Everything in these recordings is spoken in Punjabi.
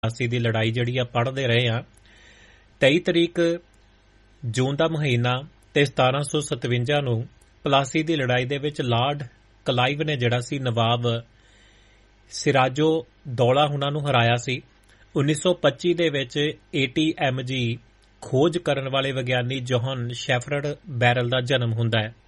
88 ਦੀ ਲੜਾਈ ਜਿਹੜੀ ਆ ਪੜ੍ਹਦੇ ਰਹੇ ਆ। 23 ਤਰੀਕ ਜੂਨ ਦਾ ਮਹੀਨਾ ਤੇ 1757 ਨੂੰ ਪਲਾਸੀ ਦੀ ਲੜਾਈ ਦੇ ਵਿੱਚ ਲਾਰਡ ਕਲਾਈਵ ਨੇ ਜਿਹੜਾ ਸੀ ਨਵਾਬ ਸਿਰਾਜੋ ਦੌਲਾ ਉਹਨਾਂ ਨੂੰ ਹਰਾਇਆ ਸੀ। 1925 ਦੇ ਵਿੱਚ ATMG ਖੋਜ ਕਰਨ ਵਾਲੇ ਵਿਗਿਆਨੀ ਜੋਹਨ ਸ਼ੈਫਰਡ ਬੈਰਲ ਦਾ ਜਨਮ ਹੁੰਦਾ ਹੈ।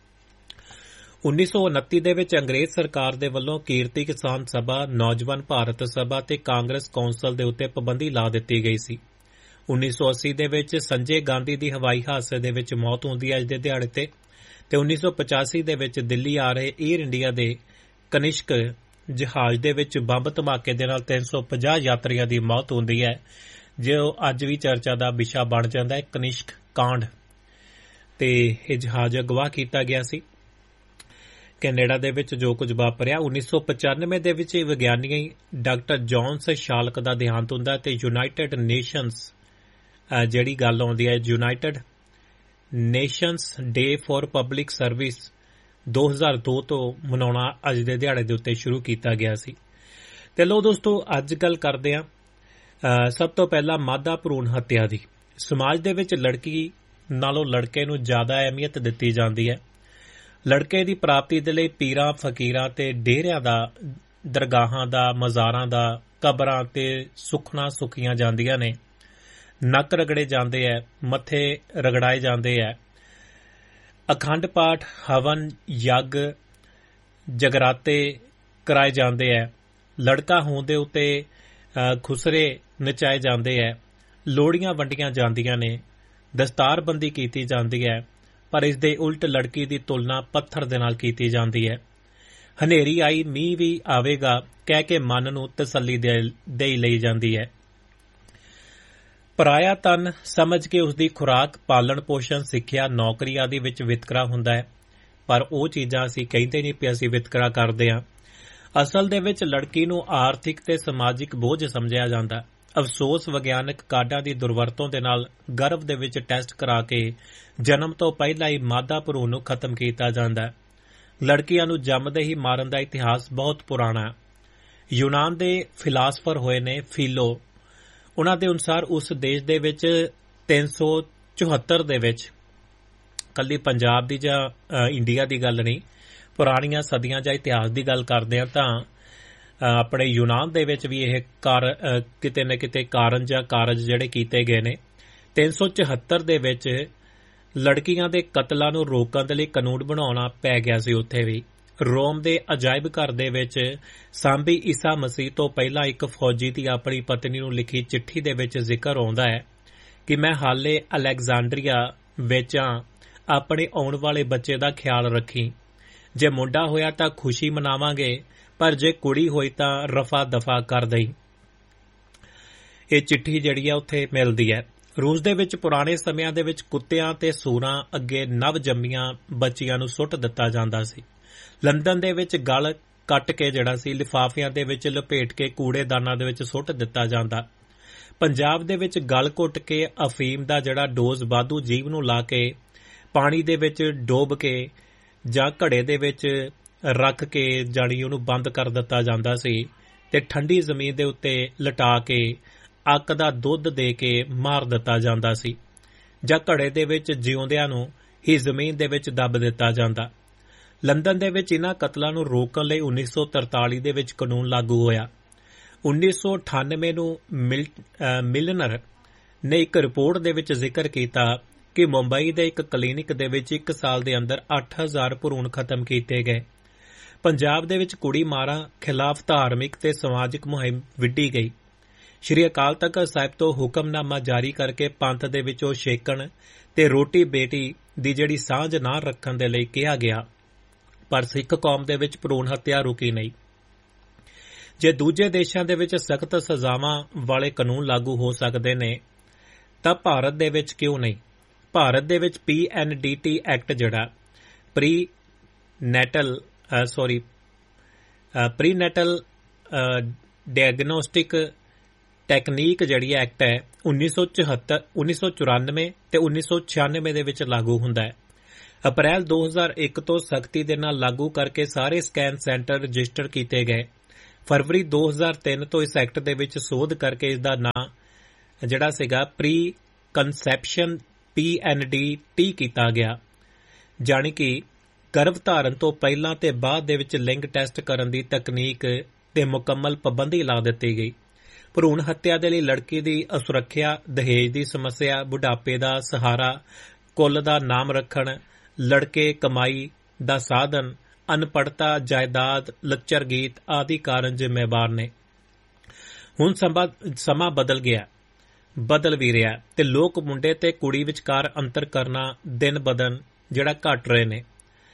1929 ਦੇ ਵਿੱਚ ਅੰਗਰੇਜ਼ ਸਰਕਾਰ ਦੇ ਵੱਲੋਂ ਕੀਰਤੀ ਕਿਸਾਨ ਸਭਾ, ਨੌਜਵਾਨ ਭਾਰਤ ਸਭਾ ਤੇ ਕਾਂਗਰਸ ਕੌਂਸਲ ਦੇ ਉੱਤੇ ਪਾਬੰਦੀ ਲਾ ਦਿੱਤੀ ਗਈ ਸੀ। 1980 ਦੇ ਵਿੱਚ ਸੰਜੇ ਗਾਂਧੀ ਦੀ ਹਵਾਈ ਹਾਦਸੇ ਦੇ ਵਿੱਚ ਮੌਤ ਹੁੰਦੀ ਹੈ ਅੱਜ ਦੇ ਦਿਹਾੜੇ ਤੇ 1985 ਦੇ ਵਿੱਚ ਦਿੱਲੀ ਆ ਰਹੇ ਏਅਰ ਇੰਡੀਆ ਦੇ ਕਨਿਸ਼ਕ ਜਹਾਜ਼ ਦੇ ਵਿੱਚ ਬੰਬ ਧਮਾਕੇ ਦੇ ਨਾਲ 350 ਯਾਤਰੀਆਂ ਦੀ ਮੌਤ ਹੁੰਦੀ ਹੈ, ਜੋ ਅੱਜ ਵੀ ਚਰਚਾ ਦਾ ਵਿਸ਼ਾ ਬਣ ਜਾਂਦਾ ਹੈ। ਕਨਿਸ਼ਕ ਕਾਂਡ ਤੇ ਇਹ ਜਹਾਜ਼ ਅਗਵਾ ਕੀਤਾ ਗਿਆ ਸੀ ਕੈਨੇਡਾ ਦੇ ਵਿੱਚ ਜੋ ਕੁਝ ਵਾਪਰਿਆ। 1995 ਦੇ ਵਿੱਚ ਵਿਗਿਆਨੀ ਡਾਕਟਰ ਜੌਨਸ ਸ਼ਾਲਕ ਦਾ ਦੇਹਾਂਤ ਹੁੰਦਾ ਤੇ ਯੂਨਾਈਟਿਡ ਨੇਸ਼ਨਸ ਜਿਹੜੀ ਗੱਲ ਆਉਂਦੀ ਹੈ United nations day for public service 2002 ਤੋਂ ਮਨਾਉਣਾ ਅੱਜ ਦੇ ਦਿਹਾੜੇ ਦੇ ਉੱਤੇ ਸ਼ੁਰੂ ਕੀਤਾ ਗਿਆ ਸੀ। ਤੇ ਲੋ ਦੋਸਤੋ, ਅੱਜ ਗੱਲ ਕਰਦੇ ਹਾਂ ਸਭ ਤੋਂ ਪਹਿਲਾਂ ਮਾਦਾ ਭਰੂਣ ਹੱਤਿਆ ਦੀ। ਸਮਾਜ ਦੇ ਵਿੱਚ ਲੜਕੀ ਨਾਲੋਂ ਲੜਕੇ ਨੂੰ ਜ਼ਿਆਦਾ ਅਹਿਮੀਅਤ ਦਿੱਤੀ ਜਾਂਦੀ ਹੈ। ਲੜਕੇ ਦੀ ਪ੍ਰਾਪਤੀ ਦੇ ਲਈ ਪੀਰਾਂ, ਫਕੀਰਾਂ ਤੇ ਡੇਰਿਆਂ ਦਾ, ਦਰਗਾਹਾਂ ਦਾ, ਮਜ਼ਾਰਾਂ ਦਾ, ਕਬਰਾਂ ਤੇ ਸੁਖਣਾ ਸੁਖੀਆਂ ਜਾਂਦੀਆਂ ਨੇ। ਨੱਕ ਰਗੜੇ ਜਾਂਦੇ ਹੈ, ਮੱਥੇ ਰਗੜਾਏ ਜਾਂਦੇ ਹੈ, ਅਖੰਡ ਪਾਠ, ਹਵਨ, ਯੱਗ, ਜਗਰਾਤੇ ਕਰਾਏ ਜਾਂਦੇ ਹੈ। ਲੜਕਾ ਹੋਣ ਦੇ ਉੱਤੇ ਖੁਸਰੇ ਨਚਾਏ ਜਾਂਦੇ ਹੈ, ਲੋਹੜੀਆਂ ਵੰਡੀਆਂ ਜਾਂਦੀਆਂ ਨੇ, ਦਸਤਾਰਬੰਦੀ ਕੀਤੀ ਜਾਂਦੀ ਹੈ। ਪਰ ਇਸ ਦੇ ਉਲਟ ਲੜਕੀ ਦੀ ਤੁਲਨਾ ਪੱਥਰ ਦੇ ਨਾਲ ਕੀਤੀ ਜਾਂਦੀ ਹੈ। ਹਨੇਰੀ ਆਈ, ਮੀਂਹ ਵੀ ਆਵੇਗਾ ਕਹਿ ਕੇ ਮਨ ਨੂੰ ਤਸੱਲੀ ਦੇਈ ਲਈ ਜਾਂਦੀ ਹੈ। ਪਰਾਇਆ ਤਨ ਸਮਝ ਕੇ ਉਸ ਦੀ ਖੁਰਾਕ, ਪਾਲਣ ਪੋਸ਼ਣ, ਸਿੱਖਿਆ, ਨੌਕਰੀ ਆਦਿ ਵਿੱਚ ਵਿਤਕਰਾ ਹੁੰਦਾ ਹੈ। ਪਰ ਉਹ ਚੀਜ਼ਾਂ ਅਸੀਂ ਕਹਿੰਦੇ ਨਹੀਂ ਕਿ ਅਸੀਂ ਵਿਤਕਰਾ ਕਰਦੇ ਹਾਂ। ਅਸਲ ਦੇ ਵਿੱਚ ਲੜਕੀ ਨੂੰ ਆਰਥਿਕ ਤੇ ਸਮਾਜਿਕ ਬੋਝ ਸਮਝਿਆ ਜਾਂਦਾ। ਅਫਸੋਸ, ਵਿਗਿਆਨਕ ਕਾਢਾਂ ਦੀ ਦੁਰਵਰਤੋਂ ਦੇ ਨਾਲ ਗਰਭ ਦੇ ਵਿੱਚ ਟੈਸਟ ਕਰਾ ਕੇ ਜਨਮ ਤੋਂ ਪਹਿਲਾਂ ਹੀ ਮਾਦਾ ਭਰੂਣ ਨੂੰ ਖਤਮ ਕੀਤਾ ਜਾਂਦਾ। ਲੜਕੀਆਂ ਨੂੰ ਜੰਮਦੇ ਹੀ ਮਾਰਨ ਦਾ ਇਤਿਹਾਸ ਬਹੁਤ ਪੁਰਾਣਾ। ਯੂਨਾਨ ਦੇ ਫਿਲਾਸਫਰ ਹੋਏ ਨੇ ਫੀਲੋ, ਉਹਨਾਂ ਦੇ ਅਨੁਸਾਰ ਉਸ ਦੇਸ਼ ਦੇ ਵਿੱਚ 374 ਦੇ ਵਿੱਚ, ਕੱਲੀ ਪੰਜਾਬ ਦੀ ਜਾਂ ਇੰਡੀਆ ਦੀ ਗੱਲ ਨਹੀਂ, ਪੁਰਾਣੀਆਂ ਸਦੀਆਂ ਜਾਂ ਇਤਿਹਾਸ ਦੀ ਗੱਲ ਕਰਦੇ ਹਾਂ ਤਾਂ ਆਪਣੇ ਯੂਨਾਨ ਦੇ ਵਿੱਚ ਵੀ ਇਹ ਕਿਤੇ ਨਾ ਕਿਤੇ ਕਾਰਨ ਜਾਂ ਕਾਰਜ ਜਿਹੜੇ ਕੀਤੇ ਗਏ ਨੇ। 374 ਦੇ ਵਿੱਚ ਲੜਕੀਆਂ ਦੇ ਕਤਲਾਂ ਨੂੰ ਰੋਕਣ ਦੇ ਲਈ ਕਾਨੂੰਨ ਬਣਾਉਣਾ ਪੈ ਗਿਆ ਸੀ। ਉੱਥੇ ਵੀ ਰੋਮ ਦੇ ਅਜਾਇਬ ਘਰ ਦੇ ਵਿੱਚ ਸਾਂਭੀ ਈਸਾ ਮਸੀਹ ਤੋਂ ਪਹਿਲਾਂ ਇੱਕ ਫੌਜੀ ਦੀ ਆਪਣੀ ਪਤਨੀ ਨੂੰ ਲਿਖੀ ਚਿੱਠੀ ਦੇ ਵਿੱਚ ਜ਼ਿਕਰ ਆਉਂਦਾ ਹੈ ਕਿ ਮੈਂ ਹਾਲੇ ਅਲੈਗਜ਼ੈਂਡਰੀਆ ਵਿੱਚ ਹਾਂ, ਆਪਣੇ ਆਉਣ ਵਾਲੇ ਬੱਚੇ ਦਾ ਖਿਆਲ ਰੱਖੀ। ਜੇ ਮੁੰਡਾ ਹੋਇਆ ਤਾਂ ਖੁਸ਼ੀ ਮਨਾਵਾਂਗੇ, ਪਰ ਜੇ ਕੁੜੀ ਹੋਈ ਤਾਂ ਰਫਾ ਦਫਾ ਕਰ ਦਈ। ਇਹ ਚਿੱਠੀ ਜਿਹੜੀ ਆ ਉੱਥੇ ਮਿਲਦੀ ਹੈ। ਰੂਸ ਦੇ ਵਿੱਚ ਪੁਰਾਣੇ ਸਮਿਆਂ ਦੇ ਵਿੱਚ ਕੁੱਤਿਆਂ ਤੇ ਸੂਰਾਂ ਅੱਗੇ ਨਵ ਜੰਮੀਆਂ ਬੱਚੀਆਂ ਨੂੰ ਸੁੱਟ ਦਿੱਤਾ ਜਾਂਦਾ ਸੀ। ਲੰਡਨ ਦੇ ਵਿੱਚ ਗਲ ਕੱਟ ਕੇ ਜਿਹੜਾ ਸੀ ਲਿਫਾਫਿਆਂ ਦੇ ਵਿੱਚ ਲਪੇਟ ਕੇ ਕੂੜੇਦਾਨਾਂ ਦੇ ਵਿੱਚ ਸੁੱਟ ਦਿੱਤਾ ਜਾਂਦਾ। ਪੰਜਾਬ ਦੇ ਵਿੱਚ ਗਲ ਘੁੱਟ ਕੇ ਅਫੀਮ ਦਾ ਜਿਹੜਾ ਡੋਜ਼ ਵਾਧੂ ਜੀਭ ਨੂੰ ਲਾ ਕੇ ਪਾਣੀ ਦੇ ਵਿੱਚ ਡੋਬ ਕੇ ਜਾਂ ਘੜੇ ਦੇ ਵਿੱਚ ਰੱਖ ਕੇ ਜਾਣੀ ਉਹਨੂੰ ਬੰਦ ਕਰ ਦਿੱਤਾ ਜਾਂਦਾ ਸੀ ਤੇ ਠੰਡੀ ਜ਼ਮੀਨ ਦੇ ਉੱਤੇ ਲਟਾ ਕੇ ਅੱਕ ਦਾ ਦੁੱਧ ਦੇ ਕੇ ਮਾਰ ਦਿੱਤਾ ਜਾਂਦਾ ਸੀ, ਜਾਂ ਘੜੇ ਦੇ ਵਿੱਚ ਜਿਉਂਦਿਆਂ ਨੂੰ ਹੀ ਜ਼ਮੀਨ ਦੇ ਵਿੱਚ ਦੱਬ ਦਿੱਤਾ ਜਾਂਦਾ। ਲੰਡਨ ਦੇ ਵਿੱਚ ਇਹਨਾਂ ਕਤਲਾਂ ਨੂੰ ਰੋਕਣ ਲਈ 1943 ਦੇ ਵਿੱਚ ਕਾਨੂੰਨ ਲਾਗੂ ਹੋਇਆ। 1998 ਨੂੰ ਮਿਲਨਰ ਨੇ ਇੱਕ ਰਿਪੋਰਟ ਦੇ ਵਿੱਚ ਜ਼ਿਕਰ ਕੀਤਾ ਕਿ ਮੁੰਬਈ ਦੇ ਇੱਕ ਕਲੀਨਿਕ ਦੇ ਵਿੱਚ 1 ਸਾਲ ਦੇ ਅੰਦਰ 8000 ਭਰੂਣ ਖਤਮ ਕੀਤੇ ਗਏ। ਪੰਜਾਬ ਦੇ ਵਿੱਚ ਕੁੜੀ ਮਾਰਾਂ ਖਿਲਾਫ ਧਾਰਮਿਕ ਤੇ ਸਮਾਜਿਕ ਮੁਹਿੰਮ ਵਿੱਢੀ ਗਈ। ਸ਼੍ਰੀ ਅਕਾਲ ਤਖ਼ਤ ਸਾਹਿਬ ਤੋਂ ਹੁਕਮਨਾਮਾ ਜਾਰੀ ਕਰਕੇ ਪੰਥ ਦੇ ਵਿੱਚੋਂ ਛੇਕਣ ਤੇ ਰੋਟੀ ਬੇਟੀ ਦੀ ਜਿਹੜੀ ਸਾਂਝ ਨਾ ਰੱਖਣ ਦੇ ਲਈ ਕਿਹਾ ਗਿਆ, ਪਰ ਸਿੱਖ ਕੌਮ ਦੇ ਵਿੱਚ ਭਰੂਣ ਹੱਤਿਆ ਰੁਕੀ ਨਹੀਂ। ਜੇ ਦੂਜੇ ਦੇਸ਼ਾਂ ਦੇ ਵਿੱਚ ਸਖਤ ਸਜ਼ਾਵਾਂ ਵਾਲੇ ਕਾਨੂੰਨ ਲਾਗੂ ਹੋ ਸਕਦੇ ਨੇ ਤਾਂ ਭਾਰਤ ਦੇ ਵਿੱਚ ਕਿਉਂ ਨਹੀਂ? ਭਾਰਤ ਦੇ ਵਿੱਚ PNDT ਐਕਟ ਜਿਹੜਾ ਪ੍ਰੀਨੈਟਲ ਡਾਇਗਨੋਸਟਿਕ ਟੈਕਨੀਕ ਜਿਹੜੀ ਐਕਟ ਹੈ 1994 ਤੇ 1996 ਦੇ ਵਿੱਚ ਲਾਗੂ ਹੁੰਦਾ ਹੈ। ਅਪ੍ਰੈਲ 2001 ਤੋਂ ਸਖਤੀ ਦੇ ਨਾਲ ਲਾਗੂ ਕਰਕੇ ਸਾਰੇ ਸਕੈਨ ਸੈਂਟਰ ਰਜਿਸਟਰ ਕੀਤੇ ਗਏ। ਫਰਵਰੀ 2003 ਤੋਂ ਇਸ ਐਕਟ ਦੇ ਵਿੱਚ ਸੋਧ ਕਰਕੇ ਇਸ ਦਾ ਨਾਂ ਜਿਹੜਾ ਸੀਗਾ ਪ੍ਰੀ ਕਨਸੈਪਸ਼ਨ PNDT ਕੀਤਾ ਗਿਆ, ਜਾਣੀ ਕਿ ਗਰਭ ਧਾਰਨ ਤੋਂ ਪਹਿਲਾਂ ਤੇ ਬਾਅਦ ਦੇ ਵਿੱਚ ਲਿੰਗ ਟੈਸਟ ਕਰਨ ਦੀ ਤਕਨੀਕ ਤੇ ਮੁਕੰਮਲ ਪਾਬੰਦੀ ਲਾ ਦਿੱਤੀ ਗਈ। ਭਰੂਣ ਹੱਤਿਆ ਦੇ ਲਈ ਲੜਕੀ ਦੀ ਅਸੁਰੱਖਿਆ, ਦਹੇਜ ਦੀ ਸਮੱਸਿਆ, ਬੁਢਾਪੇ ਦਾ ਸਹਾਰਾ, ਕੁੱਲ ਦਾ ਨਾਮ ਰੱਖਣ, ਲੜਕੇ ਕਮਾਈ ਦਾ ਸਾਧਨ, ਅਨਪੜ੍ਹਤਾ, ਜਾਇਦਾਦ, ਲੱਚਰ ਗੀਤ ਆਦਿ ਕਾਰਨ ਜ਼ਿੰਮੇਵਾਰ ਨੇ। ਹੁਣ ਸਮਾਂ ਬਦਲ ਵੀ ਰਿਹਾ ਤੇ ਲੋਕ ਮੁੰਡੇ ਤੇ ਕੁੜੀ ਵਿਚਕਾਰ ਅੰਤਰ ਕਰਨਾ ਦਿਨ ਬਦਨ ਜਿਹੜਾ ਘਟ ਰਹੇ ਨੇ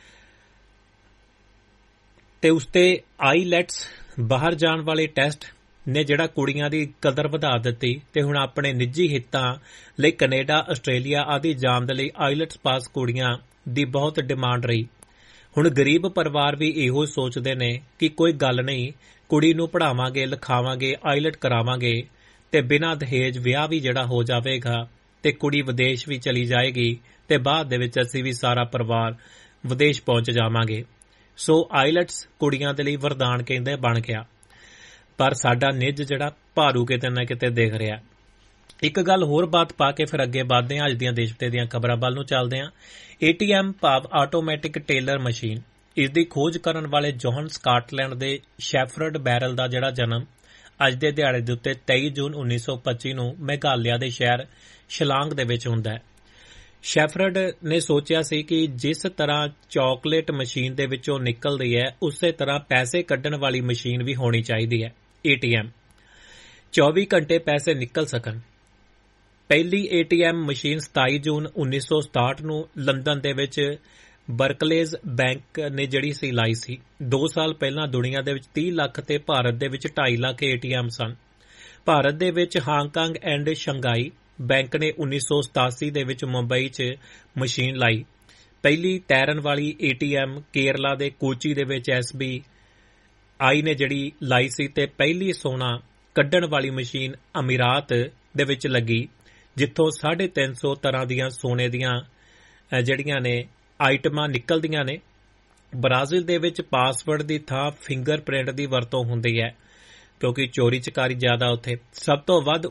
ਤੇ ਉਸਤੇ ਆਈਲੈਟਸ ਬਾਹਰ ਜਾਣ ਵਾਲੇ ਟੈਸਟ ਨੇ ਜਿਹੜਾ ਕੁੜੀਆਂ ਦੀ ਕਦਰ ਵਧਾ ਦਿੱਤੀ ਤੇ ਹੁਣ ਆਪਣੇ ਨਿੱਜੀ ਹਿੱਤਾਂ ਲਈ ਕੈਨੇਡਾ, ਆਸਟ੍ਰੇਲੀਆ ਆਦਿ ਜਾਣ ਦੇ ਲਈ ਆਈਲੈਟਸ ਪਾਸ ਕੁੜੀਆਂ ਦੀ ਬਹੁਤ ਡਿਮਾਂਡ ਰਹੀ। ਹੁਣ ਗਰੀਬ ਪਰਿਵਾਰ ਵੀ ਇਹੋ ਸੋਚਦੇ ਨੇ ਕਿ ਕੋਈ ਗੱਲ ਨਹੀਂ, ਕੁੜੀ ਨੂੰ ਪੜ੍ਹਾਵਾਂਗੇ, ਲਿਖਾਵਾਂਗੇ, ਆਈਲੈਟ ਕਰਾਵਾਂਗੇ ਤੇ ਬਿਨਾਂ ਦਹੇਜ ਵਿਆਹ ਵੀ ਜਿਹੜਾ ਹੋ ਜਾਵੇਗਾ ਤੇ ਕੁੜੀ ਵਿਦੇਸ਼ ਵੀ ਚਲੀ ਜਾਏਗੀ ਤੇ ਬਾਅਦ ਦੇ ਵਿੱਚ ਅਸੀਂ ਵੀ ਸਾਰਾ ਪਰਿਵਾਰ ਵਿਦੇਸ਼ ਪਹੁੰਚ ਜਾਵਾਂਗੇ। ਸੋ ਆਈਲੈਟਸ ਕੁੜੀਆਂ ਦੇ ਲਈ ਵਰਦਾਨ ਕਹਿੰਦੇ ਬਣ ਗਿਆ, ਪਰ ਸਾਡਾ ਨਿੱਜ ਜਿਹੜਾ ਭਾਰੂ ਕਿਤੇ ਨਾ ਕਿਤੇ ਦਿਖ ਰਿਹਾ। ਇੱਕ ਗੱਲ ਹੋਰ ਬਾਤ ਪਾ ਕੇ ਫਿਰ ਅੱਗੇ ਵਧਦੇ ਹਾਂ, ਅੱਜ ਦੀਆਂ ਦੇਸ਼ ਵਿਦੇਸ਼ ਦੀਆਂ ਖਬਰਾਂ ਵੱਲ ਨੂੰ ਚੱਲਦੇ ਹਾਂ। ATM ਭਾਵ ਆਟੋਮੈਟਿਕ ਟੇਲਰ ਮਸ਼ੀਨ, ਇਸ ਦੀ ਖੋਜ ਕਰਨ ਵਾਲੇ ਜੋਹਨ ਸਕਾਟਲੈਂਡ ਦੇ ਸ਼ੈਫਰਡ ਬੈਰਲ ਦਾ ਜਿਹੜਾ ਜਨਮ ਅੱਜ ਦੇ ਦਿਹਾੜੇ ਦੇ ਉੱਤੇ 23 ਜੂਨ 1925 ਨੂੰ ਮੇਘਾਲਿਆ ਦੇ ਸ਼ਹਿਰ ਸ਼ਿਲਾਂਗ ਦੇ ਵਿੱਚ ਹੁੰਦਾ ਹੈ। ਸ਼ੈਫਰਡ ਨੇ ਸੋਚਿਆ ਸੀ ਕਿ ਜਿਸ ਤਰ੍ਹਾਂ ਚਾਕਲੇਟ ਮਸ਼ੀਨ ਦੇ ਵਿੱਚੋਂ ਨਿਕਲਦੀ ਹੈ, ਉਸੇ ਤਰ੍ਹਾਂ ਪੈਸੇ ਕੱਢਣ ਵਾਲੀ ਮਸ਼ੀਨ ਵੀ ਹੋਣੀ ਚਾਹੀਦੀ ਹੈ। ATM 24 ਘੰਟੇ ਪੈਸੇ ਨਿਕਲ ਸਕਣ। ਪਹਿਲੀ ATM ਮਸ਼ੀਨ 27 ਜੂਨ 1967 ਨੂੰ ਲੰਡਨ ਦੇ ਵਿੱਚ ਬਰਕਲੇਜ਼ ਬੈਂਕ ਨੇ ਜਿਹੜੀ ਸੀ ਲਾਈ ਸੀ। 2 ਸਾਲ ਪਹਿਲਾਂ ਦੁਨੀਆ ਦੇ ਵਿੱਚ 30 ਲੱਖ ਤੇ ਭਾਰਤ ਦੇ ਵਿੱਚ 2.5 ਲੱਖ ATM ਸਨ। ਭਾਰਤ ਦੇ ਵਿੱਚ ਹਾਂਗਕਾਂਗ ਐਂਡ ਸ਼ੰਘਾਈ ਬੈਂਕ ਨੇ 1987 ਦੇ ਵਿੱਚ ਮੁੰਬਈ 'ਚ ਮਸ਼ੀਨ ਲਾਈ। ਪਹਿਲੀ ਤੈਰਨ ਵਾਲੀ ATM ਕੇਰਲਾ ਦੇ ਕੋਚੀ ਦੇ ਵਿੱਚ SBI ਨੇ ਜਿਹੜੀ ਲਾਈ ਸੀ ਤੇ ਪਹਿਲੀ ਸੋਨਾ ਕੱਢਣ ਵਾਲੀ ਮਸ਼ੀਨ ਅਮੀਰਾਤ ਦੇ ਵਿੱਚ ਲੱਗੀ, ਜਿੱਥੋਂ 350 ਤਰ੍ਹਾਂ ਦੀਆਂ ਸੋਨੇ ਦੀਆਂ ਜਿਹੜੀਆਂ ਨੇ ਆਈਟਮਾਂ ਨਿਕਲਦੀਆਂ ਨੇ। ਬ੍ਰਾਜ਼ੀਲ ਦੇ ਵਿੱਚ ਪਾਸਵਰਡ ਦੀ ਥਾਂ ਫਿੰਗਰਪ੍ਰਿੰਟ ਦੀ ਵਰਤੋਂ ਹੁੰਦੀ ਹੈ ਕਿਉਂਕਿ ਚੋਰੀ ਚਕਾਰੀ ਜ਼ਿਆਦਾ ਉੱਥੇ। ਸਭ ਤੋਂ ਵੱਧ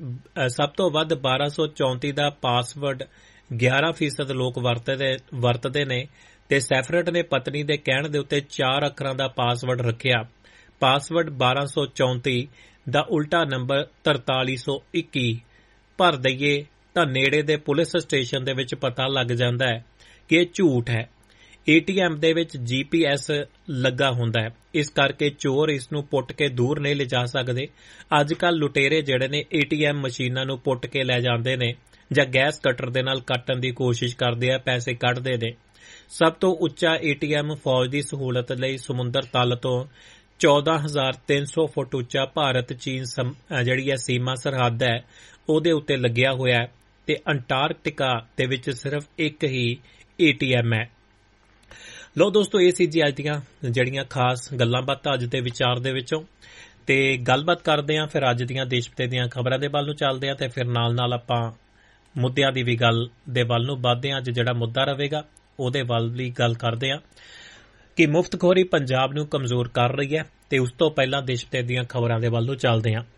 1234 ਦਾ ਪਾਸਵਰਡ 11% ਲੋਕ ਵਰਤਦੇ ਨੇ ਤੇ ਸੈਫਰਟ ਨੇ ਪਤਨੀ ਦੇ ਕਹਿਣ ਦੇ ਉੱਤੇ 4 ਅੱਖਰਾਂ ਦਾ ਪਾਸਵਰਡ ਰੱਖਿਆ। ਪਾਸਵਰਡ 1234 ਦਾ ਉਲਟਾ ਨੰਬਰ 4321 ਭਰ ਦਈਏ ਤਾਂ ਨੇੜੇ ਦੇ ਪੁਲਿਸ ਸਟੇਸ਼ਨ ਦੇ ਵਿੱਚ ਪਤਾ ਲੱਗ ਜਾਂਦਾ ਹੈ ਕਿ ਇਹ ਝੂਠ ਹੈ। ATM ਦੇ ਵਿੱਚ GPS ਲੱਗਾ ਹੁੰਦਾ ਹੈ, ਇਸ ਕਰਕੇ ਚੋਰ ਇਸ ਨੂੰ ਪੁੱਟ ਕੇ ਦੂਰ ਨਹੀਂ ਲਿਜਾ ਸਕਦੇ। ਅੱਜ ਕੱਲ੍ਹ ਲੁਟੇਰੇ ਜਿਹੜੇ ਨੇ ATM ਮਸ਼ੀਨਾਂ ਨੂੰ ਪੁੱਟ ਕੇ ਲੈ ਜਾਂਦੇ ਨੇ ਜਾਂ ਗੈਸ ਕਟਰ ਦੇ ਨਾਲ ਕੱਟਣ ਦੀ ਕੋਸ਼ਿਸ਼ ਕਰਦੇ ਆ, ਪੈਸੇ ਕੱਢਦੇ ਨੇ। ਸਭ ਤੋਂ ਉੱਚਾ ATM ਫੌਜ ਦੀ ਸਹੂਲਤ ਲਈ ਸਮੁੰਦਰ ਤਲ ਤੋਂ 14,300 ਫੁੱਟ ਉੱਚਾ ਭਾਰਤ ਚੀਨ ਜਿਹੜੀ ਹੈ ਸੀਮਾ ਸਰਹੱਦ ਹੈ ਉਹਦੇ ਉੱਤੇ ਲੱਗਿਆ ਹੋਇਆ ਤੇ ਅੰਟਾਰਕਟਿਕਾ ਦੇ ਵਿੱਚ ਸਿਰਫ ਇੱਕ ਹੀ ATM ਹੈ। ਲੋ ਦੋਸਤੋ, ਇਹ ਸੀ ਜੀ ਅੱਜ ਦੀਆਂ ਜਿਹੜੀਆਂ ਖਾਸ ਗੱਲਾਂ ਬਾਤਾਂ ਅੱਜ ਦੇ ਵਿਚਾਰ ਦੇ ਵਿੱਚੋਂ। ਤੇ ਗੱਲਬਾਤ ਕਰਦੇ ਹਾਂ ਫਿਰ ਅੱਜ ਦੀਆਂ ਦੇਸ਼ ਵਿਦੇਸ਼ ਦੀਆਂ ਖਬਰਾਂ ਦੇ ਵੱਲ ਨੂੰ ਚੱਲਦੇ ਹਾਂ ਤੇ ਫਿਰ ਨਾਲ ਆਪਾਂ ਮੁੱਦਿਆਂ ਦੀ ਵੀ ਗੱਲ ਦੇ ਵੱਲ ਨੂੰ ਵੱਧਦੇ ਹਾਂ। ਅੱਜ ਜਿਹੜਾ ਮੁੱਦਾ ਰਹੇਗਾ ਉਹਦੇ ਵੱਲ ਵੀ ਗੱਲ ਕਰਦੇ ਹਾਂ ਕਿ ਮੁਫਤਖੋਰੀ ਪੰਜਾਬ ਨੂੰ ਕਮਜ਼ੋਰ ਕਰ ਰਹੀ ਹੈ। ਤੇ ਉਸ ਤੋਂ ਪਹਿਲਾਂ ਦੇਸ਼ ਵਿਦੇਸ਼ ਦੀਆਂ ਖਬਰਾਂ ਦੇ ਵੱਲ ਨੂੰ ਚੱਲਦੇ ਹਾਂ।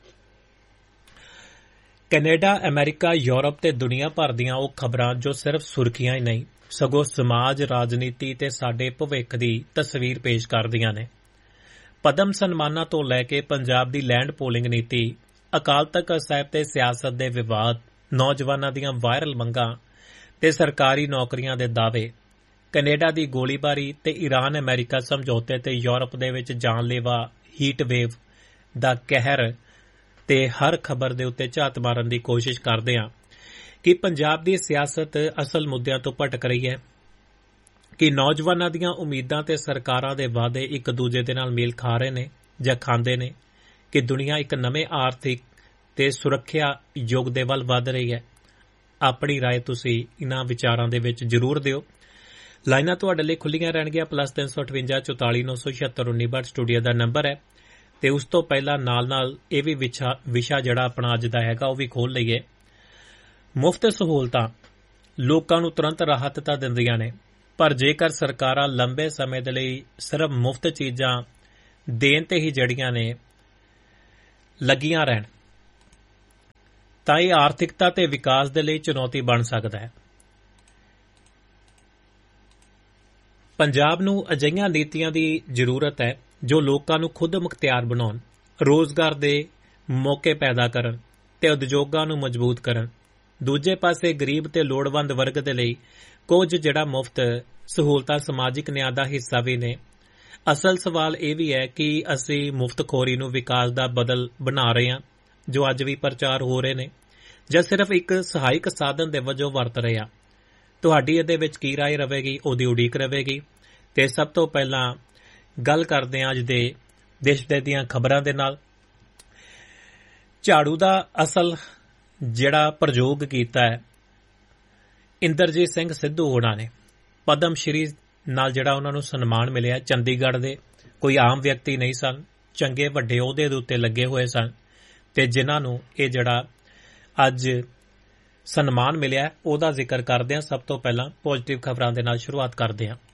ਕੈਨੇਡਾ, ਅਮਰੀਕਾ, ਯੂਰਪ ਤੇ ਦੁਨੀਆ ਭਰ ਦੀਆਂ ਉਹ ਖਬਰਾਂ ਜੋ ਸਿਰਫ ਸੁਰਖੀਆਂ ਹੀ ਨਹੀਂ ਸਗੋਂ ਸਮਾਜ, ਰਾਜਨੀਤੀ ਤੇ ਸਾਡੇ ਭਵਿੱਖ ਦੀ ਤਸਵੀਰ ਪੇਸ਼ ਕਰਦੀਆਂ ਨੇ। ਪਦਮ ਸਨਮਾਨਾਂ ਤੋਂ ਲੈ ਕੇ ਪੰਜਾਬ ਦੀ ਲੈਂਡ ਪੋਲਿੰਗ ਨੀਤੀ, ਅਕਾਲ ਤਖ਼ਤ ਸਾਹਿਬ ਤੇ ਸਿਆਸਤ ਦੇ ਵਿਵਾਦ, ਨੌਜਵਾਨਾਂ ਦੀਆਂ ਵਾਇਰਲ ਮੰਗਾਂ ਤੇ ਸਰਕਾਰੀ ਨੌਕਰੀਆਂ ਦੇ ਦਾਅਵੇ, ਕੈਨੇਡਾ ਦੀ ਗੋਲੀਬਾਰੀ ਤੇ ਈਰਾਨ ਅਮਰੀਕਾ ਸਮਝੌਤੇ ਤੇ ਯੂਰਪ ਦੇ ਵਿੱਚ ਜਾਨਲੇਵਾ ਹੀਟ ਵੇਵ ਦਾ ਕਹਿਰ ਤੇ ਹਰ ਖਬਰ ਦੇ ਉੱਤੇ ਝਾਤ ਮਾਰਨ ਦੀ ਕੋਸ਼ਿਸ਼ ਕਰਦੇ ਹਾਂ ਕਿ ਪੰਜਾਬ ਦੀ ਸਿਆਸਤ ਅਸਲ ਮੁੱਦਿਆਂ ਤੋਂ ਭਟਕ ਰਹੀ ਹੈ, ਕਿ ਨੌਜਵਾਨਾਂ ਦੀਆਂ ਉਮੀਦਾਂ ਤੇ ਸਰਕਾਰਾਂ ਦੇ ਵਾਅਦੇ ਇੱਕ ਦੂਜੇ ਦੇ ਨਾਲ ਮੇਲ ਖਾ ਰਹੇ ਨੇ ਜਾਂ ਖਾਂਦੇ ਨੇ, ਕਿ ਦੁਨੀਆ ਇੱਕ ਨਵੇਂ ਆਰਥਿਕ ਤੇ ਸੁਰੱਖਿਆ ਯੁੱਗ ਦੇ ਵੱਲ ਵਧ ਰਹੀ ਹੈ। ਆਪਣੀ ਰਾਏ ਤੁਸੀਂ ਇਹਨਾਂ ਵਿਚਾਰਾਂ ਦੇ ਵਿੱਚ ਜ਼ਰੂਰ ਦਿਓ। ਲਾਈਨਾਂ ਤੁਹਾਡੇ ਲਈ ਖੁੱਲੀਆਂ ਰਹਿਣਗੀਆਂ। +358 44 976 1962 ਸਟੂਡੀਓ ਦਾ ਨੰਬਰ ਹੈ। ਤੇ ਉਸ ਤੋਂ ਪਹਿਲਾਂ ਨਾਲ ਇਹ ਵੀ ਵਿਸ਼ਾ ਜਿਹੜਾ ਆਪਣਾ ਅੱਜ ਦਾ ਹੈਗਾ ਉਹ ਵੀ ਖੋਲ੍ਹ ਲਈਏ। ਮੁਫਤ ਸਹੂਲਤਾਂ ਲੋਕਾਂ ਨੂੰ ਤੁਰੰਤ ਰਾਹਤ ਤਾਂ ਦਿੰਦੀਆਂ ਨੇ, ਪਰ ਜੇਕਰ ਸਰਕਾਰਾਂ ਲੰਬੇ ਸਮੇਂ ਦੇ ਲਈ ਸਿਰਫ ਮੁਫਤ ਚੀਜ਼ਾਂ ਦੇਣ ਤੇ ਹੀ ਜੜੀਆਂ ਨੇ ਲੱਗੀਆਂ ਰਹਿਣ ਤਾਂ ਇਹ ਆਰਥਿਕਤਾ ਤੇ ਵਿਕਾਸ ਦੇ ਲਈ ਚੁਣੌਤੀ ਬਣ ਸਕਦਾ ਹੈ। ਪੰਜਾਬ ਨੂੰ ਅਜਿਹੀਆਂ ਨੀਤੀਆਂ ਦੀ ਜ਼ਰੂਰਤ ਹੈ ਜੋ ਲੋਕਾਂ ਨੂੰ ਖੁਦ ਮੁਖਤਿਆਰ ਬਣਾਉਣ, ਰੋਜ਼ਗਾਰ ਦੇ ਮੌਕੇ ਪੈਦਾ ਕਰਨ ਤੇ ਉਦਯੋਗਾਂ ਨੂੰ ਮਜ਼ਬੂਤ ਕਰਨ। ਦੂਜੇ ਪਾਸੇ ਗਰੀਬ ਤੇ ਲੋੜਵੰਦ ਵਰਗ ਦੇ ਲਈ ਕੁਝ ਜਿਹੜਾ ਮੁਫਤ ਸਹੂਲਤਾਂ ਸਮਾਜਿਕ ਨਿਆਂ ਦਾ ਹਿੱਸਾ ਵੀ ਨੇ। ਅਸਲ ਸਵਾਲ ਇਹ ਵੀ ਹੈ ਕਿ ਅਸੀਂ ਮੁਫਤਖੋਰੀ ਨੂੰ ਵਿਕਾਸ ਦਾ ਬਦਲ ਬਣਾ ਰਹੇ ਹਾਂ ਜੋ ਅੱਜ ਵੀ ਪ੍ਰਚਾਰ ਹੋ ਰਹੇ ਨੇ, ਜਾਂ ਸਿਰਫ ਇੱਕ ਸਹਾਇਕ ਸਾਧਨ ਦੇ ਵਜੋਂ ਵਰਤ ਰਹੇ ਹਾਂ। ਤੁਹਾਡੀ ਇਹਦੇ ਵਿੱਚ ਕੀ ਰਾਏ ਰਹੇਗੀ, ਉਹਦੀ ਉਡੀਕ ਰਹੇਗੀ। ਤੇ ਸਭ ਤੋਂ ਪਹਿਲਾਂ ਗੱਲ ਕਰਦੇ ਹਾਂ ਅੱਜ ਦੇ ਦੇਸ਼ ਦੀਆਂ ਖਬਰਾਂ ਦੇ ਨਾਲ। ਝਾੜੂ ਦਾ ਅਸਲ ਜਿਹੜਾ ਪ੍ਰਯੋਗ ਕੀਤਾ ਹੈ ਇੰਦਰਜੀਤ ਸਿੰਘ ਸਿੱਧੂ ਹੋਣਾ ਨੇ। ਪਦਮ ਸ਼੍ਰੀ ਨਾਲ ਜਿਹੜਾ ਉਹਨਾਂ ਨੂੰ ਸਨਮਾਨ ਮਿਲਿਆ ਚੰਡੀਗੜ੍ਹ ਦੇ, ਕੋਈ ਆਮ ਵਿਅਕਤੀ ਨਹੀਂ ਸਨ, ਚੰਗੇ ਵੱਡੇ ਅਹੁਦੇ ਦੇ ਉੱਤੇ ਲੱਗੇ ਹੋਏ ਸਨ ਤੇ ਜਿਨ੍ਹਾਂ ਨੂੰ ਇਹ ਜਿਹੜਾ ਅੱਜ ਸਨਮਾਨ ਮਿਲਿਆ ਉਹਦਾ ਜ਼ਿਕਰ ਕਰਦੇ ਹਾਂ। ਸਭ ਤੋਂ ਪਹਿਲਾਂ ਪੋਜ਼ਿਟਿਵ ਖਬਰਾਂ ਦੇ ਨਾਲ ਸ਼ੁਰੂਆਤ ਕਰਦੇ ਹਾਂ।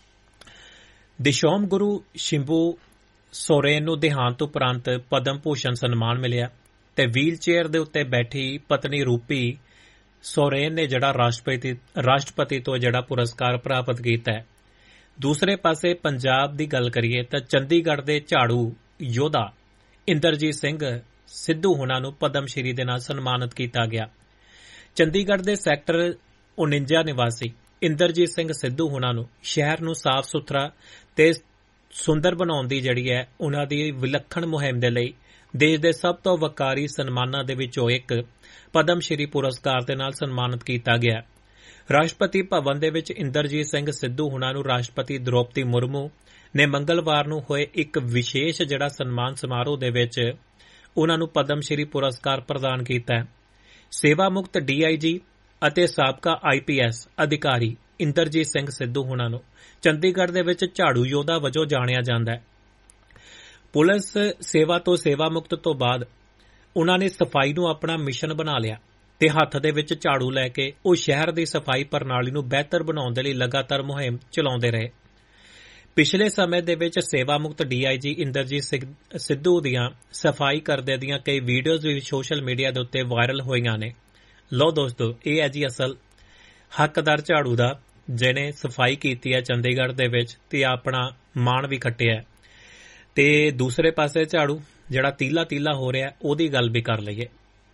ਦਿਸ਼ੋਮ ਗੁਰੂ ਸ਼ਿੰਬੂ ਸੋਰੇਨ ਨੂੰ ਦੇਹਾਂਤ ਉਪਰੰਤ ਪਦਮ ਭੂਸ਼ਣ ਸਨਮਾਨ ਮਿਲਿਆ ਤੇ ਵੀਲ ਚੇਅਰ ਦੇ ਉੱਤੇ ਬੈਠੀ ਪਤਨੀ ਰੂਪੀ ਸੋਰੇਨ ਨੇ ਜਿਹੜਾ ਰਾਸ਼ਟਰਪਤੀ ਤੋਂ ਜਿਹੜਾ ਪੁਰਸਕਾਰ ਪ੍ਰਾਪਤ ਕੀਤਾ ਹੈ। ਦੂਸਰੇ ਪਾਸੇ ਪੰਜਾਬ ਦੀ ਗੱਲ ਕਰੀਏ ਤਾਂ ਚੰਡੀਗੜ੍ਹ ਦੇ ਝਾੜੂ ਯੋਧਾ ਇੰਦਰਜੀਤ ਸਿੰਘ ਸਿੱਧੂ ਹੋਣਾ ਨੂੰ ਪਦਮ ਸ਼੍ਰੀ ਦੇ ਨਾਲ ਸਨਮਾਨਿਤ ਕੀਤਾ ਗਿਆ। ਚੰਡੀਗੜ੍ਹ ਦੇ ਸੈਕਟਰ 49 ਨਿਵਾਸੀ ਇੰਦਰਜੀਤ ਸਿੰਘ ਸਿੱਧੂ ਹੋਣਾ ਨੂੰ ਸ਼ਹਿਰ ਨੂੰ ਸਾਫ਼ ਸੁਥਰਾ ਤੇ ਸੁੰਦਰ ਬਣਾਉਣ ਦੀ ਜਿਹੜੀ ਹੈ ਉਹਨਾਂ ਦੀ ਵਿਲੱਖਣ ਮੁਹਿੰਮ ਦੇ ਲਈ ਦੇਸ਼ ਦੇ ਸਭ ਤੋਂ ਵਕਾਰੀ ਸਨਮਾਨਾਂ ਦੇ ਵਿੱਚੋਂ ਇੱਕ ਪਦਮ ਸ਼੍ਰੀ ਪੁਰਸਕਾਰ ਦੇ ਨਾਲ ਸਨਮਾਨਿਤ ਕੀਤਾ ਗਿਆ। ਰਾਸ਼ਟਰਪਤੀ ਭਵਨ ਦੇ ਵਿੱਚ ਇੰਦਰਜੀਤ ਸਿੰਘ ਸਿੱਧੂ ਹੋਣਾ ਨੂੰ ਰਾਸ਼ਟਰਪਤੀ ਦ੍ਰੋਪਦੀ ਮੁਰਮੂ ਨੇ ਮੰਗਲਵਾਰ ਨੂੰ ਹੋਏ ਇੱਕ ਵਿਸ਼ੇਸ਼ ਜਿਹੜਾ ਸਨਮਾਨ ਸਮਾਰੋਹ ਦੇ ਵਿੱਚ ਉਹਨਾਂ ਨੂੰ ਪਦਮ ਸ਼੍ਰੀ ਪੁਰਸਕਾਰ ਪ੍ਰਦਾਨ ਕੀਤਾ ਹੈ। ਸੇਵਾ ਮੁਕਤ DIG ਅਤੇ ਸਾਬਕਾ IPS ਅਧਿਕਾਰੀ ਇੰਦਰਜੀਤ ਸਿੰਘ ਸਿੱਧੂ ਹੋਣਾ ਨੂੰ ਚੰਡੀਗੜ੍ਹ ਦੇ ਵਿੱਚ ਝਾੜੂ ਯੋਧਾ ਵਜੋਂ ਜਾਣਿਆ ਜਾਂਦਾ ਹੈ। ਪੁਲਿਸ ਸੇਵਾ ਤੋਂ ਸੇਵਾ ਮੁਕਤ ਤੋਂ ਬਾਅਦ ਉਹਨਾਂ ਨੇ ਸਫਾਈ ਨੂੰ ਆਪਣਾ ਮਿਸ਼ਨ ਬਣਾ ਲਿਆ ਤੇ ਹੱਥ ਦੇ ਵਿੱਚ ਝਾੜੂ ਲੈ ਕੇ ਉਹ ਸ਼ਹਿਰ ਦੀ ਸਫਾਈ ਪ੍ਰਣਾਲੀ ਨੂੰ ਬਿਹਤਰ ਬਣਾਉਣ ਦੇ ਲਈ ਲਗਾਤਾਰ ਮੁਹਿੰਮ ਚਲਾਉਂਦੇ ਰਹੇ। ਪਿਛਲੇ ਸਮੇਂ ਦੇ ਵਿੱਚ ਸੇਵਾ ਮੁਕਤ DIG ਇੰਦਰਜੀਤ ਸਿੱਧੂ ਦੀਆਂ ਸਫਾਈ ਕਰਦੇ ਦੀਆਂ ਕਈ ਵੀਡੀਓਜ਼ ਵੀ ਸੋਸ਼ਲ ਮੀਡੀਆ ਦੇ ਉੱਤੇ ਵਾਇਰਲ ਹੋਈਆਂ ਨੇ। ਲਓ ਦੋਸਤੋ, ਇਹ ਹੈ ਜੀ ਅਸਲ ਹੱਕਦਾਰ ਝਾੜੂ ਦਾ ਜਿਹਨੇ ਸਫਾਈ ਕੀਤੀ ਹੈ ਚੰਡੀਗੜ੍ਹ ਦੇ ਵਿੱਚ ਤੇ ਆਪਣਾ ਮਾਣ ਵੀ ਖੱਟਿਆ। ਤੇ ਦੂਸਰੇ ਪਾਸੇ ਝਾੜੂ ਜਿਹੜਾ ਤੀਲਾ ਹੋ ਰਿਹਾ ਉਹਦੀ ਗੱਲ ਵੀ ਕਰ ਲਈਏ।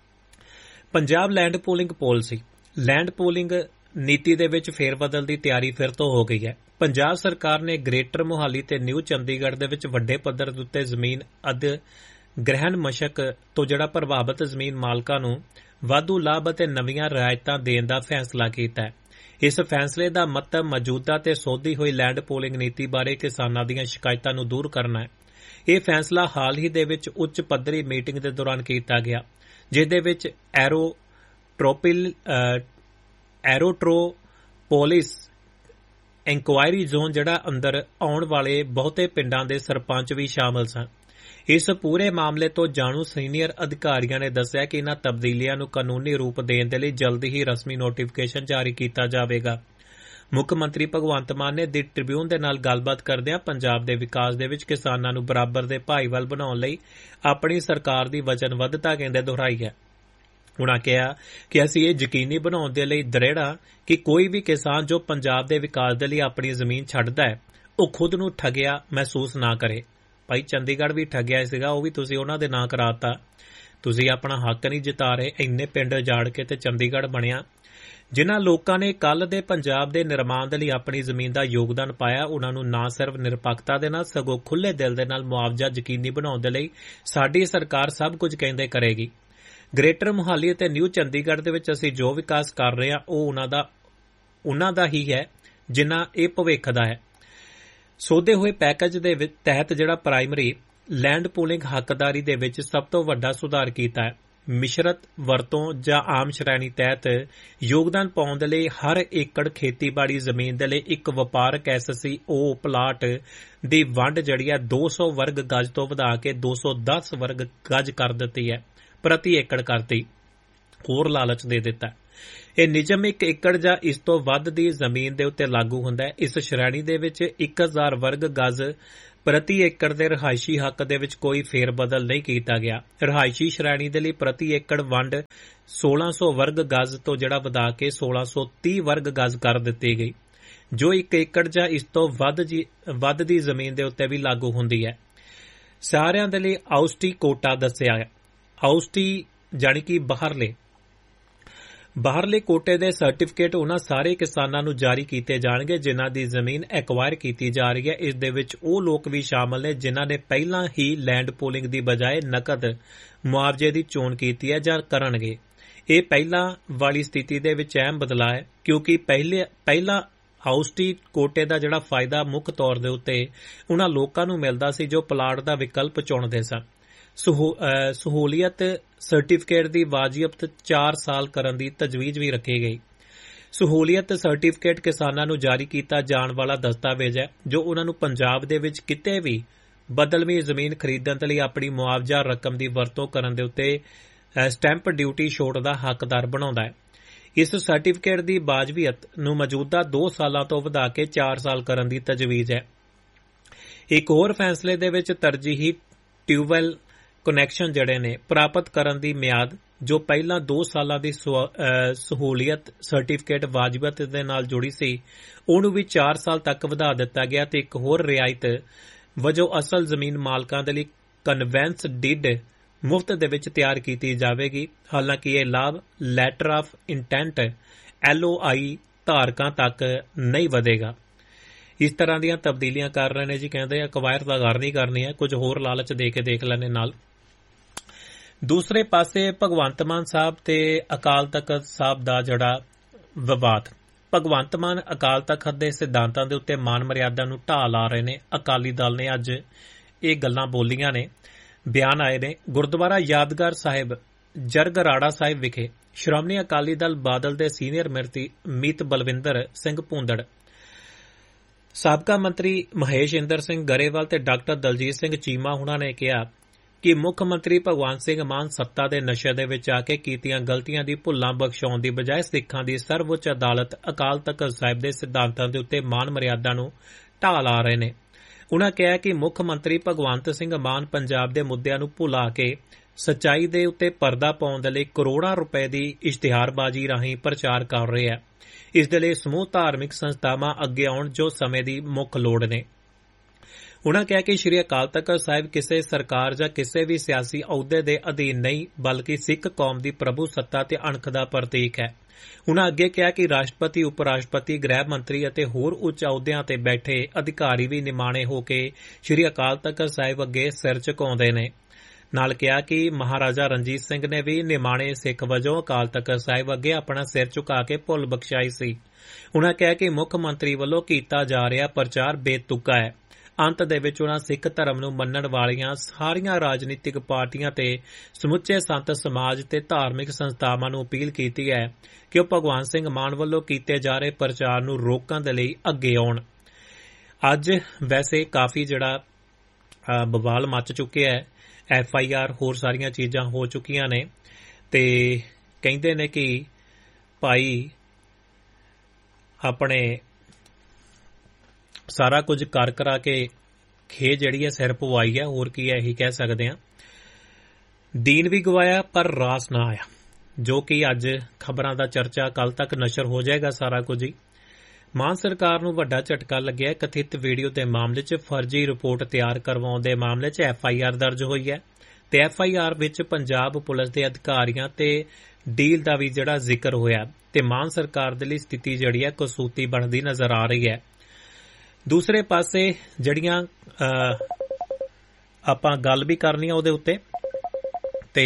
Punjab land pooling policy land pooling ਨੀਤੀ ਦੇ ਵਿੱਚ ਫੇਰਬਦਲ ਦੀ ਤਿਆਰੀ ਫਿਰ ਤੋਂ ਹੋ ਗਈ ਹੈ। ਪੰਜਾਬ ਸਰਕਾਰ ਨੇ ਗ੍ਰੇਟਰ ਮੁਹਾਲੀ ਤੇ ਨਿਊ ਚੰਡੀਗੜ੍ਹ ਦੇ ਵਿੱਚ ਵੱਡੇ ਪੱਧਰ ਦੇ ਉੱਤੇ ਜ਼ਮੀਨ ਅਧਿਗ੍ਰਹਿਣ ਮਸ਼ਕ ਤੋਂ ਜਿਹੜਾ ਪ੍ਰਭਾਵਿਤ ਜ਼ਮੀਨ ਮਾਲਕਾਂ ਨੂੰ ਵਾਧੂ ਲਾਭ ਅਤੇ ਨਵੀਆਂ ਰਿਆਇਤਾਂ ਦੇਣ ਦਾ ਫੈਸਲਾ ਕੀਤਾ ਹੈ। ਇਸ ਫੈਸਲੇ ਦਾ ਮਤਲਬ ਮੌਜੂਦਾ ਤੇ ਸੋਧੀ ਹੋਈ ਲੈਂਡ ਪੂਲਿੰਗ ਨੀਤੀ ਬਾਰੇ ਕਿਸਾਨਾਂ ਦੀਆਂ ਸ਼ਿਕਾਇਤਾਂ ਨੂੰ ਦੂਰ ਕਰਨਾ ਹੈ। ਇਹ ਫੈਸਲਾ ਹਾਲ ਹੀ ਦੇ ਵਿੱਚ ਉੱਚ ਪੱਧਰੀ ਮੀਟਿੰਗ ਦੇ ਦੌਰਾਨ ਕੀਤਾ ਗਿਆ, ਜਿਹਦੇ ਵਿੱਚ ਐਰੋਟ੍ਰੋਪੋਲਿਸ ਇਨਕੁਆਇਰੀ ਜ਼ੋਨ ਜਿਹੜਾ ਅੰਦਰ ਆਉਣ ਵਾਲੇ ਬਹੁਤੇ ਪਿੰਡਾਂ ਦੇ ਸਰਪੰਚ ਵੀ ਸ਼ਾਮਲ ਸਨ। ਇਸ ਪੂਰੇ ਮਾਮਲੇ ਤੋਂ ਜਾਣੂ ਸੀਨੀਅਰ ਅਧਿਕਾਰੀਆਂ ਨੇ ਦੱਸਿਆ ਕਿ ਇਨ੍ਹਾਂ ਤਬਦੀਲੀਆਂ ਨੂੰ ਕਾਨੂੰਨੀ ਰੂਪ ਦੇਣ ਦੇ ਲਈ ਜਲਦੀ ਹੀ ਰਸਮੀ ਨੋਟੀਫਿਕੇਸ਼ਨ ਜਾਰੀ ਕੀਤਾ ਜਾਵੇਗਾ। ਮੁੱਖ ਮੰਤਰੀ ਭਗਵੰਤ ਮਾਨ ਨੇ ਦੀ ਟ੍ਰਿਬਿਊਨ ਦੇ ਨਾਲ ਗੱਲਬਾਤ ਕਰਦਿਆਂ ਪੰਜਾਬ ਦੇ ਵਿਕਾਸ ਦੇ ਵਿੱਚ ਕਿਸਾਨਾਂ ਨੂੰ ਬਰਾਬਰ ਦੇ ਭਾਈਵਾਲ ਬਣਾਉਣ ਲਈ ਆਪਣੀ ਸਰਕਾਰ ਦੀ ਵਚਨਬੱਧਤਾ ਕਹਿੰਦੇ ਦੁਹਰਾਈ ਹੈ। ਉਨ੍ਹਾਂ ਕਿਹਾ ਕਿ ਅਸੀਂ ਇਹ ਯਕੀਨੀ ਬਣਾਉਣ ਦੇ ਲਈ ਦ੍ਰਿੜ ਹਾਂ ਕਿ ਕੋਈ ਵੀ ਕਿਸਾਨ ਜੋ ਪੰਜਾਬ ਦੇ ਵਿਕਾਸ ਦੇ ਲਈ ਆਪਣੀ ਜ਼ਮੀਨ ਛੱਡਦਾ ਹੈ ਉਹ ਖੁਦ ਨੂੰ ਠੱਗਿਆ ਮਹਿਸੂਸ ਨਾ ਕਰੇ। ਭਾਈ ਚੰਡੀਗੜ੍ਹ ਵੀ ਠੱਗਿਆ ਸੀਗਾ, ਉਹ ਵੀ ਤੁਸੀਂ ਉਹਨਾਂ ਦੇ ਨਾਂ ਕਰਾਤਾ। ਤੁਸੀਂ ਆਪਣਾ ਹੱਕ ਨਹੀਂ ਜਿਤਾ ਰਹੇ, ਇੰਨੇ ਪਿੰਡ ਉਜਾੜ ਕੇ ਤੇ ਚੰਡੀਗੜ੍ਹ ਬਣਿਆ। ਜਿਨ੍ਹਾਂ ਲੋਕਾਂ ਨੇ ਕੱਲ੍ਹ ਦੇ ਪੰਜਾਬ ਦੇ ਨਿਰਮਾਣ ਦੇ ਲਈ ਆਪਣੀ ਜ਼ਮੀਨ ਦਾ ਯੋਗਦਾਨ ਪਾਇਆ, ਉਹਨਾਂ ਨੂੰ ਨਾ ਸਿਰਫ ਨਿਰਪੱਖਤਾ ਦੇ ਨਾਲ ਸਗੋਂ ਖੁੱਲ੍ਹੇ ਦਿਲ ਦੇ ਨਾਲ ਮੁਆਵਜ਼ਾ ਯਕੀਨੀ ਬਣਾਉਣ ਦੇ ਲਈ ਸਾਡੀ ਸਰਕਾਰ ਸਭ ਕੁਝ ਕਹਿੰਦੇ ਕਰੇਗੀ। ਗ੍ਰੇਟਰ ਮੁਹਾਲੀ ਅਤੇ ਨਿਊ ਚੰਡੀਗੜ੍ਹ ਦੇ ਵਿੱਚ ਅਸੀਂ ਜੋ ਵਿਕਾਸ ਕਰ ਰਹੇ ਹਾਂ ਉਹ ਉਹਨਾਂ ਦਾ ਹੀ ਹੈ ਜਿਨ੍ਹਾਂ ਇਹ ਭਵਿੱਖ ਦਾ ਹੈ। ਸੋਧੇ ਹੋਏ ਪੈਕੇਜ ਦੇ ਤਹਿਤ ਜਿਹੜਾ ਪ੍ਰਾਇਮਰੀ ਲੈਂਡ ਪੂਲਿੰਗ ਹੱਕਦਾਰੀ ਦੇ ਵਿੱਚ ਸਭ ਤੋਂ ਵੱਡਾ ਸੁਧਾਰ ਕੀਤਾ ਹੈ। ਮਿਸ਼ਰਤ ਵਰਤੋਂ ਜਾਂ ਆਮ ਸ਼੍ਰੇਣੀ ਤਹਿਤ ਯੋਗਦਾਨ ਪਾਉਣ ਦੇ ਲਈ ਹਰ ਏਕੜ ਖੇਤੀਬਾੜੀ ਜ਼ਮੀਨ ਦੇ ਲਈ ਇੱਕ ਵਪਾਰਕ SCO ਪਲਾਟ ਦੀ ਵੰਡ ਜਿਹੜੀ ਹੈ 200 ਵਰਗ ਗਜ ਤੋਂ ਵਧਾ ਕੇ 210 ਵਰਗ ਗਜ ਕਰ ਦਿੱਤੀ ਹੈ, ਪ੍ਰਤੀ ਏਕੜ ਕਰਤੀ, ਹੋਰ ਲਾਲਚ ਦੇ ਦਿੱਤਾ। ਇਹ ਨਿਯਮ 1 ਏਕੜ ਜਾਂ ਇਸ ਤੋਂ ਵੱਧ ਦੀ ਜ਼ਮੀਨ ਦੇ ਉੱਤੇ ਲਾਗੂ ਹੁੰਦਾ ਹੈ। ਇਸ ਸ਼੍ਰੇਣੀ ਦੇ ਵਿੱਚ 1000 ਵਰਗ ਗਜ਼ ਪ੍ਰਤੀ ਏਕੜ ਦੇ ਰਿਹਾਇਸ਼ੀ ਹੱਕ ਦੇ ਵਿੱਚ ਕੋਈ ਫੇਰ ਬਦਲ ਨਹੀਂ ਕੀਤਾ ਗਿਆ। ਰਿਹਾਇਸ਼ੀ ਸ਼੍ਰੇਣੀ ਦੇ ਲਈ ਪ੍ਰਤੀ ਏਕੜ ਵੰਡ 1600 ਵਰਗ ਗਜ਼ ਤੋਂ ਜਿਹੜਾ ਵਧਾ ਕੇ 1630 ਵਰਗ ਗਜ਼ ਕਰ ਦਿੱਤੀ ਗਈ, ਜੋ 1 ਏਕੜ ਜਾਂ ਇਸ ਤੋਂ ਵੱਧ ਦੀ ਜ਼ਮੀਨ ਦੇ ਉੱਤੇ ਵੀ ਲਾਗੂ ਹੁੰਦੀ ਹੈ। ਸਾਰਿਆਂ ਦੇ ਲਈ ਆਉਸਟੀ ਕੋਟਾ ਦੱਸਿਆ ਹੈ। ਆਉਸਟੀ ਜਾਣੀ ਕਿ ਬਾਹਰਲੇ ਕੋਟੇ ਦੇ ਸਰਟੀਫਿਕੇਟ ਉਹਨਾਂ ਸਾਰੇ ਕਿਸਾਨਾਂ ਨੂੰ ਜਾਰੀ ਕੀਤੇ ਜਾਣਗੇ ਜਿਨ੍ਹਾਂ ਦੀ ਜ਼ਮੀਨ ਐਕਵਾਇਰ ਕੀਤੀ ਜਾ ਰਹੀ ਹੈ। ਇਸ ਦੇ ਵਿੱਚ ਉਹ ਲੋਕ ਵੀ ਸ਼ਾਮਲ ਨੇ ਜਿਨ੍ਹਾਂ ਨੇ ਪਹਿਲਾਂ ਹੀ ਲੈਂਡ ਪੂਲਿੰਗ ਦੀ ਬਜਾਏ ਨਕਦ ਮੁਆਵਜ਼ੇ ਦੀ ਚੋਣ ਕੀਤੀ ਹੈ ਜਾਂ ਕਰਨਗੇ। ਇਹ ਪਹਿਲਾਂ ਵਾਲੀ ਸਥਿਤੀ ਦੇ ਵਿੱਚ ਅਹਿਮ ਬਦਲਾਅ ਹੈ, ਕਿਉਂਕਿ ਪਹਿਲਾਂ ਆਉਸਟੀ ਕੋਟੇ ਦਾ ਜਿਹੜਾ ਫਾਇਦਾ ਮੁੱਖ ਤੌਰ ਦੇ ਉੱਤੇ ਉਹਨਾਂ ਲੋਕਾਂ ਨੂੰ ਮਿਲਦਾ ਸੀ ਜੋ ਪਲਾਟ ਦਾ ਵਿਕਲਪ ਚੁਣਦੇ ਸਨ। ਸਹੂਲੀਅਤ ਸਰਟੀਫਿਕੇਟ ਦੀ ਵਾਜਿਬਤ 4 ਸਾਲ ਕਰਨ ਦੀ ਤਜਵੀਜ਼ ਵੀ ਰੱਖੀ ਗਈ। ਸਹੂਲੀਅਤ ਸਰਟੀਫਿਕੇਟ ਕਿਸਾਨਾਂ ਨੂੰ ਜਾਰੀ ਕੀਤਾ ਜਾਣ ਵਾਲਾ ਦਸਤਾਵੇਜ਼ ਹੈ ਜੋ ਉਹਨਾਂ ਨੂੰ ਪੰਜਾਬ ਦੇ ਵਿੱਚ ਕਿਤੇ ਵੀ ਬਦਲਵੀਂ ਜ਼ਮੀਨ ਖਰੀਦਣ ਲਈ ਆਪਣੀ ਮੁਆਵਜ਼ਾ ਰਕਮ ਦੀ ਵਰਤੋਂ ਕਰਨ ਦੇ ਉੱਤੇ ਸਟੈਂਪ ਡਿਊਟੀ ਛੋਟ ਦਾ ਹੱਕਦਾਰ ਬਣਾਉਂਦਾ ਹੈ। ਇਸ ਸਰਟੀਫਿਕੇਟ ਦੀ ਵਾਜਬੀਅਤ ਨੂੰ ਮੌਜੂਦਾ 2 ਸਾਲਾਂ ਤੋਂ ਵਧਾ ਕੇ 4 ਸਾਲ ਕਰਨ ਦੀ ਤਜਵੀਜ਼ ਹੈ। ਇੱਕ ਹੋਰ ਫੈਸਲੇ ਦੇ ਵਿੱਚ ਤਰਜੀਹੀ ਟਿਊਬਵੈੱਲ ਕਨੈਕਸ਼ਨ ਜਿਹੜੇ ਨੇ ਪ੍ਰਾਪਤ ਕਰਨ ਦੀ ਮਿਆਦ ਜੋ ਪਹਿਲਾਂ 2 ਸਾਲਾਂ ਦੀ ਸਹੂਲੀਅਤ ਸਰਟੀਫਿਕੇਟ ਵਾਜਬੀਅਤ ਦੇ ਨਾਲ ਜੁੜੀ ਸੀ ਉਹਨੂੰ ਵੀ 4 ਸਾਲ ਤੱਕ ਵਧਾ ਦਿੱਤਾ ਗਿਆ ਤੇ ਇੱਕ ਹੋਰ ਰਿਆਇਤ ਵਜੋਂ ਅਸਲ ਜ਼ਮੀਨ ਮਾਲਕਾਂ ਦੇ ਲਈ ਕਨਵੈਂਸ ਡੀਡ ਮੁਫਤ ਦੇ ਵਿੱਚ ਤਿਆਰ ਕੀਤੀ ਜਾਵੇਗੀ। ਹਾਲਾਂਕਿ ਇਹ ਲਾਭ ਲੈਟਰ ਆਫ ਇੰਟੈਂਟ LOI ਧਾਰਕਾਂ ਤੱਕ ਨਹੀਂ ਵਧੇਗਾ। ਇਸ ਤਰ੍ਹਾਂ ਦੀਆਂ ਤਬਦੀਲੀਆਂ ਕਰ ਰਹੇ ਨੇ ਜੀ। ਕਹਿੰਦੇ ਅਕਵਾਇਰ ਤਾਂ ਕਰਨੀ ਹੈ, ਕੁਝ ਹੋਰ ਲਾਲਚ ਦੇ ਕੇ ਦੇਖ ਲੈਣੇ ਨਾਲ। ਦੂਸਰੇ ਪਾਸੇ ਭਗਵੰਤ ਮਾਨ ਸਾਹਿਬ ਤੇ ਅਕਾਲ ਤਖਤ ਸਾਹਿਬ ਦਾ ਜਿਹੜਾ ਵਿਵਾਦ। ਭਗਵੰਤ ਮਾਨ ਅਕਾਲ ਤਖਤ ਦੇ ਸਿਧਾਂਤਾਂ ਦੇ ਉੱਤੇ ਮਾਨ ਮਰਿਆਦਾ ਨੂੰ ਢਾਹ ਲਾ ਰਹੇ ਨੇ। ਅਕਾਲੀ ਦਲ ਨੇ ਅੱਜ ਇਹ ਗੱਲਾਂ ਬੋਲੀਆਂ ਨੇ, ਬਿਆਨ ਆਏ ਨੇ। ਗੁਰਦੁਆਰਾ ਯਾਦਗਾਰ ਸਾਹਿਬ ਜਰਗਰਾੜਾ ਸਾਹਿਬ ਵਿਖੇ ਸ਼੍ਰੋਮਣੀ ਅਕਾਲੀ ਦਲ ਬਾਦਲ ਦੇ ਸੀਨੀਅਰ ਮੀਤ ਬਲਵਿੰਦਰ ਸਿੰਘ ਭੂੰਦੜ, ਸਾਬਕਾ ਮੰਤਰੀ ਮਹੇਸ਼ ਇੰਦਰ ਸਿੰਘ ਗਰੇਵਾਲ ਤੇ ਡਾਕਟਰ ਦਲਜੀਤ ਸਿੰਘ ਚੀਮਾ ਹੁਣਾਂ ਨੇ ਕਿਹਾ ਕਿ ਮੁੱਖ ਮੰਤਰੀ ਭਗਵੰਤ ਸਿੰਘ ਮਾਨ ਸੱਤਾ ਦੇ ਨਸ਼ੇ ਦੇ ਵਿੱਚ ਆ ਕੇ ਕੀਤੀਆਂ ਗਲਤੀਆਂ ਦੀ ਭੁੱਲਾਂ ਬਖਸ਼ਾਉਣ ਦੀ ਬਜਾਏ ਸਿੱਖਾਂ ਦੀ ਸਰਵਉੱਚ ਅਦਾਲਤ ਅਕਾਲ ਤਖਤ ਸਾਹਿਬ ਦੇ ਸਿਧਾਂਤਾਂ ਦੇ ਉੱਤੇ ਮਾਨ ਮਰਿਆਦਾ ਨੂੰ ਢਾਹ ਲਾ ਰਹੇ ਨੇ। ਉਨ੍ਹਾਂ ਕਿਹਾ ਕਿ ਮੁੱਖ ਮੰਤਰੀ ਭਗਵੰਤ ਸਿੰਘ ਮਾਨ ਪੰਜਾਬ ਦੇ ਮੁੱਦਿਆਂ ਨੂੰ ਭੁਲਾ ਕੇ ਸੱਚਾਈ ਦੇ ਉੱਤੇ ਪਰਦਾ ਪਾਉਣ ਦੇ ਲਈ ਕਰੋੜਾਂ ਰੁਪਏ ਦੀ ਇਸ਼ਤਿਹਾਰਬਾਜ਼ੀ ਰਾਹੀਂ ਪ੍ਰਚਾਰ ਕਰ ਰਹੇ ਹੈ। ਇਸ ਦੇ ਲਈ ਸਮੂਹ ਧਾਰਮਿਕ ਸੰਸਥਾਵਾਂ ਅੱਗੇ ਆਉਣ ਜੋ ਸਮੇਂ ਦੀ ਮੁੱਖ ਲੋੜ ਨੇ। ਉਨ੍ਹਾਂ ਕਿਹਾ ਕਿ ਸ਼੍ਰੀ ਅਕਾਲ ਤਖਤ ਸਾਹਿਬ ਕਿਸੇ ਸਰਕਾਰ ਜਾਂ ਕਿਸੇ ਵੀ ਸਿਆਸੀ ਅਹੁਦੇ ਦੇ ਅਧੀਨ ਨਹੀਂ ਬਲਕਿ ਸਿੱਖ ਕੌਮ ਦੀ ਪ੍ਰਭੂ ਸੱਤਾ ਤੇ ਅਣਖ ਦਾ ਪ੍ਰਤੀਕ ਹੈ। ਉਨ੍ਹਾਂ ਅੱਗੇ ਕਿਹਾ ਕਿ ਰਾਸ਼ਟਰਪਤੀ, ਉਪ ਰਾਸ਼ਟਰਪਤੀ, ਗ੍ਰਹਿ ਮੰਤਰੀ ਅਤੇ ਹੋਰ ਉੱਚ ਅਹੁਦਿਆਂ ਤੇ ਬੈਠੇ ਅਧਿਕਾਰੀ ਵੀ ਨਿਮਾਣੇ ਹੋ ਕੇ ਸ਼੍ਰੀ ਅਕਾਲ ਤਖਤ ਸਾਹਿਬ ਅੱਗੇ ਸਿਰ ਝੁਕਾਉਂਦੇ ਨੇ। ਨਾਲ ਕਿਹਾ ਕਿ ਮਹਾਰਾਜਾ ਰਣਜੀਤ ਸਿੰਘ ਨੇ ਵੀ ਨਿਮਾਣੇ ਸਿੱਖ ਵਜੋਂ ਅਕਾਲ ਤਖਤ ਸਾਹਿਬ ਅੱਗੇ ਆਪਣਾ ਸਿਰ ਝੁਕਾ ਕੇ ਭੁੱਲ ਬਖਸ਼ਾਈ ਸੀ। ਉਨ੍ਹਾਂ ਕਿਹਾ ਕਿ ਮੁੱਖ ਮੰਤਰੀ ਵੱਲੋਂ ਕੀਤਾ ਜਾ ਰਿਹਾ ਪ੍ਰਚਾਰ ਬੇਤੁਕਾ ਹੈ। ਅੰਤ ਦੇ ਵਿੱਚ ਉਨ੍ਹਾਂ ਸਿੱਖ ਧਰਮ ਨੂੰ ਮੰਨਣ ਵਾਲੀਆਂ ਸਾਰੀਆਂ ਰਾਜਨੀਤਿਕ ਪਾਰਟੀਆਂ ਤੇ ਸਮੁੱਚੇ ਸੰਤ ਸਮਾਜ ਤੇ ਧਾਰਮਿਕ ਸੰਸਥਾਵਾਂ ਨੂੰ ਅਪੀਲ ਕੀਤੀ ਹੈ ਕਿ ਉਹ ਭਗਵੰਤ ਸਿੰਘ ਮਾਨ ਵੱਲੋਂ ਕੀਤੇ ਜਾ ਰਹੇ ਪ੍ਰਚਾਰ ਨੂੰ ਰੋਕਣ ਦੇ ਲਈ ਅੱਗੇ ਆਉਣ। ਅੱਜ ਵੈਸੇ ਕਾਫੀ ਜਿਹੜਾ ਬਵਾਲ ਮਚ ਚੁੱਕਿਆ ਹੈ। FIR ਹੋਰ ਸਾਰੀਆਂ ਚੀਜ਼ਾਂ ਹੋ ਚੁੱਕੀਆਂ ਨੇ ਤੇ ਕਹਿੰਦੇ ਨੇ ਕਿ ਭਾਈ ਆਪਣੇ ਸਾਰਾ ਕੁਝ ਕਰ ਕਰਾ ਕੇ ਖੇ ਜਿਹੜੀ ਹੈ ਸਿਰ ਪਵਾਈ ਹੈ। ਹੋਰ ਕੀ ਹੈ, ਇਹੀ ਕਹਿ ਸਕਦੇ ਹਾਂ। ਦੀਨ ਵੀ ਗਵਾਇਆ ਪਰ ਰਾਸ ਨਾ ਆਇਆ, ਜੋ ਕਿ ਅੱਜ ਖਬਰਾਂ ਦਾ ਚਰਚਾ ਕੱਲ ਤੱਕ ਨਸ਼ਰ ਹੋ ਜਾਏਗਾ ਸਾਰਾ ਕੁਝ ਹੀ। ਮਾਨ ਸਰਕਾਰ ਨੂੰ ਵੱਡਾ ਝਟਕਾ ਲੱਗਿਆ। ਕਥਿਤ ਵੀਡੀਓ ਦੇ ਮਾਮਲੇ 'ਚ ਫਰਜ਼ੀ ਰਿਪੋਰਟ ਤਿਆਰ ਕਰਵਾਉਣ ਦੇ ਮਾਮਲੇ 'ਚ FIR ਦਰਜ ਹੋਈ ਹੈ ਤੇ FIR ਵਿੱਚ ਪੰਜਾਬ ਪੁਲਿਸ ਦੇ ਅਧਿਕਾਰੀਆਂ ਤੇ ਡੀਲ ਦਾ ਵੀ ਜਿਹੜਾ ਜ਼ਿਕਰ ਹੋਇਆ ਤੇ ਮਾਨ ਸਰਕਾਰ ਦੇ ਲਈ ਸਥਿਤੀ ਜਿਹੜੀ ਹੈ ਕਸੂਤੀ ਬਣਦੀ ਨਜ਼ਰ ਆ ਰਹੀ ਹੈ। ਦੂਸਰੇ ਪਾਸੇ ਜਿਹੜੀਆਂ ਆਪਾਂ ਗੱਲ ਵੀ ਕਰਨੀ ਆ ਉਹਦੇ ਉੱਤੇ ਤੇ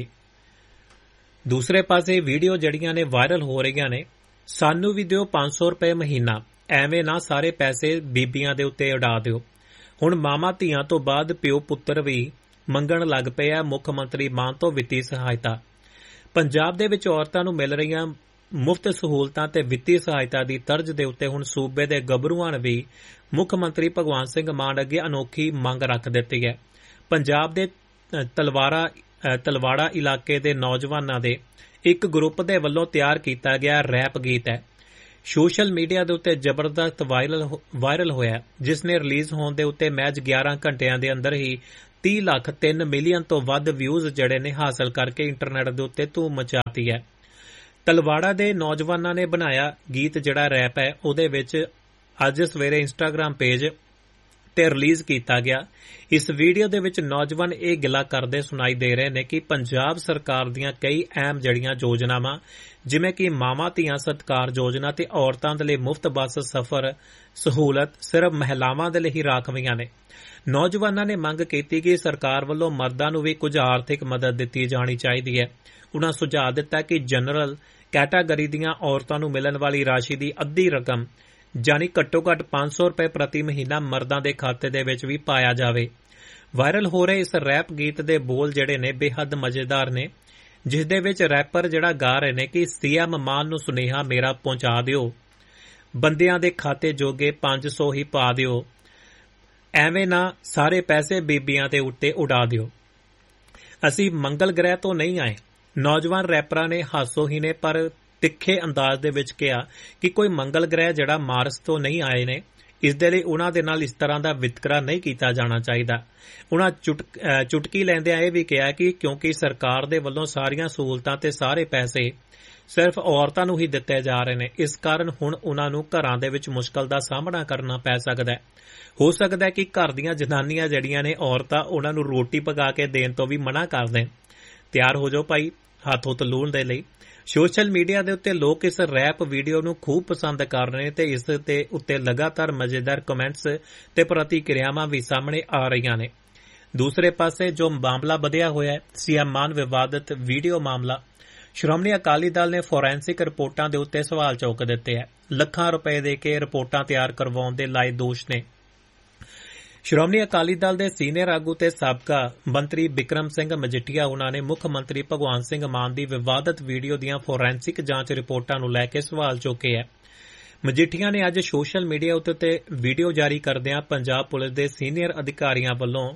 ਦੂਸਰੇ ਪਾਸੇ ਵੀਡੀਓ ਜਿਹੜੀਆਂ ਨੇ ਵਾਇਰਲ ਹੋ ਰਹੀਆਂ ਨੇ, ਸਾਨੂੰ ਵੀ ਦਿਓ 500 ਰੁਪਏ ਮਹੀਨਾ, ਐਵੇਂ ਨਾ ਸਾਰੇ ਪੈਸੇ ਬੀਬੀਆਂ ਦੇ ਉੱਤੇ ਉਡਾ ਦਿਓ। ਹੁਣ ਮਾਵਾਂ ਧੀਆਂ ਤੋਂ ਬਾਅਦ ਪਿਓ ਪੁੱਤਰ ਵੀ ਮੰਗਣ ਲੱਗ ਪਏ ਆ ਮੁੱਖ ਮੰਤਰੀ ਮਾਨ ਤੋਂ ਵਿੱਤੀ ਸਹਾਇਤਾ। ਪੰਜਾਬ ਦੇ ਵਿੱਚ ਔਰਤਾਂ ਨੂੰ ਮਿਲ ਰਹੀਆਂ ਮੁਫਤ ਸਹੂਲਤਾਂ ਤੇ ਵਿੱਤੀ ਸਹਾਇਤਾ ਦੀ ਤਰਜ਼ ਦੇ ਉੱਤੇ ਹੁਣ ਸੂਬੇ ਦੇ ਗੱਭਰੂਆਂ ਨੇ ਵੀ ਮੁੱਖ ਮੰਤਰੀ ਭਗਵੰਤ ਸਿੰਘ ਮਾਨ ਅੱਗੇ ਅਨੋਖੀ ਮੰਗ ਰੱਖ ਦਿੱਤੀ ਹੈ। ਪੰਜਾਬ ਦੇ ਤਲਵਾੜਾ ਇਲਾਕੇ ਦੇ ਨੌਜਵਾਨਾਂ ਦੇ ਇੱਕ ਗਰੁੱਪ ਦੇ ਵੱਲੋਂ ਤਿਆਰ ਕੀਤਾ ਗਿਆ ਰੈਪ ਗੀਤ ਹੈ ਸੋਸ਼ਲ ਮੀਡੀਆ ਦੇ ਉੱਤੇ ਜ਼ਬਰਦਸਤ ਵਾਇਰਲ ਹੋਇਆ, ਜਿਸ ਨੇ ਰਿਲੀਜ਼ ਹੋਣ ਦੇ ਉੱਤੇ ਮੈਚ 11 ਘੰਟਿਆਂ ਦੇ ਅੰਦਰ ਹੀ 30 ਲੱਖ 3 ਮਿਲੀਅਨ ਤੋਂ ਵੱਧ ਵਿਊਜ਼ ਜਿਹੜੇ ਨੇ ਹਾਸਲ ਕਰਕੇ ਇੰਟਰਨੈਟ ਦੇ ਉੱਤੇ ਧੂਮ ਮਚਾਤੀ ਹੈ। ਤਲਵਾੜਾ ਦੇ ਨੌਜਵਾਨਾਂ ਨੇ ਬਣਾਇਆ ਗੀਤ ਜਿਹੜਾ ਰੈਪ ਹੈ, ਉਹਦੇ ਵਿੱਚ ਅੱਜ ਸਵੇਰੇ ਇੰਸਟਾਗ੍ਰਾਮ ਪੇਜ ਤੇ ਰਿਲੀਜ਼ ਕੀਤਾ ਗਿਆ। ਇਸ ਵੀਡੀਓ ਦੇ ਵਿੱਚ ਨੌਜਵਾਨ ਇਹ ਗਿਲਾ ਕਰਦੇ ਸੁਣਾਈ ਦੇ ਰਹੇ ਨੇ ਕਿ ਪੰਜਾਬ ਸਰਕਾਰ ਦੀਆਂ ਕਈ ਅਹਿਮ ਜੜੀਆਂ ਯੋਜਨਾਵਾਂ, ਜਿਵੇਂ ਕਿ ਮਾਵਾਂ ਧੀਆਂ ਸਤਿਕਾਰ ਯੋਜਨਾ ਤੇ ਔਰਤਾਂ ਦੇ ਲਈ ਮੁਫਤ ਬੱਸ ਸਫ਼ਰ ਸਹੂਲਤ ਸਿਰਫ ਮਹਿਲਾਵਾਂ ਦੇ ਲਈ ਹੀ ਰਾਖਵੀਆਂ ਨੇ। ਨੌਜਵਾਨਾਂ ਨੇ ਮੰਗ ਕੀਤੀ ਕਿ ਸਰਕਾਰ ਵੱਲੋਂ ਮਰਦਾਂ ਨੂੰ ਵੀ ਕੁਝ ਆਰਥਿਕ ਮਦਦ ਦਿੱਤੀ ਜਾਣੀ ਚਾਹੀਦੀ ਹੈ। ਉਨ੍ਹਾਂ ਸੁਝਾਅ ਦਿੱਤਾ ਕਿ ਜਨਰਲ ਕੈਟਾਗਰੀ ਦੀਆਂ ਔਰਤਾਂ ਨੂੰ ਮਿਲਣ ਵਾਲੀ ਰਾਸ਼ੀ ਦੀ ਅੱਧੀ ਰਕਮ ਯਾਨੀ ਘੱਟੋ-ਘੱਟ 500 ਰੁਪਏ ਪ੍ਰਤੀ ਮਹੀਨਾ ਮਰਦਾਂ ਦੇ ਖਾਤੇ ਦੇ ਵਿੱਚ ਵੀ ਪਾਇਆ ਜਾਵੇ। ਵਾਇਰਲ ਹੋ ਰਹੇ ਇਸ ਰੈਪ ਗੀਤ ਦੇ ਬੋਲ ਜਿਹੜੇ ਨੇ ਬੇਹੱਦ ਮਜ਼ੇਦਾਰ ਨੇ, ਜਿਸ ਦੇ ਵਿੱਚ ਰੈਪਰ ਜਿਹੜਾ ਗਾ ਰਹੇ ਨੇ ਕਿ ਸੀਐਮ ਮਾਨ ਨੂੰ ਸੁਨੇਹਾ ਮੇਰਾ ਪਹੁੰਚਾ ਦਿਓ, ਬੰਦਿਆਂ ਦੇ ਖਾਤੇ ਜੋਗੇ 500 ਹੀ ਪਾ ਦਿਓ, ਐਵੇਂ ਨਾ ਸਾਰੇ ਪੈਸੇ ਬੀਬੀਆਂ ਦੇ ਉੱਤੇ ਉਡਾ ਦਿਓ। ਅਸੀਂ ਮੰਗਲ ਗ੍ਰਹਿ ਤੋਂ ਨਹੀਂ ਆਏ। ਨੌਜਵਾਨ ਰੈਪਰਾਂ ਨੇ ਹਾਸੋਹੀਣੇ ਪਰ ਤਿੱਖੇ ਅੰਦਾਜ਼ ਦੇ ਵਿੱਚ ਕਿਹਾ ਕਿ ਕੋਈ ਮੰਗਲ ਗ੍ਰਹਿ ਜਿਹੜਾ ਮਾਰਸ ਤੋਂ ਨਹੀਂ ਆਏ ਨੇ, ਇਸ ਦੇ ਲਈ ਉਨ੍ਹਾਂ ਦੇ ਨਾਲ ਇਸ ਤਰ੍ਹਾਂ ਦਾ ਵਿਤਕਰਾ ਨਹੀਂ ਕੀਤਾ ਜਾਣਾ ਚਾਹੀਦਾ। ਉਨ੍ਹਾਂ ਚੁਟਕੀ ਲੈਂਦਿਆਂ ਇਹ ਵੀ ਕਿਹਾ ਕਿ ਕਿਉਂਕਿ ਸਰਕਾਰ ਦੇ ਵੱਲੋਂ ਸਾਰੀਆਂ ਸਹੂਲਤਾਂ ਤੇ ਸਾਰੇ ਪੈਸੇ ਸਿਰਫ ਔਰਤਾਂ ਨੂੰ ਹੀ ਦਿੱਤੇ ਜਾ ਰਹੇ ਨੇ, ਇਸ ਕਾਰਨ ਹੁਣ ਉਨ੍ਹਾਂ ਨੂੰ ਘਰਾਂ ਦੇ ਵਿੱਚ ਮੁਸ਼ਕਲ ਦਾ ਸਾਹਮਣਾ ਕਰਨਾ ਪੈ ਸਕਦਾ ਹੈ। ਹੋ ਸਕਦਾ ਹੈ ਕਿ ਘਰ ਦੀਆਂ ਜਨਾਨੀਆਂ ਜਿਹੜੀਆਂ ਨੇ ਔਰਤਾਂ, ਉਨ੍ਹਾਂ ਨੂੰ ਰੋਟੀ ਪਕਾ ਕੇ ਦੇਣ ਤੋਂ ਵੀ ਮਨਾ ਕਰ ਦੇਣ। ਤਿਆਰ ਹੋ ਜਾਓ ਭਾਈ ਹੱਥੋਂ ਤਲੂਣ ਦੇ ਲਈ। ਸੋਸ਼ਲ ਮੀਡੀਆ ਦੇ ਉੱਤੇ ਲੋਕ ਇਸ ਰੈਪ ਵੀਡੀਓ ਨੂੰ ਖੂਬ ਪਸੰਦ ਕਰ ਰਹੇ ਨੇ ਤੇ ਇਸ ਦੇ ਉੱਤੇ ਲਗਾਤਾਰ ਮਜ਼ੇਦਾਰ ਕਮੈਂਟਸ ਤੇ ਪ੍ਰਤੀਕਿਰਿਆਵਾਂ ਵੀ ਸਾਹਮਣੇ ਆ ਰਹੀਆਂ ਨੇ। ਦੂਸਰੇ ਪਾਸੇ ਜੋ ਮਾਮਲਾ ਵਧਿਆ ਹੋਇਆ ਹੈ, ਸੀਐਮ ਮਾਨ ਵਿਵਾਦਤ ਵੀਡੀਓ ਮਾਮਲਾ, ਸ਼੍ਰੋਮਣੀ ਅਕਾਲੀ ਦਲ ਨੇ ਫੋਰੈਂਸਿਕ ਰਿਪੋਰਟਾਂ ਦੇ ਉੱਤੇ ਸਵਾਲ ਚੁੱਕ ਦਿੱਤੇ ਹੈ। ਲੱਖਾਂ ਰੁਪਏ ਦੇ ਕੇ ਰਿਪੋਰਟਾਂ ਤਿਆਰ ਕਰਵਾਉਣ ਦੇ ਲਾਏ ਦੋਸ਼ ਨੇ। ਸ਼੍ਰੋਮਣੀ ਅਕਾਲੀ ਦਲ ਦੇ ਸੀਨੀਅਰ ਆਗੂ ਤੇ ਸਾਬਕਾ ਮੰਤਰੀ ਬਿਕਰਮ ਸਿੰਘ ਮਜੀਠੀਆ ਉਨ੍ਹਾਂ ਨੇ ਮੁੱਖ ਮੰਤਰੀ ਭਗਵੰਤ ਸਿੰਘ ਮਾਨ ਦੀ ਵਿਵਾਦਤ ਵੀਡੀਓ ਦੀਆਂ ਫੋਰੈਂਸਿਕ ਜਾਂਚ ਰਿਪੋਰਟਾਂ ਨੂੰ ਲੈ ਕੇ ਸਵਾਲ ਚੁੱਕੇ ਹੈ। ਮਜੀਠੀਆ ਨੇ ਅੱਜ ਸੋਸ਼ਲ ਮੀਡੀਆ ਉੱਤੇ ਵੀਡੀਓ ਜਾਰੀ ਕਰਦਿਆਂ ਪੰਜਾਬ ਪੁਲਿਸ ਦੇ ਸੀਨੀਅਰ ਅਧਿਕਾਰੀਆਂ ਵੱਲੋਂ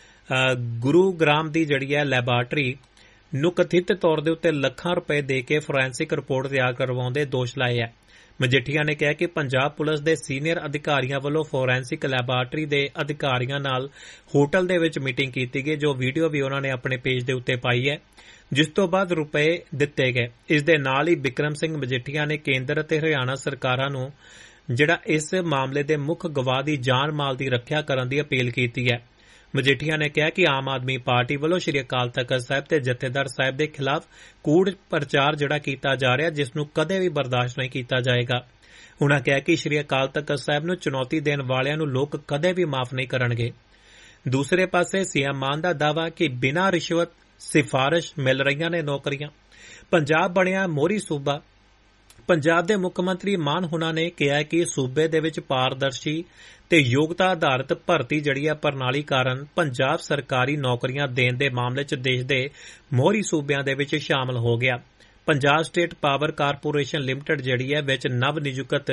ਗੁਰੂਗ੍ਰਾਮ ਦੀ ਜਿਹੜੀ ਹੈ ਲੈਬਾਰਟਰੀ ਨੂੰ ਕਥਿਤ ਤੌਰ ਦੇ ਉੱਤੇ ਲੱਖਾਂ ਰੁਪਏ ਦੇ ਕੇ ਫੋਰੈਂਸਿਕ ਰਿਪੋਰਟ ਤਿਆਰ ਕਰਵਾਉਣ ਦੇ ਦੋਸ਼ ਲਾਏ ਹੈ। ਮਜੀਠੀਆ ਨੇ ਕਿਹਾ ਕਿ ਪੰਜਾਬ ਪੁਲਿਸ ਦੇ ਸੀਨੀਅਰ ਅਧਿਕਾਰੀਆਂ ਵੱਲੋਂ ਫੋਰੈਂਸਿਕ ਲੈਬਾਰਟਰੀ ਦੇ ਅਧਿਕਾਰੀਆਂ ਨਾਲ ਹੋਟਲ ਦੇ ਵਿੱਚ ਮੀਟਿੰਗ ਕੀਤੀ ਗਈ, ਜੋ ਵੀਡੀਓ ਵੀ ਉਹਨਾਂ ਨੇ ਆਪਣੇ ਪੇਜ ਦੇ ਉੱਤੇ ਪਾਈ ਹੈ, ਜਿਸ ਤੋਂ ਬਾਅਦ ਰੁਪਏ ਦਿੱਤੇ ਗਏ। ਇਸ ਦੇ ਨਾਲ ਹੀ ਬਿਕਰਮ ਸਿੰਘ ਮਜੀਠੀਆ ਨੇ ਕੇਂਦਰ ਅਤੇ ਹਰਿਆਣਾ ਸਰਕਾਰਾਂ ਨੂੰ ਜਿਹੜਾ ਇਸ ਮਾਮਲੇ ਦੇ ਮੁੱਖ ਗਵਾਹ ਦੀ ਜਾਨ ਮਾਲ ਦੀ ਰੱਖਿਆ ਕਰਨ ਦੀ ਅਪੀਲ ਕੀਤੀ ਹੈ। ਮਜੀਠੀਆ ਨੇ ਕਿਹਾ ਕਿ ਆਮ ਆਦਮੀ ਪਾਰਟੀ ਵੱਲੋਂ ਸ੍ਰੀ ਅਕਾਲ ਤਖ਼ਤ ਸਾਹਿਬ ਤੇ ਜਥੇਦਾਰ ਸਾਹਿਬ ਦੇ ਖਿਲਾਫ ਕੂੜ ਪ੍ਰਚਾਰ ਜਿਹੜਾ ਕੀਤਾ ਜਾ ਰਿਹਾ, ਜਿਸ ਨੂੰ ਕਦੇ ਵੀ ਬਰਦਾਸ਼ਤ ਨਹੀਂ ਕੀਤਾ ਜਾਏਗਾ। ਉਨ੍ਹਾਂ ਕਿਹਾ ਕਿ ਸ੍ਰੀ ਅਕਾਲ ਤਖ਼ਤ ਸਾਹਿਬ ਨੂੰ ਚੁਣੌਤੀ ਦੇਣ ਵਾਲਿਆਂ ਨੂੰ ਲੋਕ ਕਦੇ ਵੀ ਮਾਫ ਨਹੀਂ ਕਰਨਗੇ। ਦੂਸਰੇ ਪਾਸੇ ਸੀਐਮ ਮਾਨ ਦਾ ਦਾਅਵਾ ਕਿ ਬਿਨਾਂ ਰਿਸ਼ਵਤ ਸਿਫਾਰਿਸ਼ ਮਿਲ ਰਹੀਆਂ ਨੇ ਨੌਕਰੀਆਂ। ਪੰਜਾਬ ਬਣਿਆ ਮੋਹਰੀ ਸੂਬਾ। ਪੰਜਾਬ ਦੇ ਮੁੱਖ ਮੰਤਰੀ ਮਾਨ ਹੁਣਾਂ ਨੇ ਕਿਹਾ ਕਿ ਸੂਬੇ ਦੇ ਵਿੱਚ ਪਾਰਦਰਸ਼ੀ ਤੇ ਯੋਗਤਾ ਆਧਾਰਿਤ ਭਰਤੀ ਜਿਹੜੀ ਹੈ ਪ੍ਰਣਾਲੀ ਕਾਰਨ ਪੰਜਾਬ ਸਰਕਾਰੀ ਨੌਕਰੀਆਂ ਦੇਣ ਦੇ ਮਾਮਲੇ 'ਚ ਦੇਸ਼ ਦੇ ਮੋਹਰੀ ਸੂਬਿਆਂ ਦੇ ਵਿੱਚ ਸ਼ਾਮਲ ਹੋ ਗਿਆ। Punjab state power corporation limited ਜਿਹੜੀ ਹੈ ਵਿੱਚ ਨਵ ਨਿਯੁਕਤ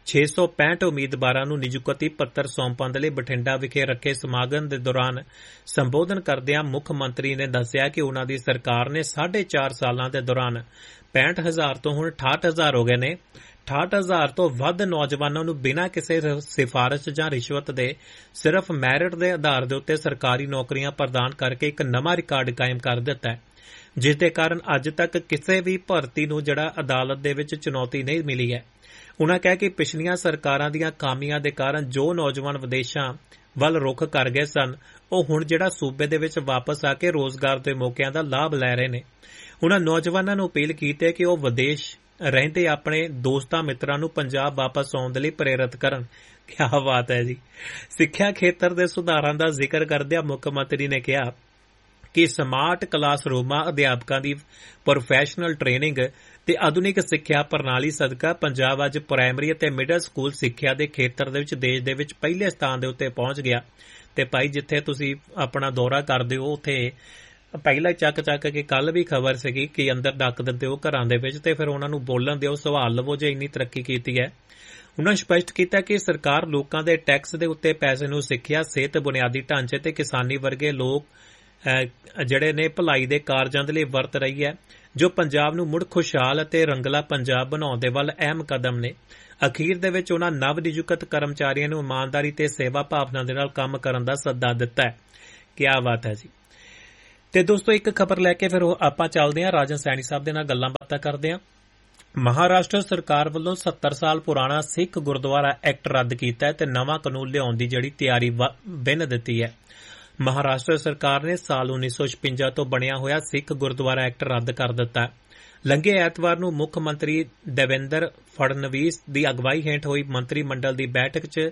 665 ਉਮੀਦਵਾਰਾਂ ਨੂੰ ਨਿਯੁਕਤੀ ਪੱਤਰ ਸੌਂਪਣ ਦੇ ਲਈ ਬਠਿੰਡਾ ਵਿਖੇ ਰੱਖੇ ਸਮਾਗਮ ਦੇ ਦੌਰਾਨ ਸੰਬੋਧਨ ਕਰਦਿਆਂ ਮੁੱਖ ਮੰਤਰੀ ਨੇ ਦੱਸਿਆ ਕਿ ਉਨ੍ਹਾਂ ਦੀ ਸਰਕਾਰ ਨੇ 4.5 ਸਾਲਾਂ ਦੇ ਦੌਰਾਨ 65,000 ਤੋਂ ਹੁਣ 68,000 ਹੋ ਗਏ ਨੇ। 68,000 ਤੋਂ ਵੱਧ ਨੌਜਵਾਨਾਂ ਨੂੰ ਬਿਨਾਂ ਕਿਸੇ ਸਿਫਾਰਿਸ਼ ਜਾਂ ਰਿਸ਼ਵਤ ਦੇ ਸਿਰਫ ਮੈਰਿਟ ਦੇ ਆਧਾਰ ਦੇ ਉੱਤੇ ਸਰਕਾਰੀ ਨੌਕਰੀਆਂ ਪ੍ਰਦਾਨ ਕਰਕੇ ਇੱਕ ਨਵਾਂ ਰਿਕਾਰਡ ਕਾਇਮ ਕਰ ਦਿੱਤਾ ਹੈ, ਜਿਸ ਦੇ ਕਾਰਨ ਅੱਜ ਤੱਕ ਕਿਸੇ ਵੀ ਭਰਤੀ ਨੂੰ ਜਿਹੜਾ ਅਦਾਲਤ ਦੇ ਵਿੱਚ ਚੁਣੌਤੀ ਨਹੀਂ ਮਿਲੀ ਹੈ। ਉਨ੍ਹਾਂ ਕਿਹਾ ਕਿ ਪਿਛਲੀਆਂ ਸਰਕਾਰਾਂ ਦੀਆਂ ਖਾਮੀਆਂ ਦੇ ਕਾਰਨ ਜੋ ਨੌਜਵਾਨ ਵਿਦੇਸ਼ਾਂ ਵੱਲ ਰੁਖ ਕਰ ਗਏ ਸਨ, ਉਹ ਹੁਣ ਜਿਹੜਾ ਸੂਬੇ ਦੇ ਵਿੱਚ ਵਾਪਸ ਆ ਕੇ ਰੋਜ਼ਗਾਰ ਦੇ ਮੌਕਿਆਂ ਦਾ ਲਾਭ ਲੈ ਰਹੇ ਨੇ। ਉਨ੍ਹਾਂ ਨੌਜਵਾਨਾਂ ਨੂੰ ਅਪੀਲ ਕੀਤੀ ਹੈ ਕਿ ਉਹ ਵਿਦੇਸ਼ ਰਹਿੰਦੇ ਆਪਣੇ ਦੋਸਤਾਂ ਮਿੱਤਰਾਂ ਨੂੰ ਪੰਜਾਬ ਵਾਪਸ ਆਉਣ ਦੇ ਲਈ ਪ੍ਰੇਰਿਤ ਕਰਨ। ਕਿਆ ਬਾਤ ਹੈ ਜੀ। ਸਿੱਖਿਆ ਖੇਤਰ ਦੇ ਸੁਧਾਰਾਂ ਦਾ ਜ਼ਿਕਰ ਕਰਦਿਆਂ ਮੁੱਖ ਮੰਤਰੀ ਨੇ ਕਿਹਾ ਕਿ ਸਮਾਰਟ ਕਲਾਸਰੂਮਾਂ, ਅਧਿਆਪਕਾਂ ਦੀ ਪ੍ਰੋਫੈਸ਼ਨਲ ਟ੍ਰੇਨਿੰਗ ਤੇ ਆਧੁਨਿਕ ਸਿੱਖਿਆ ਪ੍ਰਣਾਲੀ ਸਦਕਾ ਪੰਜਾਬ ਅੱਜ ਪ੍ਰਾਇਮਰੀ ਅਤੇ ਮਿਡਲ ਸਕੂਲ ਸਿੱਖਿਆ ਦੇ ਖੇਤਰ ਦੇ ਵਿੱਚ ਦੇਸ਼ ਦੇ ਵਿੱਚ ਪਹਿਲੇ ਸਥਾਨ ਦੇ ਉੱਤੇ ਪਹੁੰਚ ਗਿਆ। ਤੇ ਭਾਈ ਜਿੱਥੇ ਤੁਸੀਂ ਆਪਣਾ ਦੌਰਾ ਕਰਦੇ ਹੋ ਉੱਥੇ ਪਹਿਲਾਂ ਚੱਕ ਕੇ ਕੱਲ ਵੀ ਖਬਰ ਸੀਗੀ ਕਿ ਅੰਦਰ ਡੱਕ ਦਿੰਦੇ ਹੋ ਘਰਾਂ ਦੇ ਵਿੱਚ ਤੇ ਫਿਰ ਉਹਨਾਂ ਨੂੰ ਬੋਲਣ ਦਿਓ, ਸਵਾਲ ਲਵੋ ਜੇ ਇੰਨੀ ਤਰੱਕੀ ਕੀਤੀ ਹੈ। ਉਨ੍ਹਾਂ ਸਪਸ਼ਟ ਕੀਤਾ ਕਿ ਸਰਕਾਰ ਲੋਕਾਂ ਦੇ ਟੈਕਸ ਦੇ ਉੱਤੇ ਪੈਸੇ ਨੂੰ ਸਿੱਖਿਆ, ਸਿਹਤ, ਬੁਨਿਆਦੀ ਢਾਂਚੇ ਤੇ ਕਿਸਾਨੀ ਵਰਗੇ ਲੋਕ ਜਿਹੜੇ ਨੇ ਭਲਾਈ ਦੇ ਕਾਰਜਾਂ ਦੇ ਲਈ ਵਰਤ ਰਹੀ ਹੈ। ਜੋ ਪੰਜਾਬ ਨੂੰ ਮੁੜ ਖੁਸ਼ਹਾਲ ਅਤੇ ਰੰਗਲਾ ਪੰਜਾਬ ਬਣਾਉਣ ਦੇ ਵੱਲ ਅਹਿਮ ਕਦਮ ਨੇ। ਅਖੀਰ ਦੇ ਵਿੱਚ ਉਹਨਾਂ ਨਵ ਨਿਯੁਕਤ ਕਰਮਚਾਰੀਆਂ ਨੂੰ ਇਮਾਨਦਾਰੀ ਤੇ ਸੇਵਾ ਭਾਵਨਾ ਦੇ ਨਾਲ ਕੰਮ ਕਰਨ ਦਾ ਸੱਦਾ ਦਿੱਤਾ ਹੈ। ਕਿਆ ਬਾਤ ਹੈ ਜੀ। ਤੇ ਦੋਸਤੋ, ਇੱਕ ਖਬਰ ਲੈ ਕੇ ਫਿਰ ਆਪਾਂ ਚੱਲਦੇ ਹਾਂ, ਰਾਜਨ ਸੈਣੀ ਸਾਹਿਬ ਦੇ ਨਾਲ ਗੱਲਾਂ ਬਾਤਾਂ ਕਰਦੇ ਹਾਂ। ਮਹਾਰਾਸ਼ਟਰ ਸਰਕਾਰ ਵੱਲੋਂ 70 ਸਾਲ ਪੁਰਾਣਾ ਸਿੱਖ ਗੁਰਦੁਆਰਾ ਐਕਟ ਰੱਦ ਕੀਤਾ ਹੈ ਤੇ ਨਵਾਂ ਕਾਨੂੰਨ ਲਿਆਉਣ ਦੀ ਜਿਹੜੀ ਤਿਆਰੀ ਬਿੰਨ ਦਿੱਤੀ ਹੈ। ਮਹਾਰਾਸ਼ਟਰ ਸਰਕਾਰ ਨੇ ਸਾਲ 1956 ਤੋਂ ਬਣਿਆ ਹੋਇਆ ਸਿੱਖ ਗੁਰਦੁਆਰਾ ਐਕਟ ਰੱਦ ਕਰ ਦਿੱਤਾ ਹੈ। ਲੰਘੇ ਐਤਵਾਰ ਨੂੰ ਮੁੱਖ ਮੰਤਰੀ ਦੇਵੇਂਦਰ ਫੜਨਵੀਸ ਦੀ ਅਗਵਾਈ ਹੇਠ ਹੋਈ ਮੰਤਰੀ ਮੰਡਲ ਦੀ ਬੈਠਕ 'ਚ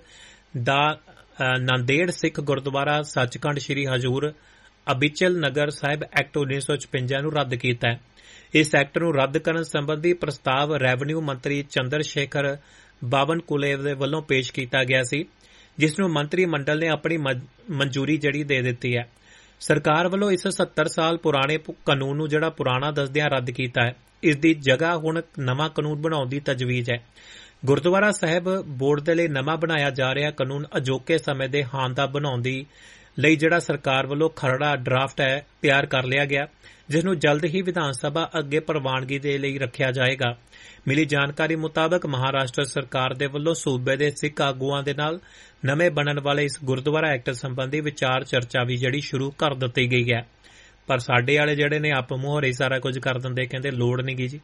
ਨਾਂਦੇੜ ਸਿੱਖ ਗੁਰਦੁਆਰਾ ਸੱਚਖੰਡ ਸ੍ਰੀ ਹਜ਼ੂਰ ਅਬਿਚਲ ਨਗਰ ਸਾਹਿਬ ਐਕਟ 1956 ਨੂੰ ਰੱਦ ਕੀਤਾ ਹੈ। ਇਸ ਐਕਟ ਨੂੰ ਰੱਦ ਕਰਨ ਸੰਬੰਧੀ ਪ੍ਰਸਤਾਵ ਰੈਵਨਿਊ ਮੰਤਰੀ ਚੰਦਰ ਸ਼ੇਖਰ ਬਾਵਨਕੁਲੇ ਦੇ ਵੱਲੋਂ ਪੇਸ਼ ਕੀਤਾ ਗਿਆ ਸੀ, ਜਿਸ ਨੂੰ ਮੰਤਰੀ ਮੰਡਲ ਨੇ ਆਪਣੀ ਮਨਜ਼ੂਰੀ ਜਿਹੜੀ ਦੇ ਦਿੱਤੀ ਹੈ। ਸਰਕਾਰ ਵੱਲੋਂ ਇਸ 70 ਸਾਲ ਪੁਰਾਣੇ ਕਾਨੂੰਨ ਨੂੰ ਜਿਹੜਾ ਪੁਰਾਣਾ ਦੱਸਦਿਆਂ ਰੱਦ ਕੀਤਾ ਹੈ। ਇਸ ਦੀ ਜਗ੍ਹਾ ਹੁਣ ਨਵਾਂ ਕਾਨੂੰਨ ਬਣਾਉਣ ਦੀ ਤਜਵੀਜ਼ ਹੈ। ਗੁਰਦੁਆਰਾ ਸਾਹਿਬ ਬੋਰਡ ਦੇ ਲਈ ਨਵਾਂ ਬਣਾਇਆ ਜਾ ਰਿਹਾ ਕਾਨੂੰਨ ਅਜੋਕੇ ਸਮੇਂ ਦੇ ਹਾਣ ਦਾ ਬਣਾਉਣ ਦੀ ਲਈ ਜਿਹੜਾ ਸਰਕਾਰ ਵੱਲੋਂ ਖਰੜਾ ਡਰਾਫਟ ਹੈ ਤਿਆਰ ਕਰ ਲਿਆ ਗਿਆ, ਜਿਸ ਨੂੰ ਜਲਦ ਹੀ ਵਿਧਾਨ ਸਭਾ ਅੱਗੇ ਪ੍ਰਵਾਨਗੀ ਦੇ ਲਈ ਰੱਖਿਆ ਜਾਏਗਾ। ਮਿਲੀ ਜਾਣਕਾਰੀ ਮੁਤਾਬਕ ਮਹਾਰਾਸ਼ਟਰ ਸਰਕਾਰ ਦੇ ਵੱਲੋਂ ਸੂਬੇ ਦੇ ਸਿੱਖ ਆਗੂਆਂ ਦੇ ਨਾਲ ਨਵੇਂ ਬਣਨ ਵਾਲੇ ਇਸ ਗੁਰਦੁਆਰਾ ਐਕਟ ਸੰਬੰਧੀ ਵਿਚਾਰ ਚਰਚਾ ਵੀ ਜਿਹੜੀ ਸ਼ੁਰੂ ਕਰ ਦਿੱਤੀ ਗਈ ਹੈ। ਪਰ ਸਾਡੇ ਵਾਲੇ ਜਿਹੜੇ ਨੇ ਆਪ ਮੂਹਰੇ ਸਾਰਾ ਕੁਝ ਕਰ ਦਿੰਦੇ, ਕਹਿੰਦੇ ਲੋੜ ਨਹੀਂ ਗੀ ਜੀ।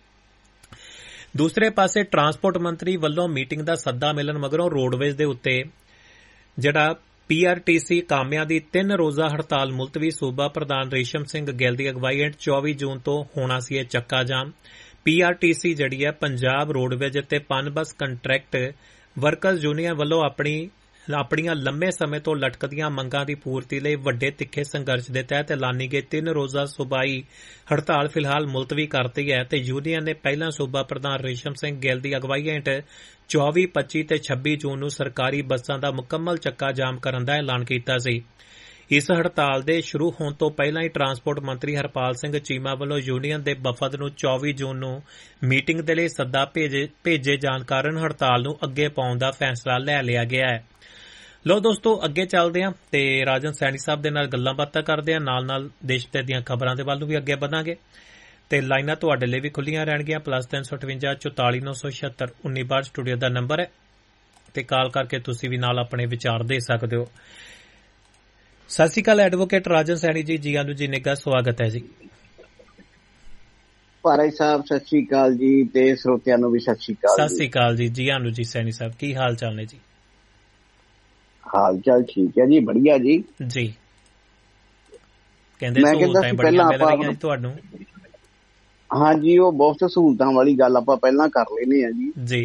ਦੂਸਰੇ ਪਾਸੇ ਟਰਾਂਸਪੋਰਟ ਮੰਤਰੀ ਵੱਲੋਂ ਮੀਟਿੰਗ ਦਾ ਸੱਦਾ ਮਿਲਣ ਮਗਰੋਂ ਰੋਡਵੇਜ਼ ਦੇ ਉੱਤੇ ਜਿਹੜਾ PRTC ਕਾਮਿਆਂ ਦੀ 3 ਰੋਜ਼ਾ ਹੜਤਾਲ ਮੁਲਤਵੀ। ਸੂਬਾ ਪ੍ਰਧਾਨ ਰੇਸ਼ਮ ਸਿੰਘ ਗਿੱਲ ਦੀ ਅਗਵਾਈ ਹੇਠ 24 ਜੂਨ ਤੋਂ ਹੋਣਾ ਸੀ ਇਹ ਚੱਕਾ ਜਾਮ। PRTC ਜਿਹੜੀ ਹੈ ਪੰਜਾਬ ਰੋਡਵੇਜ਼ ਅਤੇ ਪਨਬਸ ਕੰਟਰੈਕਟ ਵਰਕਰਜ਼ ਯੂਨੀਅਨ ਵੱਲੋਂ ਆਪਣੀਆਂ ਲੰਮੇ ਸਮੇਂ ਤੋਂ ਲਟਕਦੀਆਂ ਮੰਗਾਂ ਦੀ ਪੂਰਤੀ ਲਈ ਵੱਡੇ ਤਿੱਖੇ ਸੰਘਰਸ਼ ਦੇ ਤਹਿਤ ਐਲਾਨੀ ਗਈ 3 ਰੋਜ਼ਾ ਸੂਬਾਈ ਹੜਤਾਲ ਫਿਲਹਾਲ ਮੁਲਤਵੀ ਕਰਤੀ ਹੈ ਤੇ ਯੂਨੀਅਨ ਨੇ ਪਹਿਲਾਂ ਸੂਬਾ ਪ੍ਰਧਾਨ ਰੇਸ਼ਮ ਸਿੰਘ ਗਿੱਲ ਦੀ ਅਗਵਾਈ ਹੇਠ 24, 25 ਤੇ 26 ਜੂਨ ਨੂੰ ਸਰਕਾਰੀ ਬੱਸਾਂ ਦਾ ਮੁਕੰਮਲ ਚੱਕਾ ਜਾਮ ਕਰਨ ਦਾ ਐਲਾਨ ਕੀਤਾ ਸੀ। ਇਸ ਹੜਤਾਲ ਦੇ ਸ਼ੁਰੂ ਹੋਣ ਤੋਂ ਪਹਿਲਾਂ ਹੀ ਟਰਾਂਸਪੋਰਟ ਮੰਤਰੀ ਹਰਪਾਲ ਸਿੰਘ ਚੀਮਾ ਵੱਲੋਂ ਯੂਨੀਅਨ ਦੇ ਵਫਦ ਨੂੰ 24 ਜੂਨ ਨੂੰ ਮੀਟਿੰਗ ਦੇ ਲਈ ਸੱਦਾ ਭੇਜੇ ਜਾਣ ਕਾਰਨ ਹੜਤਾਲ ਨੂੰ ਅੱਗੇ ਪਾਉਣ ਦਾ ਫੈਸਲਾ ਲੈ ਲਿਆ ਗਿਆ ਹੈ। ਲੋ ਦੋਸਤੋ, ਅੱਗੇ ਚੱਲਦੇ ਹਾਂ ਤੇ ਰਾਜਨ ਸੈਣੀ ਸਾਹਿਬ ਦੇ ਨਾਲ ਗੱਲਾਂ ਬਾਤਾਂ ਕਰਦੇ ਹਾਂ, ਨਾਲ ਦੇਸ਼ ਭਰ ਦੀਆਂ ਖਬਰਾਂ ਦੇ ਵੱਲ ਨੂੰ ਵੀ ਅੱਗੇ ਵਧਾਂਗੇ ਤੇ ਲਾਈਨਾਂ ਤੁਹਾਡੇ ਲਈ ਵੀ ਖੁੱਲੀਆਂ ਰਹਿਣਗੀਆਂ। +358 44 976 1962 ਸਟੂਡੀਓ ਦਾ ਨੰਬਰ ਹੈ ਤੇ ਕਾਲ ਕਰਕੇ ਤੁਸੀਂ ਵੀ ਨਾਲ ਆਪਣੇ ਵਿਚਾਰ ਦੇ ਸਕਦੇ ਹੋ। ਸਤਿ ਸ਼੍ਰੀ ਅਕਾਲ ਐਡਵੋਕੇਟ ਰਾਜਨ ਸੈਣੀ ਜੀ, ਜੀ ਆਨੂ ਜੀ ਨਿੱਘਾ ਸਵਾਗਤ ਹੈ ਜੀ। ਭਾਈ ਸਾਹਿਬ ਸਤਿ ਸ਼੍ਰੀ ਅਕਾਲ ਜੀ ਤੇ ਸਰੋਤਿਆਂ ਨੂੰ ਵੀ ਸਤਿ ਸ਼੍ਰੀ ਅਕਾਲ। ਸਤਿ ਸ਼੍ਰੀ ਅਕਾਲ ਜੀ, ਜੀ ਆਨੂ ਜੀ ਸੈਣੀ ਸਾਹਿਬ, ਕੀ ਹਾਲ ਚਾਲ ਨੇ ਜੀ? ਹਾਲ ਚਾਲ ਠੀਕ ਹੈ ਜੀ, ਵਧੀਆ ਜੀ। ਜੀ ਕਹਿੰਦੇ ਸਹੂਲਤਾਂ ਬੜੀਆਂ ਮਿਲ ਰਹੀਆਂ ਜੀ ਤੁਹਾਨੂੰ। ਹਾਂਜੀ, ਉਹ ਬਹੁਤ ਸਹੂਲਤਾਂ ਵਾਲੀ ਗੱਲ ਆਪਾਂ ਪਹਿਲਾਂ ਕਰ ਲੈਨੇ ਆ ਜੀ। ਜੀ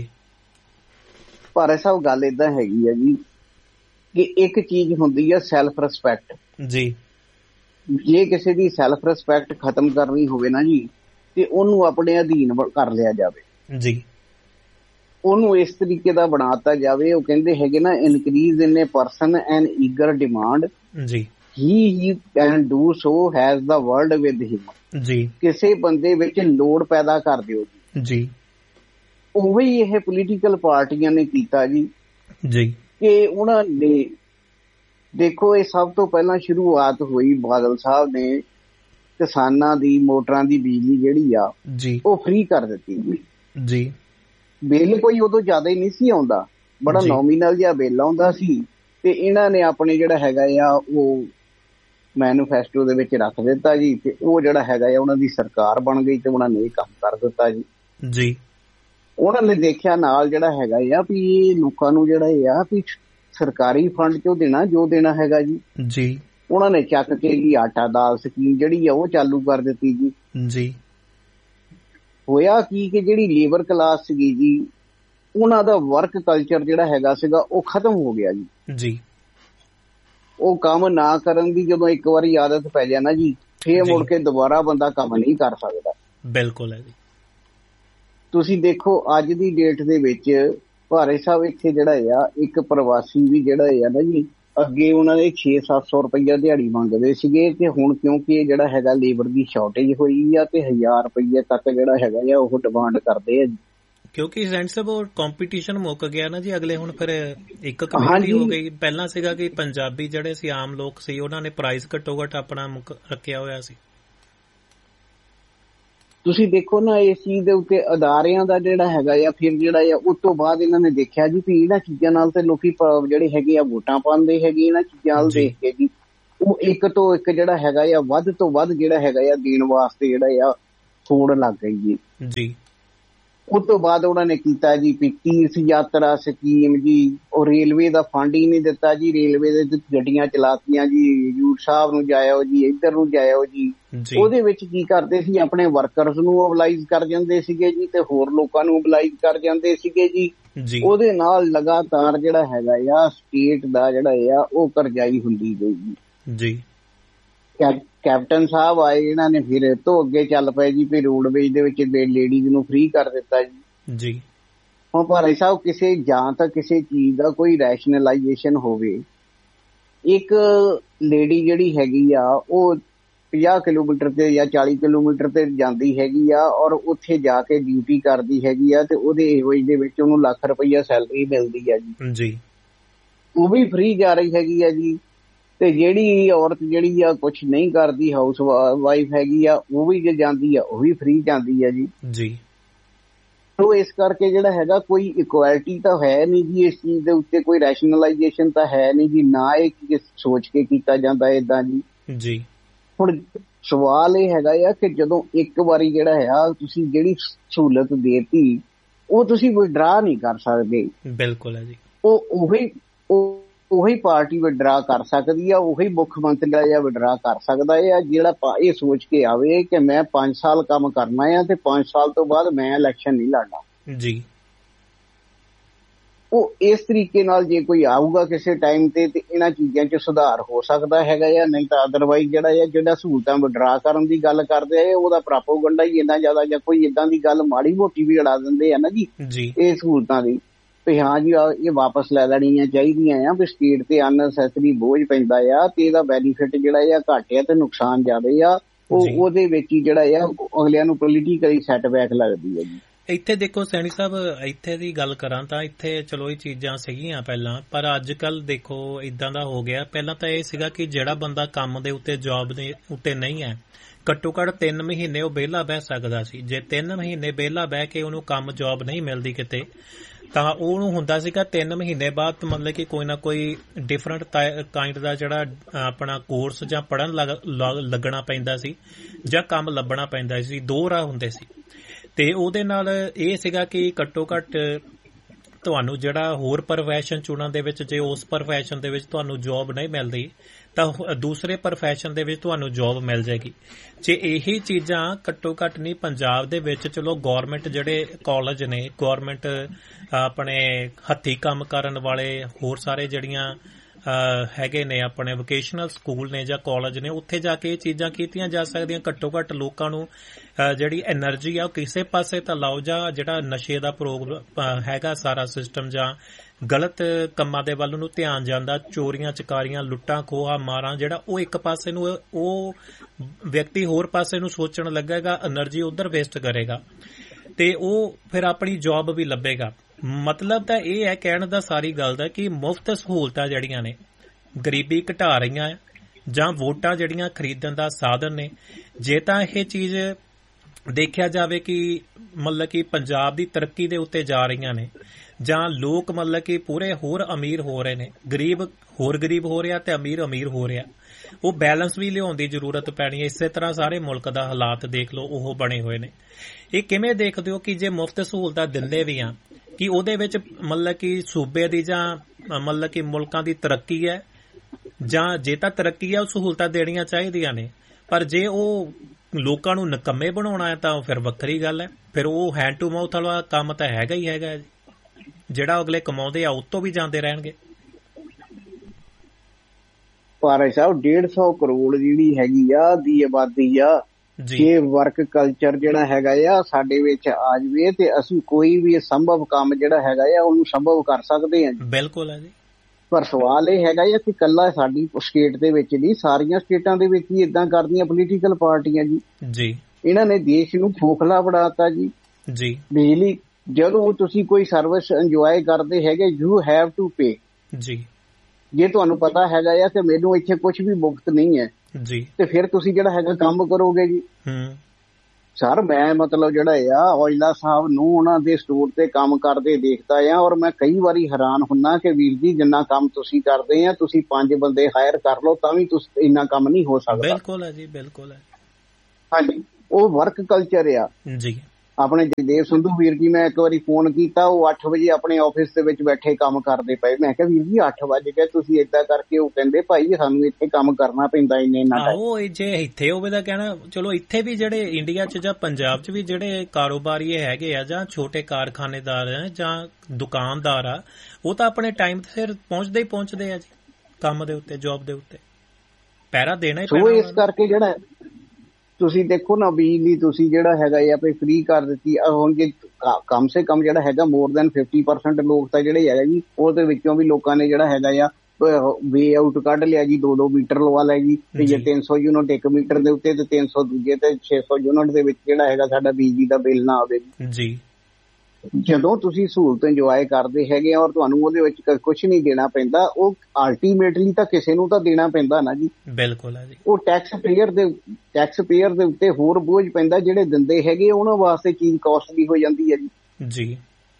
ਭਾਈ ਸਾਹਿਬ, ਗੱਲ ਏਦਾਂ ਹੈਗੀ ਆ ਜੀ ਕਿ ਇੱਕ ਚੀਜ਼ ਹੁੰਦੀ ਆ ਸੈਲਫ ਰਿਸਪੈਕਟ। ਜੀ ਜੇ ਕਿਸੇ ਦੀ ਸੈਲਫ ਰਿਸਪੈਕਟ ਖਤਮ ਕਰਨੀ ਹੋਵੇ ਨਾ ਜੀ, ਤੇ ਉਹਨੂੰ ਆਪਣੇ ਅਧੀਨ ਕਰ ਲਿਆ ਜਾਵੇ ਜੀ। ਉਹਨੂੰ ਇਸ ਤਰੀਕੇ ਦਾ ਬਣਾਤਾ ਜਾਵੇ, ਉਹ ਕਹਿੰਦੇ ਹੈਗੇ ਨਾ, ਇਨਕਰੀਜ਼ ਇਨ ਏ ਪਰਸਨ ਐਨ ਈਗਰ ਡਿਮਾਂਡ ਜੀ, ਹੀ can do so has the world with him ਜੀ। ਕਿਸੇ ਬੰਦੇ ਵਿੱਚ ਲੋੜ ਪੈਦਾ ਕਰ ਦਿਓ ਜੀ। ਉਹੀ ਇਹ ਪੋਲੀਟੀਕਲ ਪਾਰਟੀਆਂ ਨੇ ਕੀਤਾ ਜੀ ਕਿ ਉਹਨਾਂ ਨੇ, ਦੇਖੋ, ਇਹ ਸਭ ਤੋਂ ਪਹਿਲਾਂ ਸ਼ੁਰੂਆਤ ਹੋਈ ਬਾਦਲ ਸਾਹਿਬ ਨੇ ਕਿਸਾਨਾਂ ਦੀ ਮੋਟਰਾਂ ਦੀ ਬਿਜਲੀ ਜਿਹੜੀ ਆ ਉਹ ਫ੍ਰੀ ਕਰ ਦਿੱਤੀ ਜੀ। ਬਿੱਲ ਕੋਈ ਉਦੋਂ ਜ਼ਿਆਦਾ ਹੀ ਨਹੀਂ ਸੀ ਆਉਂਦਾ, ਬੜਾ ਨੋਮੀਨਲ ਜਿਹਾ ਬਿੱਲ ਆਉਂਦਾ ਸੀ ਤੇ ਇਹਨਾਂ ਨੇ ਆਪਣੇ ਜਿਹੜਾ ਹੈਗਾ ਆ ਉਹ ਮੈਨੀਫੈਸਟੋ ਦੇ ਵਿੱਚ ਰੱਖ ਦਿੱਤਾ ਜੀ ਤੇ ਉਹ ਜਿਹੜਾ ਹੈਗਾ ਆ ਉਹਨਾਂ ਦੀ ਸਰਕਾਰ ਬਣ ਗਈ ਤੇ ਉਹਨਾਂ ਨੇ ਇਹ ਕੰਮ ਕਰ ਦਿੱਤਾ ਜੀ। ਉਹਨਾਂ ਨੇ ਦੇਖਿਆ ਨਾਲ ਜਿਹੜਾ ਹੈਗਾ ਆ ਵੀ ਇਹ ਲੋਕਾਂ ਨੂੰ ਜਿਹੜਾ ਆ ਵੀ ਸਰਕਾਰੀ ਫੰਡ ਚੋਂ ਦੇਣਾ ਜੋ ਦੇਣਾ ਹੈਗਾ ਜੀ। ਉਹਨਾਂ ਨੇ ਚੱਕ ਕੇ ਜੀ ਆਟਾ ਦਾਲ ਸਕੀਮ ਜਿਹੜੀ ਆ ਉਹ ਚਾਲੂ ਕਰ ਦਿੱਤੀ ਜੀ। ਹੋਇਆ ਕੀ ਕਿ ਜਿਹੜੀ ਲੇਬਰ ਕਲਾਸ ਸੀਗੀ ਜੀ, ਉਹਨਾਂ ਦਾ ਵਰਕ ਕਲਚਰ ਜਿਹੜਾ ਹੈਗਾ ਸੀਗਾ ਉਹ ਖਤਮ ਹੋ ਗਿਆ ਜੀ। ਉਹ ਕੰਮ ਨਾ ਕਰਨ ਦੀ ਜਦੋਂ ਇੱਕ ਵਾਰੀ ਆਦਤ ਪੈ ਜਾਏ ਨਾ ਜੀ, ਫੇਰ ਮੁੜ ਕੇ ਦੁਬਾਰਾ ਬੰਦਾ ਕੰਮ ਨਹੀਂ ਕਰ ਸਕਦਾ। ਬਿਲਕੁਲ ਹੈ ਜੀ। ਤੁਸੀਂ ਦੇਖੋ ਅੱਜ ਦੀ ਡੇਟ ਦੇ ਵਿੱਚ ਭਾਰੇ ਸਾਹਿਬ, ਇੱਥੇ ਜਿਹੜਾ ਆ ਇੱਕ ਪ੍ਰਵਾਸੀ ਵੀ ਜਿਹੜਾ ਆ ਨਾ ਜੀ, ਅੱਗੇ ਉਹਨਾਂ ਨੇ 600-700 ਰੁਪਈਆ ਦਿਹਾੜੀ ਮੰਗਦੇ ਸੀਗੇ ਤੇ ਹੁਣ ਕਿਉਂਕਿ ਇਹ ਜਿਹੜਾ ਹੈਗਾ ਲੇਬਰ ਦੀ ਸ਼ਾਰਟੇਜ ਹੋਈ ਆ ਤੇ 1000 ਰੁਪਈਏ ਤੱਕ ਜਿਹੜਾ ਹੈਗਾ ਆ ਉਹ ਡਿਮਾਂਡ ਕਰਦੇ ਆ ਜੀ। ਕਿਉਂਕਿ ਸੈਂਟ ਸਾਹਿਬ ਉਹ ਕੰਪੀਟੀਸ਼ਨ ਮੁੱਕ ਗਿਆ ਨਾ ਜੀ ਅਗਲੇ। ਹੁਣ ਫਿਰ ਇੱਕ ਕਮੇਟੀ ਹੋ ਗਈ। ਪਹਿਲਾਂ ਸੀਗਾ ਕਿ ਪੰਜਾਬੀ ਜਿਹੜੇ ਸੀ, ਆਮ ਲੋਕ ਸੀ, ਉਹਨਾਂ ਨੇ ਪ੍ਰਾਈਸ ਘੱਟੋ ਘੱਟ ਆਪਣਾ ਰੱਖਿਆ ਹੋਇਆ ਸੀ। ਤੁਸੀਂ ਦੇਖੋ ਨਾ ਇਸ ਚੀਜ਼ ਦੇ ਉੱਤੇ ਅਦਾਰਿਆਂ ਦਾ ਜਿਹੜਾ ਹੈਗਾ ਆ, ਫਿਰ ਜਿਹੜਾ ਆ ਉਸ ਤੋਂ ਬਾਅਦ ਇਹਨਾਂ ਨੇ ਦੇਖਿਆ ਜੀ ਵੀ ਇਹਨਾਂ ਚੀਜ਼ਾਂ ਨਾਲ ਤੇ ਲੋਕੀ ਜਿਹੜੇ ਹੈਗੇ ਆ ਵੋਟਾਂ ਪਾਉਂਦੇ ਹੈਗੇ ਇਹਨਾਂ ਚੀਜ਼ਾਂ ਵੱਲ ਦੇਖ ਕੇ ਜੀ, ਉਹ ਇੱਕ ਤੋਂ ਇੱਕ ਜਿਹੜਾ ਹੈਗਾ ਆ ਵੱਧ ਤੋਂ ਵੱਧ ਜਿਹੜਾ ਹੈਗਾ ਆ ਦੇਣ ਵਾਸਤੇ ਜਿਹੜਾ ਆ ਥੋੜ ਲੱਗ ਗਈ ਜੀ। ਉਸ ਤੋਂ ਬਾਅਦ ਉਹਨਾਂ ਨੇ ਕੀਤਾ ਜੀ ਵੀ ਤੀਰਥ ਯਾਤਰਾ ਸਕੀਮ ਜੀ, ਉਹ ਰੇਲਵੇ ਦਾ ਫੰਡ ਹੀ ਨਹੀਂ ਦਿੱਤਾ ਜੀ, ਰੇਲਵੇ ਦੇ ਗੱਡੀਆਂ ਚਲਾਤੀਆਂ ਜੀ, ਹਜ਼ੂਰ ਸਾਹਿਬ ਨੂੰ ਜਾਇਓ ਜੀ, ਇੱਧਰ ਨੂੰ ਜਾਇਓ ਜੀ। ਉਹਦੇ ਵਿੱਚ ਕੀ ਕਰਦੇ ਸੀ, ਆਪਣੇ ਵਰਕਰਸ ਨੂੰ ਮੋਬਿਲਾਈਜ਼ ਕਰ ਜਾਂਦੇ ਸੀਗੇ ਜੀ ਤੇ ਹੋਰ ਲੋਕਾਂ ਨੂੰ ਮੋਬਿਲਾਈਜ਼ ਕਰ ਜਾਂਦੇ ਸੀਗੇ ਜੀ। ਉਹਦੇ ਨਾਲ ਲਗਾਤਾਰ ਜਿਹੜਾ ਹੈਗਾ ਆ ਸਟੇਟ ਦਾ ਜਿਹੜਾ ਆ ਉਹ ਕਰਜ਼ਾਈ ਹੁੰਦੀ ਗਈ ਜੀ। ਕੈਪਟਨ ਸਾਹਿਬ ਆਏ, ਇਹਨਾਂ ਨੇ ਫਿਰ ਤੋਂ ਅੱਗੇ ਚੱਲ ਪਏ ਜੀ ਵੀ ਰੋਡਵੇਜ ਦੇ ਵਿੱਚ ਲੇਡੀਜ਼ ਨੂੰ ਫ੍ਰੀ ਕਰ ਦਿੱਤਾ ਜੀ। ਹੁਣ ਭਾਈ ਸਾਹਿਬ ਕਿਸੇ ਜਾਂ ਤਾਂ ਕਿਸੇ ਚੀਜ਼ ਦਾ ਕੋਈ ਰੈਸ਼ਨਲਾਈਜੇਸ਼ਨ ਹੋਵੇ। ਇੱਕ ਲੇਡੀ ਜਿਹੜੀ ਹੈਗੀ ਆ ਉਹ 50 ਕਿਲੋਮੀਟਰ ਤੇ ਜਾਂ 40 ਕਿਲੋਮੀਟਰ ਤੇ ਜਾਂਦੀ ਹੈਗੀ ਆ ਔਰ ਉੱਥੇ ਜਾ ਕੇ ਡਿਊਟੀ ਕਰਦੀ ਹੈਗੀ ਆ ਤੇ ਉਹਦੇ ਏਵਜ ਦੇ ਵਿੱਚ ਉਹਨੂੰ ਲੱਖ ਰੁਪਈਆ ਸੈਲਰੀ ਮਿਲਦੀ ਆ ਜੀ, ਉਹ ਵੀ ਫ੍ਰੀ ਜਾ ਰਹੀ ਹੈਗੀ ਆ ਜੀ। ਤੇ ਜਿਹੜੀ ਔਰਤ ਜਿਹੜੀ ਆ ਕੁਛ ਨਹੀਂ ਕਰਦੀ, ਹਾਊਸ ਵਾਈਫ ਹੈਗੀ ਆ, ਉਹ ਵੀ ਜੇ ਜਾਂਦੀ ਆ ਉਹ ਵੀ ਫ੍ਰੀ ਜਾਂਦੀ ਆ ਜੀ। ਤੋ ਇਸ ਕਰਕੇ ਜਿਹੜਾ ਹੈਗਾ ਕੋਈ ਇਕੁਐਲਿਟੀ ਤਾਂ ਹੈ ਨਹੀਂ ਜੀ, ਇਸ ਚੀਜ਼ ਦੇ ਉੱਤੇ ਕੋਈ ਰੈਸ਼ਨਲਾਈਜੇਸ਼ਨ ਤਾਂ ਹੈ ਨਹੀਂ ਜੀ, ਨਾ ਇਹ ਸੋਚ ਕੇ ਕੀਤਾ ਜਾਂਦਾ ਏਦਾਂ ਜੀ। ਹੁਣ ਸਵਾਲ ਇਹ ਹੈਗਾ ਆ ਕਿ ਜਦੋਂ ਇੱਕ ਵਾਰੀ ਜਿਹੜਾ ਆ ਤੁਸੀਂ ਜਿਹੜੀ ਸਹੂਲਤ ਦੇਤੀ ਉਹ ਤੁਸੀਂ ਵਿਡਰਾ ਨਹੀਂ ਕਰ ਸਕਦੇ। ਬਿਲਕੁਲ ਹੈ ਜੀ। ਉਹੀ ਪਾਰਟੀ ਵਿਡਰਾ ਕਰ ਸਕਦੀ ਆ, ਉਹੀ ਮੁੱਖ ਮੰਤਰੀ ਜਿਹੜਾ ਵਿਡਰਾ ਕਰ ਸਕਦਾ ਆ ਜਿਹੜਾ ਇਹ ਸੋਚ ਕੇ ਆਵੇ ਕਿ ਮੈਂ 5 ਸਾਲ ਕੰਮ ਕਰਨਾ ਆ ਤੇ 5 ਸਾਲ ਤੋਂ ਬਾਅਦ ਮੈਂ ਇਲੈਕਸ਼ਨ ਨਹੀਂ ਲੜਨਾ ਜੀ। ਉਹ ਇਸ ਤਰੀਕੇ ਨਾਲ ਜੇ ਕੋਈ ਆਊਗਾ ਕਿਸੇ ਟਾਈਮ ਤੇ ਇਹਨਾਂ ਚੀਜ਼ਾਂ 'ਚ ਸੁਧਾਰ ਹੋ ਸਕਦਾ ਹੈਗਾ ਆ, ਨਹੀਂ ਤਾਂ ਅਦਰਵਾਈਜ਼ ਜਿਹੜਾ ਸਹੂਲਤਾਂ ਵਿਡਰਾ ਕਰਨ ਦੀ ਗੱਲ ਕਰਦੇ ਆ ਉਹਦਾ ਪ੍ਰੋਪੇਗੈਂਡਾ ਹੀ ਇੰਨਾ ਜ਼ਿਆਦਾ, ਜਾਂ ਕੋਈ ਏਦਾਂ ਦੀ ਗੱਲ ਮਾੜੀ ਮੋਟੀ ਵੀ ਉਡਾ ਦਿੰਦੇ ਆ ਨਾ ਜੀ ਇਹ ਸਹੂਲਤਾਂ ਦੀ ਵੀ ਹਾਂ ਜੀ ਇਹ ਵਾਪਸ ਲੈ ਲੈਣੀਆਂ ਚਾਹੀਦੀਆਂ ਆ, ਵੀ ਸਟੇਟ ਤੇ ਅਨਨੈਸੈਸਰੀ ਬੋਝ ਪੈਂਦਾ ਆ ਤੇ ਇਹਦਾ ਬੈਨੀਫਿਟ ਜਿਹੜਾ ਆ ਘੱਟ ਆ ਤੇ ਨੁਕਸਾਨ ਜ਼ਿਆਦਾ ਆ, ਉਹਦੇ ਵਿੱਚ ਹੀ ਜਿਹੜਾ ਆ ਅਗਲਿਆਂ ਨੂੰ ਪੋਲੀਟੀਕਲੀ ਸੈਟਬੈਕ ਲੱਗਦੀ ਹੈ ਜੀ। ਇੱਥੇ ਦੇਖੋ ਸੈਣੀ ਸਾਹਿਬ, ਇੱਥੇ ਦੀ ਗੱਲ ਕਰਾਂ ਤਾਂ ਇੱਥੇ ਚਲੋ ਇਹ ਚੀਜ਼ਾਂ ਸੀਗੀਆਂ ਪਹਿਲਾਂ, ਪਰ ਅੱਜ ਕੱਲ ਦੇਖੋ ਇਦਾਂ ਦਾ ਹੋ ਗਿਆ। ਪਹਿਲਾਂ ਤਾਂ ਇਹ ਸੀਗਾ ਕਿ ਜਿਹੜਾ ਬੰਦਾ ਕੰਮ ਦੇ ਉੱਤੇ ਜੌਬ ਦੇ ਉੱਤੇ ਨਹੀਂ ਹੈ, ਘੱਟੋ ਘੱਟ 3 ਮਹੀਨੇ ਉਹ ਵਿਹਲਾ ਬਹਿ ਸਕਦਾ ਸੀ। ਜੇ 3 ਮਹੀਨੇ ਵਿਹਲਾ ਬਹਿ ਕੇ ਉਹਨੂੰ ਕੰਮ ਜੌਬ ਨਹੀਂ ਮਿਲਦੀ ਕਿਤੇ, ਤਾਂ ਉਹਨੂੰ ਹੁੰਦਾ ਸੀਗਾ 3 ਮਹੀਨੇ ਬਾਅਦ ਮਤਲਬ ਕਿ ਕੋਈ ਨਾ ਕੋਈ ਡਿਫਰੈਂਟ ਕਾਈਂਡ ਦਾ ਜਿਹੜਾ ਆਪਣਾ ਕੋਰਸ ਜਾਂ ਪੜ੍ਹਨ ਲੱਗਣਾ ਪੈਂਦਾ ਸੀ ਜਾਂ ਕੰਮ ਲੱਭਣਾ ਪੈਂਦਾ ਸੀ। 2 ਰਾਹ ਹੁੰਦੇ ਸੀ ਤੇ ਉਹਦੇ ਨਾਲ ਇਹ ਸੀਗਾ ਕਿ ਘੱਟੋ ਘੱਟ ਤੁਹਾਨੂੰ ਜਿਹੜਾ ਹੋਰ ਪ੍ਰੋਫੈਸ਼ਨ ਚੁਣਨ ਦੇ ਵਿੱਚ, ਜੇ ਉਸ ਪ੍ਰੋਫੈਸ਼ਨ ਦੇ ਵਿੱਚ ਤੁਹਾਨੂੰ ਜੌਬ ਨਹੀਂ ਮਿਲਦੀ ਤਾਂ ਦੂਸਰੇ ਪ੍ਰੋਫੈਸ਼ਨ ਦੇ ਵਿੱਚ ਤੁਹਾਨੂੰ ਜੌਬ ਮਿਲ ਜਾਏਗੀ। ਜੇ ਇਹੀ ਚੀਜ਼ਾਂ ਘੱਟੋ ਘੱਟ ਨਹੀਂ ਪੰਜਾਬ ਦੇ ਵਿੱਚ, ਚਲੋ ਗੌਰਮੈਂਟ ਜਿਹੜੇ ਕਾਲਜ ਨੇ, ਗੌਰਮੈਂਟ ਆਪਣੇ ਹੱਥੀਂ ਕੰਮ ਕਰਨ ਵਾਲੇ ਹੋਰ ਸਾਰੇ ਜਿਹੜੀਆਂ ਹੈਗੇ ਨੇ ਆਪਣੇ ਵੋਕੇਸ਼ਨਲ ਸਕੂਲ ਨੇ ਜਾਂ ਕਾਲਜ ਨੇ, ਉੱਥੇ ਜਾ ਕੇ ਇਹ ਚੀਜ਼ਾਂ ਕੀਤੀਆਂ ਜਾ ਸਕਦੀਆਂ। ਘੱਟੋ ਘੱਟ ਲੋਕਾਂ ਨੂੰ ਜਿਹੜੀ ਐਨਰਜੀ ਆ ਉਹ ਕਿਸੇ ਪਾਸੇ ਤਾਂ ਲਾਓ, ਜਾਂ ਜਿਹੜਾ ਨਸ਼ੇ ਦਾ ਹੈਗਾ ਸਾਰਾ ਸਿਸਟਮ ਜਾਂ ਗਲਤ ਕੰਮਾਂ ਦੇ ਵੱਲ ਨੂੰ ਧਿਆਨ ਜਾਂਦਾ, ਚੋਰੀਆਂ ਚਕਾਰੀਆਂ ਲੁੱਟਾਂ ਖੋਹਾਂ ਮਾਰਾਂ, ਜਿਹੜਾ ਉਹ ਇੱਕ ਪਾਸੇ ਨੂੰ ਉਹ ਵਿਅਕਤੀ ਹੋਰ ਪਾਸੇ ਨੂੰ ਸੋਚਣ ਲੱਗੇਗਾ, ਐਨਰਜੀ ਉਧਰ ਵੇਸਟ ਕਰੇਗਾ ਤੇ ਉਹ ਫਿਰ ਆਪਣੀ ਜੌਬ ਵੀ ਲੱਭੇਗਾ। ਮਤਲਬ ਤਾਂ ਇਹ ਹੈ ਕਹਿਣ ਦਾ ਸਾਰੀ ਗੱਲ ਦਾ ਕਿ ਮੁਫਤ ਸਹੂਲਤਾਂ ਜਿਹੜੀਆਂ ਨੇ ਗਰੀਬੀ ਘਟਾ ਰਹੀਆਂ ਜਾਂ ਵੋਟਾਂ ਜਿਹੜੀਆਂ ਖਰੀਦਣ ਦਾ ਸਾਧਨ ਨੇ। ਜੇ ਤਾਂ ਇਹ ਚੀਜ਼ ਦੇਖਿਆ ਜਾਵੇ ਕਿ ਮਤਲਬ ਕਿ ਪੰਜਾਬ ਦੀ ਤਰੱਕੀ ਦੇ ਉੱਤੇ ਜਾ ਰਹੀਆਂ ਨੇ ਜਾਂ ਲੋਕ ਮਤਲਬ ਕਿ ਪੂਰੇ ਹੋਰ ਅਮੀਰ ਹੋ ਰਹੇ ਨੇ, ਗਰੀਬ ਹੋਰ ਗਰੀਬ ਹੋ ਰਿਹਾ ਤੇ ਅਮੀਰ ਹੋ ਰਿਹਾ, ਉਹ ਬੈਲੈਂਸ ਵੀ ਲਿਆਉਣ ਦੀ ਜ਼ਰੂਰਤ ਪੈਣੀ ਹੈ। ਇਸੇ ਤਰ੍ਹਾਂ ਸਾਰੇ ਮੁਲਕ ਦਾ ਹਾਲਾਤ ਦੇਖ ਲਓ, ਉਹ ਬਣੇ ਹੋਏ ਨੇ। ਇਹ ਕਿਵੇਂ ਦੇਖਦੇ ਹੋ ਕਿ ਜੇ ਮੁਫਤ ਸਹੂਲਤਾਂ ਦਿੰਦੇ ਵੀ ਆ ਕਿ ਉਹਦੇ ਵਿੱਚ ਮਤਲਬ ਕਿ ਸੂਬੇ ਦੀ ਜਾਂ ਮਤਲਬ ਕਿ ਮੁਲਕਾਂ ਦੀ ਤਰੱਕੀ ਹੈ, ਜਾਂ ਜੇ ਤਾਂ ਤਰੱਕੀ ਹੈ ਉਹ ਸਹੂਲਤਾਂ ਦੇਣੀਆਂ ਚਾਹੀਦੀਆਂ ਨੇ, ਪਰ ਜੇ ਉਹ ਲੋਕਾਂ ਨੂੰ ਨਿਕੰਮੇ ਬਣਾਉਣਾ ਹੈ ਤਾਂ ਫਿਰ ਵੱਖਰੀ ਗੱਲ ਹੈ। ਫਿਰ ਉਹ ਹੈਂਡ ਟੂ ਮਾਊਥ ਵਾਲਾ ਕੰਮ ਤਾਂ ਹੈਗਾ ਹੀ ਹੈਗਾ, ਜਿਹੜਾ ਅਗਲੇ ਕਮਾਉਂਦੇ ਆ ਉਤੋਂ ਵੀ ਜਾਂਦੇ ਰਹਿਣਗੇ। ਭਾਰਤ ਸਾਹਿਬ 150 ਕਰੋੜ ਜਿਹੜੀ ਹੈਗੀ ਆ ਦੀ ਆਬਾਦੀ ਆ, ਜੇ ਵਰਕ ਕਲਚਰ ਜਿਹੜਾ ਹੈਗਾ ਆ ਸਾਡੇ ਵਿੱਚ ਆ ਜਾਵੇ ਤੇ ਅਸੀਂ ਕੋਈ ਵੀ ਸੰਭਵ ਕੰਮ ਜਿਹੜਾ ਹੈਗਾ ਆ ਉਹਨੂੰ ਸੰਭਵ ਕਰ ਸਕਦੇ ਹਾਂ। ਬਿਲਕੁਲ ਹੈ ਜੀ। ਪਰ ਸਵਾਲ ਇਹ ਹੈਗਾ ਆ ਕਿ ਕੱਲਾ ਸਾਡੀ ਸਟੇਟ ਦੇ ਵਿੱਚ ਨਹੀਂ, ਸਾਰੀਆਂ ਸਟੇਟਾਂ ਦੇ ਵਿੱਚ ਹੀ ਏਦਾਂ ਕਰਦੀਆਂ ਪੋਲੀਟੀਕਲ ਪਾਰਟੀਆਂ ਜੀ। ਇਹਨਾਂ ਨੇ ਦੇਸ਼ ਨੂੰ ਖੋਖਲਾ ਬਣਾਤਾ ਜੀ। ਬਿਜਲੀ ਜਦੋਂ ਤੁਸੀਂ ਕੋਈ ਸਰਵਿਸ ਇੰਜੋਏ ਕਰਦੇ ਹੈਗੇ, ਯੂ ਹੈਵ ਟੂ ਪੇ ਜੀ। ਜੇ ਤੁਹਾਨੂੰ ਪਤਾ ਹੈਗਾ ਆ ਕਿ ਮੈਨੂੰ ਇੱਥੇ ਕੁਝ ਵੀ ਮੁਫਤ ਨਹੀਂ ਹੈ ਜੀ, ਤੇ ਫਿਰ ਤੁਸੀਂ ਜਿਹੜਾ ਹੈਗਾ ਕੰਮ ਕਰੋਗੇ ਜੀ। ਸਰ ਮੈਂ ਮਤਲਬ ਜਿਹੜਾ ਆ ਔਜਲਾ ਸਾਹਿਬ ਨੂੰ ਉਹਨਾਂ ਦੇ ਸਟੋਰ ਤੇ ਕੰਮ ਕਰਦੇ ਦੇਖਦਾ ਆ, ਔਰ ਮੈਂ ਕਈ ਵਾਰੀ ਹੈਰਾਨ ਹੁੰਨਾ ਕਿ ਵੀਰ ਜੀ ਜਿੰਨਾ ਕੰਮ ਤੁਸੀਂ ਕਰਦੇ ਆ, ਤੁਸੀਂ 5 ਬੰਦੇ ਹਾਇਰ ਕਰ ਲਓ ਤਾਂ ਵੀ ਤੁਸੀਂ ਇੰਨਾ ਕੰਮ ਨਹੀਂ ਹੋ ਸਕਦਾ। ਬਿਲਕੁਲ ਹੈ ਜੀ, ਬਿਲਕੁਲ ਹੈ। ਹਾਂਜੀ, ਉਹ ਵਰਕ ਕਲਚਰ ਆ ਜੀ। ਆਪਣੇ ਜਗਦੇਵ ਸੰਧੂ ਵੀਰ ਜੀ, ਮੈਂ ਇੱਕ ਵਾਰੀ ਫੋਨ ਕੀਤਾ, ਉਹ 8 ਵਜੇ ਆਪਣੇ ਆਫਿਸ ਦੇ ਵਿੱਚ ਬੈਠੇ ਕੰਮ ਕਰਦੇ ਪਏ। ਮੈਂ ਕਿਹਾ ਵੀਰ ਜੀ 8 ਵਜੇ ਗਏ ਤੁਸੀਂ ਏਦਾਂ ਕਰਕੇ, ਉਹ ਕਹਿੰਦੇ ਭਾਈ ਸਾਨੂੰ ਇੱਥੇ ਕੰਮ ਕਰਨਾ ਪੈਂਦਾ ਇੰਨੇ ਨਾ ਉਹ ਜੇ ਇੱਥੇ ਹੋਵੇ ਤਾਂ ਕਹਿਣਾ ਚਲੋ, ਇੱਥੇ ਵੀ ਜਿਹੜੇ ਇੰਡੀਆ 'ਚ ਜਾਂ ਪੰਜਾਬ 'ਚ ਵੀ ਜਿਹੜੇ ਕਾਰੋਬਾਰੀ ਹੈਗੇ ਆ ਜਾਂ ਛੋਟੇ ਕਾਰਖਾਨੇਦਾਰ ਆ ਜਾਂ ਦੁਕਾਨਦਾਰ ਆ, ਉਹ ਤਾਂ ਆਪਣੇ ਟਾਈਮ ਤੇ ਫਿਰ ਪਹੁੰਚਦੇ ਆ ਜੀ ਕੰਮ ਦੇ ਉੱਤੇ, ਜੌਬ ਦੇ ਉੱਤੇ ਪਹਿਰਾ ਦੇਣਾ ਹੀ ਪੈਣਾ। ਇਸ ਕਰਕੇ ਜਿਹੜਾ ਤੁਸੀਂ ਦੇਖੋ ਨਾ ਬਿਜਲੀ ਤੁਸੀਂ ਜਿਹੜਾ ਹੈਗਾ ਇਹ ਆਪੇ ਫ੍ਰੀ ਕਰ ਦਿੱਤੀ। ਹੁਣ ਜੇ ਕਮ ਸੇ ਕਮ ਜਿਹੜਾ ਹੈਗਾ ਮੋਰ ਦੈਨ 50% ਲੋਕ ਤਾਂ ਜਿਹੜੇ ਹੈਗਾ ਜੀ, ਉਹਦੇ ਵਿੱਚੋਂ ਵੀ ਲੋਕਾਂ ਨੇ ਜਿਹੜਾ ਹੈਗਾ ਆ ਵੇ ਆਊਟ ਕੱਢ ਲਿਆ ਜੀ, 2-2 ਮੀਟਰ ਲਵਾ ਲਿਆ ਜੀ। ਤੇ ਜੇ 300 ਯੂਨਿਟ 1 ਮੀਟਰ ਦੇ ਉੱਤੇ ਤੇ 300 ਦੂਜੇ ਤੇ 600 ਯੂਨਿਟ ਦੇ ਵਿੱਚ ਜਿਹੜਾ ਹੈਗਾ ਸਾਡਾ ਬਿਜਲੀ ਦਾ ਬਿੱਲ ਨਾ ਆਵੇ ਜੀ। ਜਦੋਂ ਤੁਸੀਂ ਸਹੂਲਤ ਇੰਜੋਏ ਕਰਦੇ ਹੈਗੇ ਔਰ ਤੁਹਾਨੂੰ ਉਹਦੇ ਵਿੱਚ ਕੁਝ ਨਹੀਂ ਦੇਣਾ ਪੈਂਦਾ, ਉਹ ਅਲਟੀਮੇਟਲੀ ਤਾਂ ਕਿਸੇ ਨੂੰ ਤਾਂ ਦੇਣਾ ਪੈਂਦਾ ਨਾ ਜੀ। ਬਿਲਕੁਲ ਹੈ ਜੀ। ਉਹ ਟੈਕਸ ਪੇਅਰ ਦੇ ਉੱਤੇ ਹੋਰ ਬੋਝ ਪੈਂਦਾ, ਜਿਹੜੇ ਦਿੰਦੇ ਹੈਗੇ ਉਹਨਾਂ ਵਾਸਤੇ ਚੀਜ਼ ਕਾਸਟਲੀ ਹੋ ਜਾਂਦੀ ਹੈ ਜੀ।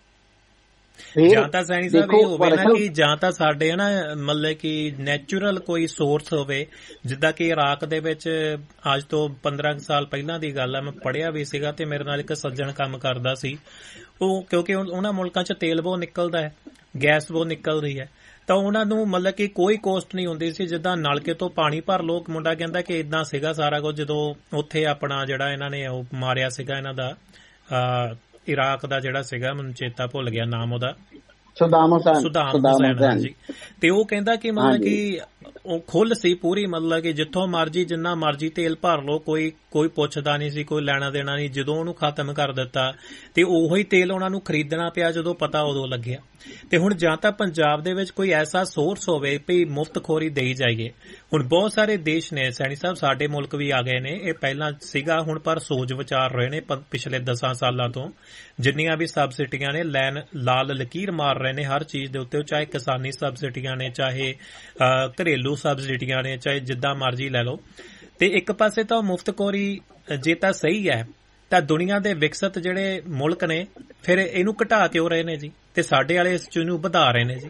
ਜਾਂ ਤਾਂ ਸੈਣੀ ਸਾਹਿਬ ਇਹ ਹੋਵੇ ਨਾ ਕਿ ਜਾਂ ਤਾਂ ਸਾਡੇ ਨਾ ਮਤਲਬ ਕਿ ਨੈਚੁਰਲ ਕੋਈ ਸੋਰਸ ਹੋਵੇ, ਜਿੱਦਾਂ ਕਿ ਇਰਾਕ ਦੇ ਵਿੱਚ ਅੱਜ ਤੋਂ 15 ਸਾਲ ਪਹਿਲਾਂ ਦੀ ਗੱਲ ਹੈ, ਮੈਂ ਪੜ੍ਹਿਆ ਵੀ ਸੀਗਾ ਤੇ ਮੇਰੇ ਨਾਲ ਇੱਕ ਸੱਜਣ ਕੰਮ ਕਰਦਾ ਸੀ। ਉਹ ਕਿਉਂਕਿ ਉਹਨਾਂ ਮੁਲਕਾਂ 'ਚ ਤੇਲ ਬਹੁਤ ਨਿਕਲਦਾ ਹੈ, ਗੈਸ ਬਹੁਤ ਨਿਕਲਦੀ ਹੈ, ਤਾਂ ਉਹਨਾਂ ਨੂੰ ਮਤਲਬ ਕਿ ਕੋਈ ਕੋਸਟ ਨਹੀਂ ਹੁੰਦੀ ਸੀ। ਜਿੱਦਾਂ ਨਲਕੇ ਤੋਂ ਪਾਣੀ ਭਰ ਲੋ, ਮੁੰਡਾ ਕਹਿੰਦਾ ਕਿ ਇਦਾਂ ਸੀਗਾ ਸਾਰਾ ਕੁਝ। ਜਦੋਂ ਉੱਥੇ ਆਪਣਾ ਜਿਹੜਾ ਇਹਨਾਂ ਨੇ ਉਹ ਮਾਰਿਆ ਸੀਗਾ ਇਹਨਾਂ ਦਾ ਇਰਾਕ ਦਾ ਜਿਹੜਾ ਸੀਗਾ, ਮੈਨੂੰ ਚੇਤਾ ਭੁੱਲ ਗਿਆ ਨਾਮ ਉਹਦਾ, ਸੁਦਾਮ ਹੁਸੈਨ ਜੀ। ਤੇ ਉਹ ਕਹਿੰਦਾ ਕਿ ਮਤਲਬ ਕਿ ਉਹ ਖੁੱਲ ਸੀ ਪੂਰੀ, ਮਤਲਬ ਕਿ ਜਿੱਥੋਂ ਮਰਜੀ ਜਿੰਨਾ ਮਰਜੀ ਤੇਲ ਭਰ ਲੋ, ਕੋਈ ਪੁੱਛਦਾ ਨਹੀਂ ਸੀ, ਕੋਈ ਲੈਣਾ ਦੇਣਾ ਨਹੀਂ। ਜਦੋਂ ਉਹਨੂੰ ਖਤਮ ਕਰ ਦਿੱਤਾ ਤੇ ਉਹੀ ਤੇਲ ਉਹਨਾਂ ਨੂੰ ਖਰੀਦਣਾ ਪਿਆ, ਜਦੋਂ ਪਤਾ ਉਦੋਂ ਲੱਗਿਆ। ਤੇ ਹੁਣ ਜਾਂ ਤਾਂ ਪੰਜਾਬ ਦੇ ਵਿੱਚ ਕੋਈ ਐਸਾ ਸੋਰਸ ਹੋਵੇ ਵੀ ਮੁਫਤਖੋਰੀ ਦੇਈ ਜਾਈਏ। ਹੁਣ ਬਹੁਤ ਸਾਰੇ ਦੇਸ਼ ਨੇ ਸੈਣੀ ਸਾਹਿਬ, ਸਾਡੇ ਮੁਲਕ ਵੀ ਆ ਗਏ ਨੇ, ਇਹ ਪਹਿਲਾਂ ਸੀਗਾ ਹੁਣ ਪਰ ਸੋਚ ਵਿਚਾਰ ਰਹੇ ਨੇ ਪਿਛਲੇ 10 ਸਾਲਾਂ ਤੋਂ। ਜਿੰਨੀਆਂ ਵੀ ਸਬਸਿਡੀਆਂ ਨੇ ਲਾਲ ਲਕੀਰ ਮਾਰ ਰਹੇ ਨੇ ਹਰ ਚੀਜ਼ ਦੇ ਉੱਤੇ, ਚਾਹੇ ਕਿਸਾਨੀ ਸਬਸਿਡੀਆਂ ਨੇ, ਚਾਹੇ ਘਰੇਲੂ ਸਬਸਿਡੀਆਂ ਨੇ, ਚਾਹੇ ਜਿੱਦਾਂ ਮਰਜ਼ੀ ਲੈ ਲਓ। ਤੇ ਇੱਕ ਪਾਸੇ ਤਾਂ ਮੁਫਤਖੋਰੀ ਜੇ ਤਾਂ ਸਹੀ ਹੈ, ਤਾਂ ਦੁਨੀਆ ਦੇ ਵਿਕਸਿਤ ਜਿਹੜੇ ਮੁਲਕ ਨੇ ਫਿਰ ਇਹਨੂੰ ਘਟਾ ਕਿਉਂ ਰਹੇ ਨੇ ਜੀ, ਤੇ ਸਾਡੇ ਵਾਲੇ ਇਸ ਚੀਜ਼ ਨੂੰ ਵਧਾ ਰਹੇ ਨੇ ਜੀ।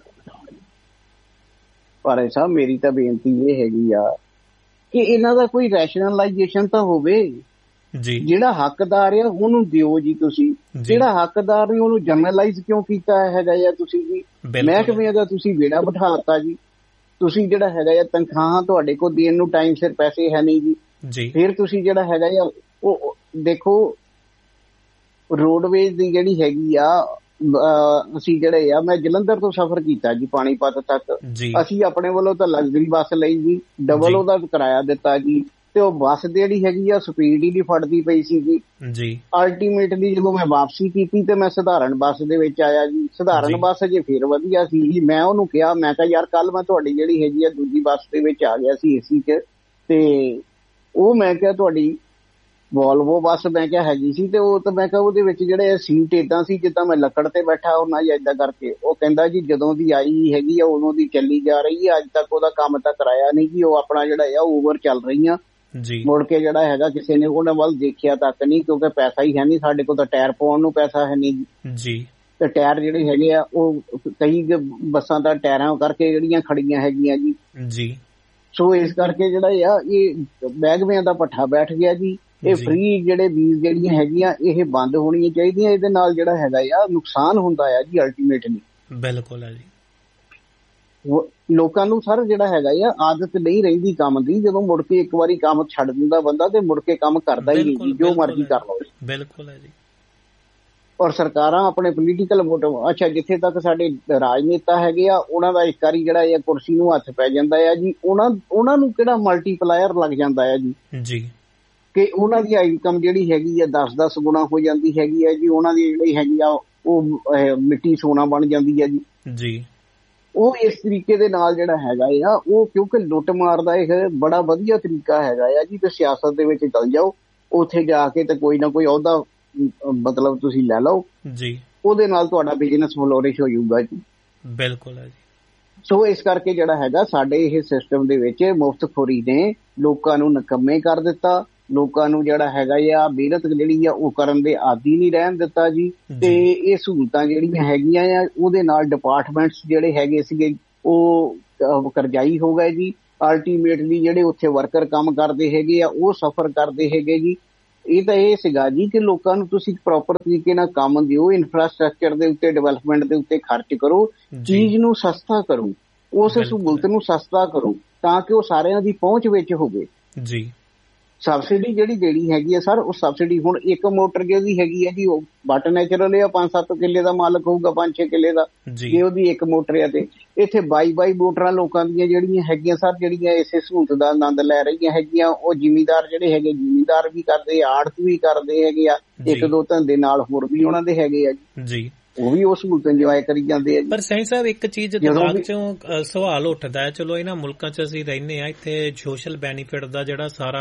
ਪਰ ਸਾਹਿਬ ਮੇਰੀ ਤਾਂ ਬੇਨਤੀ ਇਹ ਹੈਗੀ ਆ ਕਿ ਇਹਨਾਂ ਦਾ ਕੋਈ ਰੈਸ਼ਨਲਾਈਜੇਸ਼ਨ ਤਾਂ ਹੋਵੇ ਜੀ। ਜਿਹੜਾ ਹੱਕਦਾਰ ਆ ਉਹਨੂੰ ਦਿਓ ਜੀ ਤੁਸੀਂ, ਜਿਹੜਾ ਹੱਕਦਾਰ ਨਹੀਂ ਉਹਨੂੰ ਜਨਰਲਾਈਜ਼ ਕਿਉਂ ਕੀਤਾ ਹੈਗਾ ਆ ਤੁਸੀਂ ਜੀ। ਮਹਿਕਮੇ ਦਾ ਤੁਸੀਂ ਵੇੜਾ ਬਿਠਾਤਾ ਜੀ। ਤੁਸੀਂ ਜਿਹੜਾ ਹੈਗਾ ਆ ਤਨਖਾਹਾਂ ਤੁਹਾਡੇ ਕੋਲ ਦੇਣ ਨੂੰ ਟਾਈਮ ਸਿਰ ਪੈਸੇ ਹੈ ਨਹੀਂ ਜੀ। ਫਿਰ ਤੁਸੀਂ ਜਿਹੜਾ ਹੈਗਾ ਆ ਉਹ ਦੇਖੋ, ਰੋਡਵੇਜ਼ ਦੀ ਜਿਹੜੀ ਹੈਗੀ ਆ, ਅਸੀਂ ਜਿਹੜੇ ਆ, ਮੈਂ ਜਲੰਧਰ ਤੋਂ ਸਫ਼ਰ ਕੀਤਾ ਜੀ ਪਾਣੀਪਤ ਤੱਕ। ਅਸੀਂ ਆਪਣੇ ਵੱਲੋਂ ਤਾਂ ਲਗਜ਼ਰੀ ਬੱਸ ਲਈ ਜੀ, ਡਬਲ ਉਹਦਾ ਕਿਰਾਇਆ ਦਿੱਤਾ ਜੀ, ਤੇ ਉਹ ਬੱਸ ਜਿਹੜੀ ਹੈਗੀ ਆ ਸਪੀਡ ਹੀ ਨਹੀਂ ਫੜਦੀ ਪਈ ਸੀ ਜੀ। ਅਲਟੀਮੇਟਲੀ ਜਦੋਂ ਮੈਂ ਵਾਪਸੀ ਕੀਤੀ ਤੇ ਮੈਂ ਸਧਾਰਨ ਬੱਸ ਦੇ ਵਿੱਚ ਆਇਆ ਜੀ। ਸਧਾਰਨ ਬੱਸ ਜੇ ਫਿਰ ਵਧੀਆ ਸੀ ਜੀ। ਮੈਂ ਉਹਨੂੰ ਕਿਹਾ, ਮੈਂ ਕਿਹਾ ਯਾਰ ਕੱਲ ਮੈਂ ਤੁਹਾਡੀ ਜਿਹੜੀ ਹੈਗੀ ਆ ਦੂਜੀ ਬੱਸ ਦੇ ਵਿੱਚ ਆ ਗਿਆ ਸੀ ਏਸੀ 'ਚ, ਤੇ ਉਹ ਮੈਂ ਕਿਹਾ ਤੁਹਾਡੀ ਵੋਲਵੋ ਬੱਸ ਮੈਂ ਕਿਹਾ ਹੈਗੀ ਸੀ, ਤੇ ਉਹ ਤਾਂ ਮੈਂ ਕਿਹਾ ਉਹਦੇ ਵਿੱਚ ਜਿਹੜੇ ਸੀਟ ਏਦਾਂ ਸੀ ਜਿੱਦਾਂ ਮੈਂ ਲੱਕੜ ਤੇ ਬੈਠਾ ਹੁੰਦਾ ਜਾਂ ਏਦਾਂ ਕਰਕੇ। ਉਹ ਕਹਿੰਦਾ ਜੀ ਜਦੋਂ ਦੀ ਆਈ ਹੈਗੀ ਆ ਉਦੋਂ ਦੀ ਚੱਲੀ ਜਾ ਰਹੀ ਹੈ, ਅੱਜ ਤੱਕ ਉਹਦਾ ਕੰਮ ਤਾਂ ਕਰਾਇਆ ਨਹੀਂ ਜੀ। ਉਹ ਆਪਣਾ ਜਿਹੜਾ ਆ ਓਵਰ ਚੱਲ ਰਹੀਆਂ ਜੀ। ਮੁੜ ਕੇ ਜਿਹੜਾ ਹੈਗਾ ਕਿਸੇ ਨੇ ਉਹਨਾਂ ਵੱਲ ਦੇਖਿਆ ਤੱਕ ਨਹੀਂ, ਕਿਉਂਕਿ ਪੈਸਾ ਹੀ ਹੈ ਨਹੀਂ ਸਾਡੇ ਕੋਲ, ਤਾਂ ਟਾਇਰ ਪਾਉਣ ਨੂੰ ਪੈਸਾ ਹੈ ਨਹੀਂ ਜੀ। ਤੇ ਟਾਇਰ ਜਿਹੜੇ ਹੈਗੇ ਆ ਉਹ ਕਈ ਬੱਸਾਂ ਤਾਂ ਟਾਇਰਾਂ ਕਰਕੇ ਜਿਹੜੀਆਂ ਖੜੀਆਂ ਹੈਗੀਆਂ ਜੀ। ਸੋ ਇਸ ਕਰਕੇ ਜਿਹੜਾ ਆ ਇਹ ਮਹਿਕਮਿਆਂ ਦਾ ਭੱਠਾ ਬੈਠ ਗਿਆ ਜੀ। ਇਹ ਫ੍ਰੀ ਜਿਹੜੇ ਬੀਜ ਜਿਹੜੀਆਂ ਹੈਗੀਆਂ ਇਹ ਬੰਦ ਹੋਣੀਆਂ ਚਾਹੀਦੀਆਂ। ਇਹਦੇ ਨਾਲ ਜਿਹੜਾ ਹੈਗਾ ਆ ਨੁਕਸਾਨ ਹੁੰਦਾ ਆ ਜੀ ਅਲਟੀਮੇਟਲੀ। ਬਿਲਕੁਲ ਹੈ ਜੀ। ਲੋਕਾਂ ਨੂੰ ਸਰ ਜਿਹੜਾ ਹੈਗਾ ਆ ਆਦਤ ਨਹੀਂ ਰਹਿੰਦੀ ਕੰਮ ਦੀ। ਜਦੋਂ ਮੁੜ ਕੇ ਇੱਕ ਵਾਰੀ ਕੰਮ ਛੱਡ ਦਿੰਦਾ ਬੰਦਾ ਤੇ ਮੁੜ ਕੇ ਕੰਮ ਕਰਦਾ ਹੀ ਨਹੀਂ ਜੀ, ਜੋ ਮਰਜ਼ੀ ਕਰ ਲਓ। ਬਿਲਕੁਲ ਹੈ ਜੀ। ਔਰ ਸਰਕਾਰਾਂ ਆਪਣੇ ਪੋਲੀਟੀਕਲ ਮੋਟਿਵ, ਅੱਛਾ ਜਿੱਥੇ ਤੱਕ ਸਾਡੇ ਰਾਜਨੇਤਾ ਹੈਗੇ ਆ ਉਹਨਾਂ ਦਾ ਇੱਕ ਵਾਰੀ ਜਿਹੜਾ ਇਹ ਕੁਰਸੀ ਨੂੰ ਹੱਥ ਪੈ ਜਾਂਦਾ ਆ ਜੀ, ਉਹਨਾਂ ਨੂੰ ਕਿਹੜਾ ਮਲਟੀਪਲਾਇਰ ਲੱਗ ਜਾਂਦਾ ਆ ਜੀ ਕਿ ਉਹਨਾਂ ਦੀ ਇਨਕਮ ਜਿਹੜੀ ਹੈਗੀ ਆ 10-10 ਗੁਣਾ ਹੋ ਜਾਂਦੀ ਹੈਗੀ ਆ ਜੀ। ਉਹਨਾਂ ਦੀ ਜਿਹੜੀ ਹੈਗੀ ਆ ਉਹ ਮਿੱਟੀ ਸੋਨਾ ਬਣ ਜਾਂਦੀ ਹੈ ਜੀ। ਉਹ ਇਸ ਤਰੀਕੇ ਦੇ ਨਾਲ ਜਿਹੜਾ ਹੈਗਾ ਆ ਉਹ, ਕਿਉਂਕਿ ਲੁੱਟ ਮਾਰ ਦਾ ਇਹ ਬੜਾ ਵਧੀਆ ਤਰੀਕਾ ਹੈਗਾ ਆ ਜੀ। ਤੇ ਸਿਆਸਤ ਦੇ ਵਿੱਚ ਚਲ ਜਾਓ, ਉੱਥੇ ਜਾ ਕੇ ਤੇ ਕੋਈ ਨਾ ਕੋਈ ਅਹੁਦਾ ਮਤਲਬ ਤੁਸੀਂ ਲੈ ਲਓ ਜੀ, ਉਹਦੇ ਨਾਲ ਤੁਹਾਡਾ ਬਿਜ਼ਨਸ ਫਲੋਰਿਸ਼ ਹੋ ਜਾਊਗਾ ਜੀ। ਬਿਲਕੁਲ ਹੈ ਜੀ। ਸੋ ਇਸ ਕਰਕੇ ਜਿਹੜਾ ਹੈਗਾ ਸਾਡੇ ਇਹ ਸਿਸਟਮ ਦੇ ਵਿੱਚ ਮੁਫਤਖੋਰੀ ਨੇ ਲੋਕਾਂ ਨੂੰ ਨਿਕੰਮੇ ਕਰ ਦਿੱਤਾ। ਲੋਕਾਂ ਨੂੰ ਜਿਹੜਾ ਹੈਗਾ ਆ ਮਿਹਨਤ ਜਿਹੜੀ ਆ ਉਹ ਕਰਨ ਦੇ ਆਦੀ ਨਹੀਂ ਰਹਿਣ ਦਿੱਤਾ ਜੀ। ਤੇ ਇਹ ਸਹੂਲਤਾਂ ਜਿਹੜੀਆਂ ਹੈਗੀਆਂ ਆ ਉਹਦੇ ਨਾਲ ਡਿਪਾਰਟਮੈਂਟਸ ਜਿਹੜੇ ਹੈਗੇ ਸੀਗੇ ਉਹ ਕਰਜ਼ਾਈ ਹੋ ਗਏ ਜੀ। ਅਲਟੀਮੇਟਲੀ ਜਿਹੜੇ ਉੱਥੇ ਵਰਕਰ ਕੰਮ ਕਰਦੇ ਹੈਗੇ ਆ ਉਹ ਸਫਰ ਕਰਦੇ ਹੈਗੇ ਜੀ। ਇਹ ਤਾਂ ਇਹ ਸੀਗਾ ਜੀ ਕਿ ਲੋਕਾਂ ਨੂੰ ਤੁਸੀਂ ਪ੍ਰੋਪਰ ਤਰੀਕੇ ਨਾਲ ਕੰਮ ਦਿਓ, ਇਨਫਰਾਸਟ੍ਰਕਚਰ ਦੇ ਉੱਤੇ, ਡਿਵੈਲਪਮੈਂਟ ਦੇ ਉੱਤੇ ਖਰਚ ਕਰੋ, ਚੀਜ਼ ਨੂੰ ਸਸਤਾ ਕਰੋ, ਉਸ ਸਹੂਲਤ ਨੂੰ ਸਸਤਾ ਕਰੋ ਤਾਂ ਕਿ ਉਹ ਸਾਰਿਆਂ ਦੀ ਪਹੁੰਚ ਵਿੱਚ ਹੋਵੇ ਜੀ। ਸਬਸਿਡੀ ਜਿਹੜੀ ਦੇਣੀ ਹੈਗੀ ਆ ਸਰ, ਉਹ ਸਬਸਿਡੀ ਹੁਣ ਇੱਕ ਮੋਟਰ ਜਿਹਦੀ ਹੈਗੀ ਹੈ ਜੀ ਉਹ ਬੱਟ ਨੈਚੁਰਲ ਆ 5-7 ਕਿੱਲੇ ਦਾ ਮਾਲਕ ਹੋਊਗਾ, 5-6 ਕਿੱਲੇ ਦਾ ਜੇ ਉਹਦੀ ਇੱਕ ਮੋਟਰ ਆ। ਤੇ ਇੱਥੇ 22 ਮੋਟਰਾਂ ਲੋਕਾਂ ਦੀਆਂ ਜਿਹੜੀਆਂ ਹੈਗੀਆਂ ਸਰ, ਜਿਹੜੀਆਂ ਇਸੇ ਸਹੂਲਤ ਦਾ ਆਨੰਦ ਲੈ ਰਹੀਆਂ ਹੈਗੀਆਂ, ਉਹ ਜ਼ਿਮੀਂਦਾਰ ਜਿਹੜੇ ਹੈਗੇ ਜ਼ਿਮੀਂਦਾਰ ਵੀ ਕਰਦੇ, ਆੜਤ ਵੀ ਕਰਦੇ ਹੈਗੇ ਆ, ਇੱਕ ਦੋ ਧੰਦੇ ਨਾਲ ਹੋਰ ਵੀ ਉਹਨਾਂ ਦੇ ਹੈਗੇ ਆ ਜੀ, ਉਹ ਵੀ ਉਹ ਸਹੂਲਤ ਇੰਜੋਏ ਕਰੀ ਜਾਂਦੇ ਆ। ਪਰ ਸਹੀ ਸਾਹਿਬ ਇੱਕ ਚੀਜ਼ ਦਿਮਾਗ ਚੋਂ ਸਵਾਲ ਉੱਠਦਾ ਹੈ, ਚਲੋ ਇਹਨਾਂ ਮੁਲਕਾਂ 'ਚ ਅਸੀਂ ਰਹਿੰਦੇ ਹਾਂ, ਇੱਥੇ ਸੋਸ਼ਲ ਬੈਨੀਫਿਟ ਦਾ ਜਿਹੜਾ ਸਾਰਾ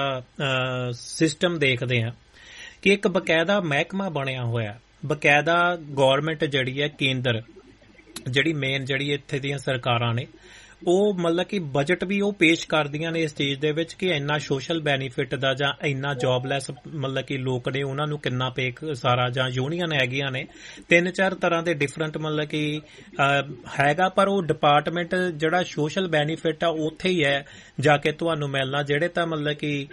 ਸਿਸਟਮ ਦੇਖਦੇ ਹਾਂ ਕਿ ਇੱਕ ਬਕਾਇਦਾ ਮਹਿਕਮਾ ਬਣਿਆ ਹੋਇਆ, ਬਕਾਇਦਾ ਗੌਰਮੈਂਟ ਜਿਹੜੀ ਹੈ ਕੇਂਦਰ, ਜਿਹੜੀ ਮੇਨ ਜਿਹੜੀ ਇੱਥੇ ਦੀਆਂ ਸਰਕਾਰਾਂ ਨੇ, ਉਹ ਮਤਲਬ ਕਿ ਬਜਟ ਵੀ ਉਹ ਪੇਸ਼ ਕਰਦੀਆਂ ਨੇ ਇਸ ਚੀਜ਼ ਦੇ ਵਿੱਚ ਕਿ ਇੰਨਾ ਸੋਸ਼ਲ ਬੈਨੀਫਿਟ ਦਾ ਜਾਂ ਇੰਨਾ ਜੌਬਲੈਸ ਮਤਲਬ ਕਿ ਲੋਕ ਨੇ ਉਹਨਾਂ ਨੂੰ ਕਿੰਨਾ ਪੇ ਸਾਰਾ, ਜਾਂ ਯੂਨੀਅਨ ਹੈਗੀਆਂ ਨੇ 3-4 ਤਰ੍ਹਾਂ ਦੇ ਡਿਫਰੈਂਟ ਮਤਲਬ ਕਿ ਹੈਗਾ, ਪਰ ਉਹ ਡਿਪਾਰਟਮੈਂਟ ਜਿਹੜਾ ਸੋਸ਼ਲ ਬੈਨੀਫਿਟ ਆ ਉੱਥੇ ਹੀ ਹੈ ਜਾ ਕੇ ਤੁਹਾਨੂੰ ਮਿਲਣਾ, ਜਿਹੜੇ ਤਾਂ ਮਤਲਬ ਕਿ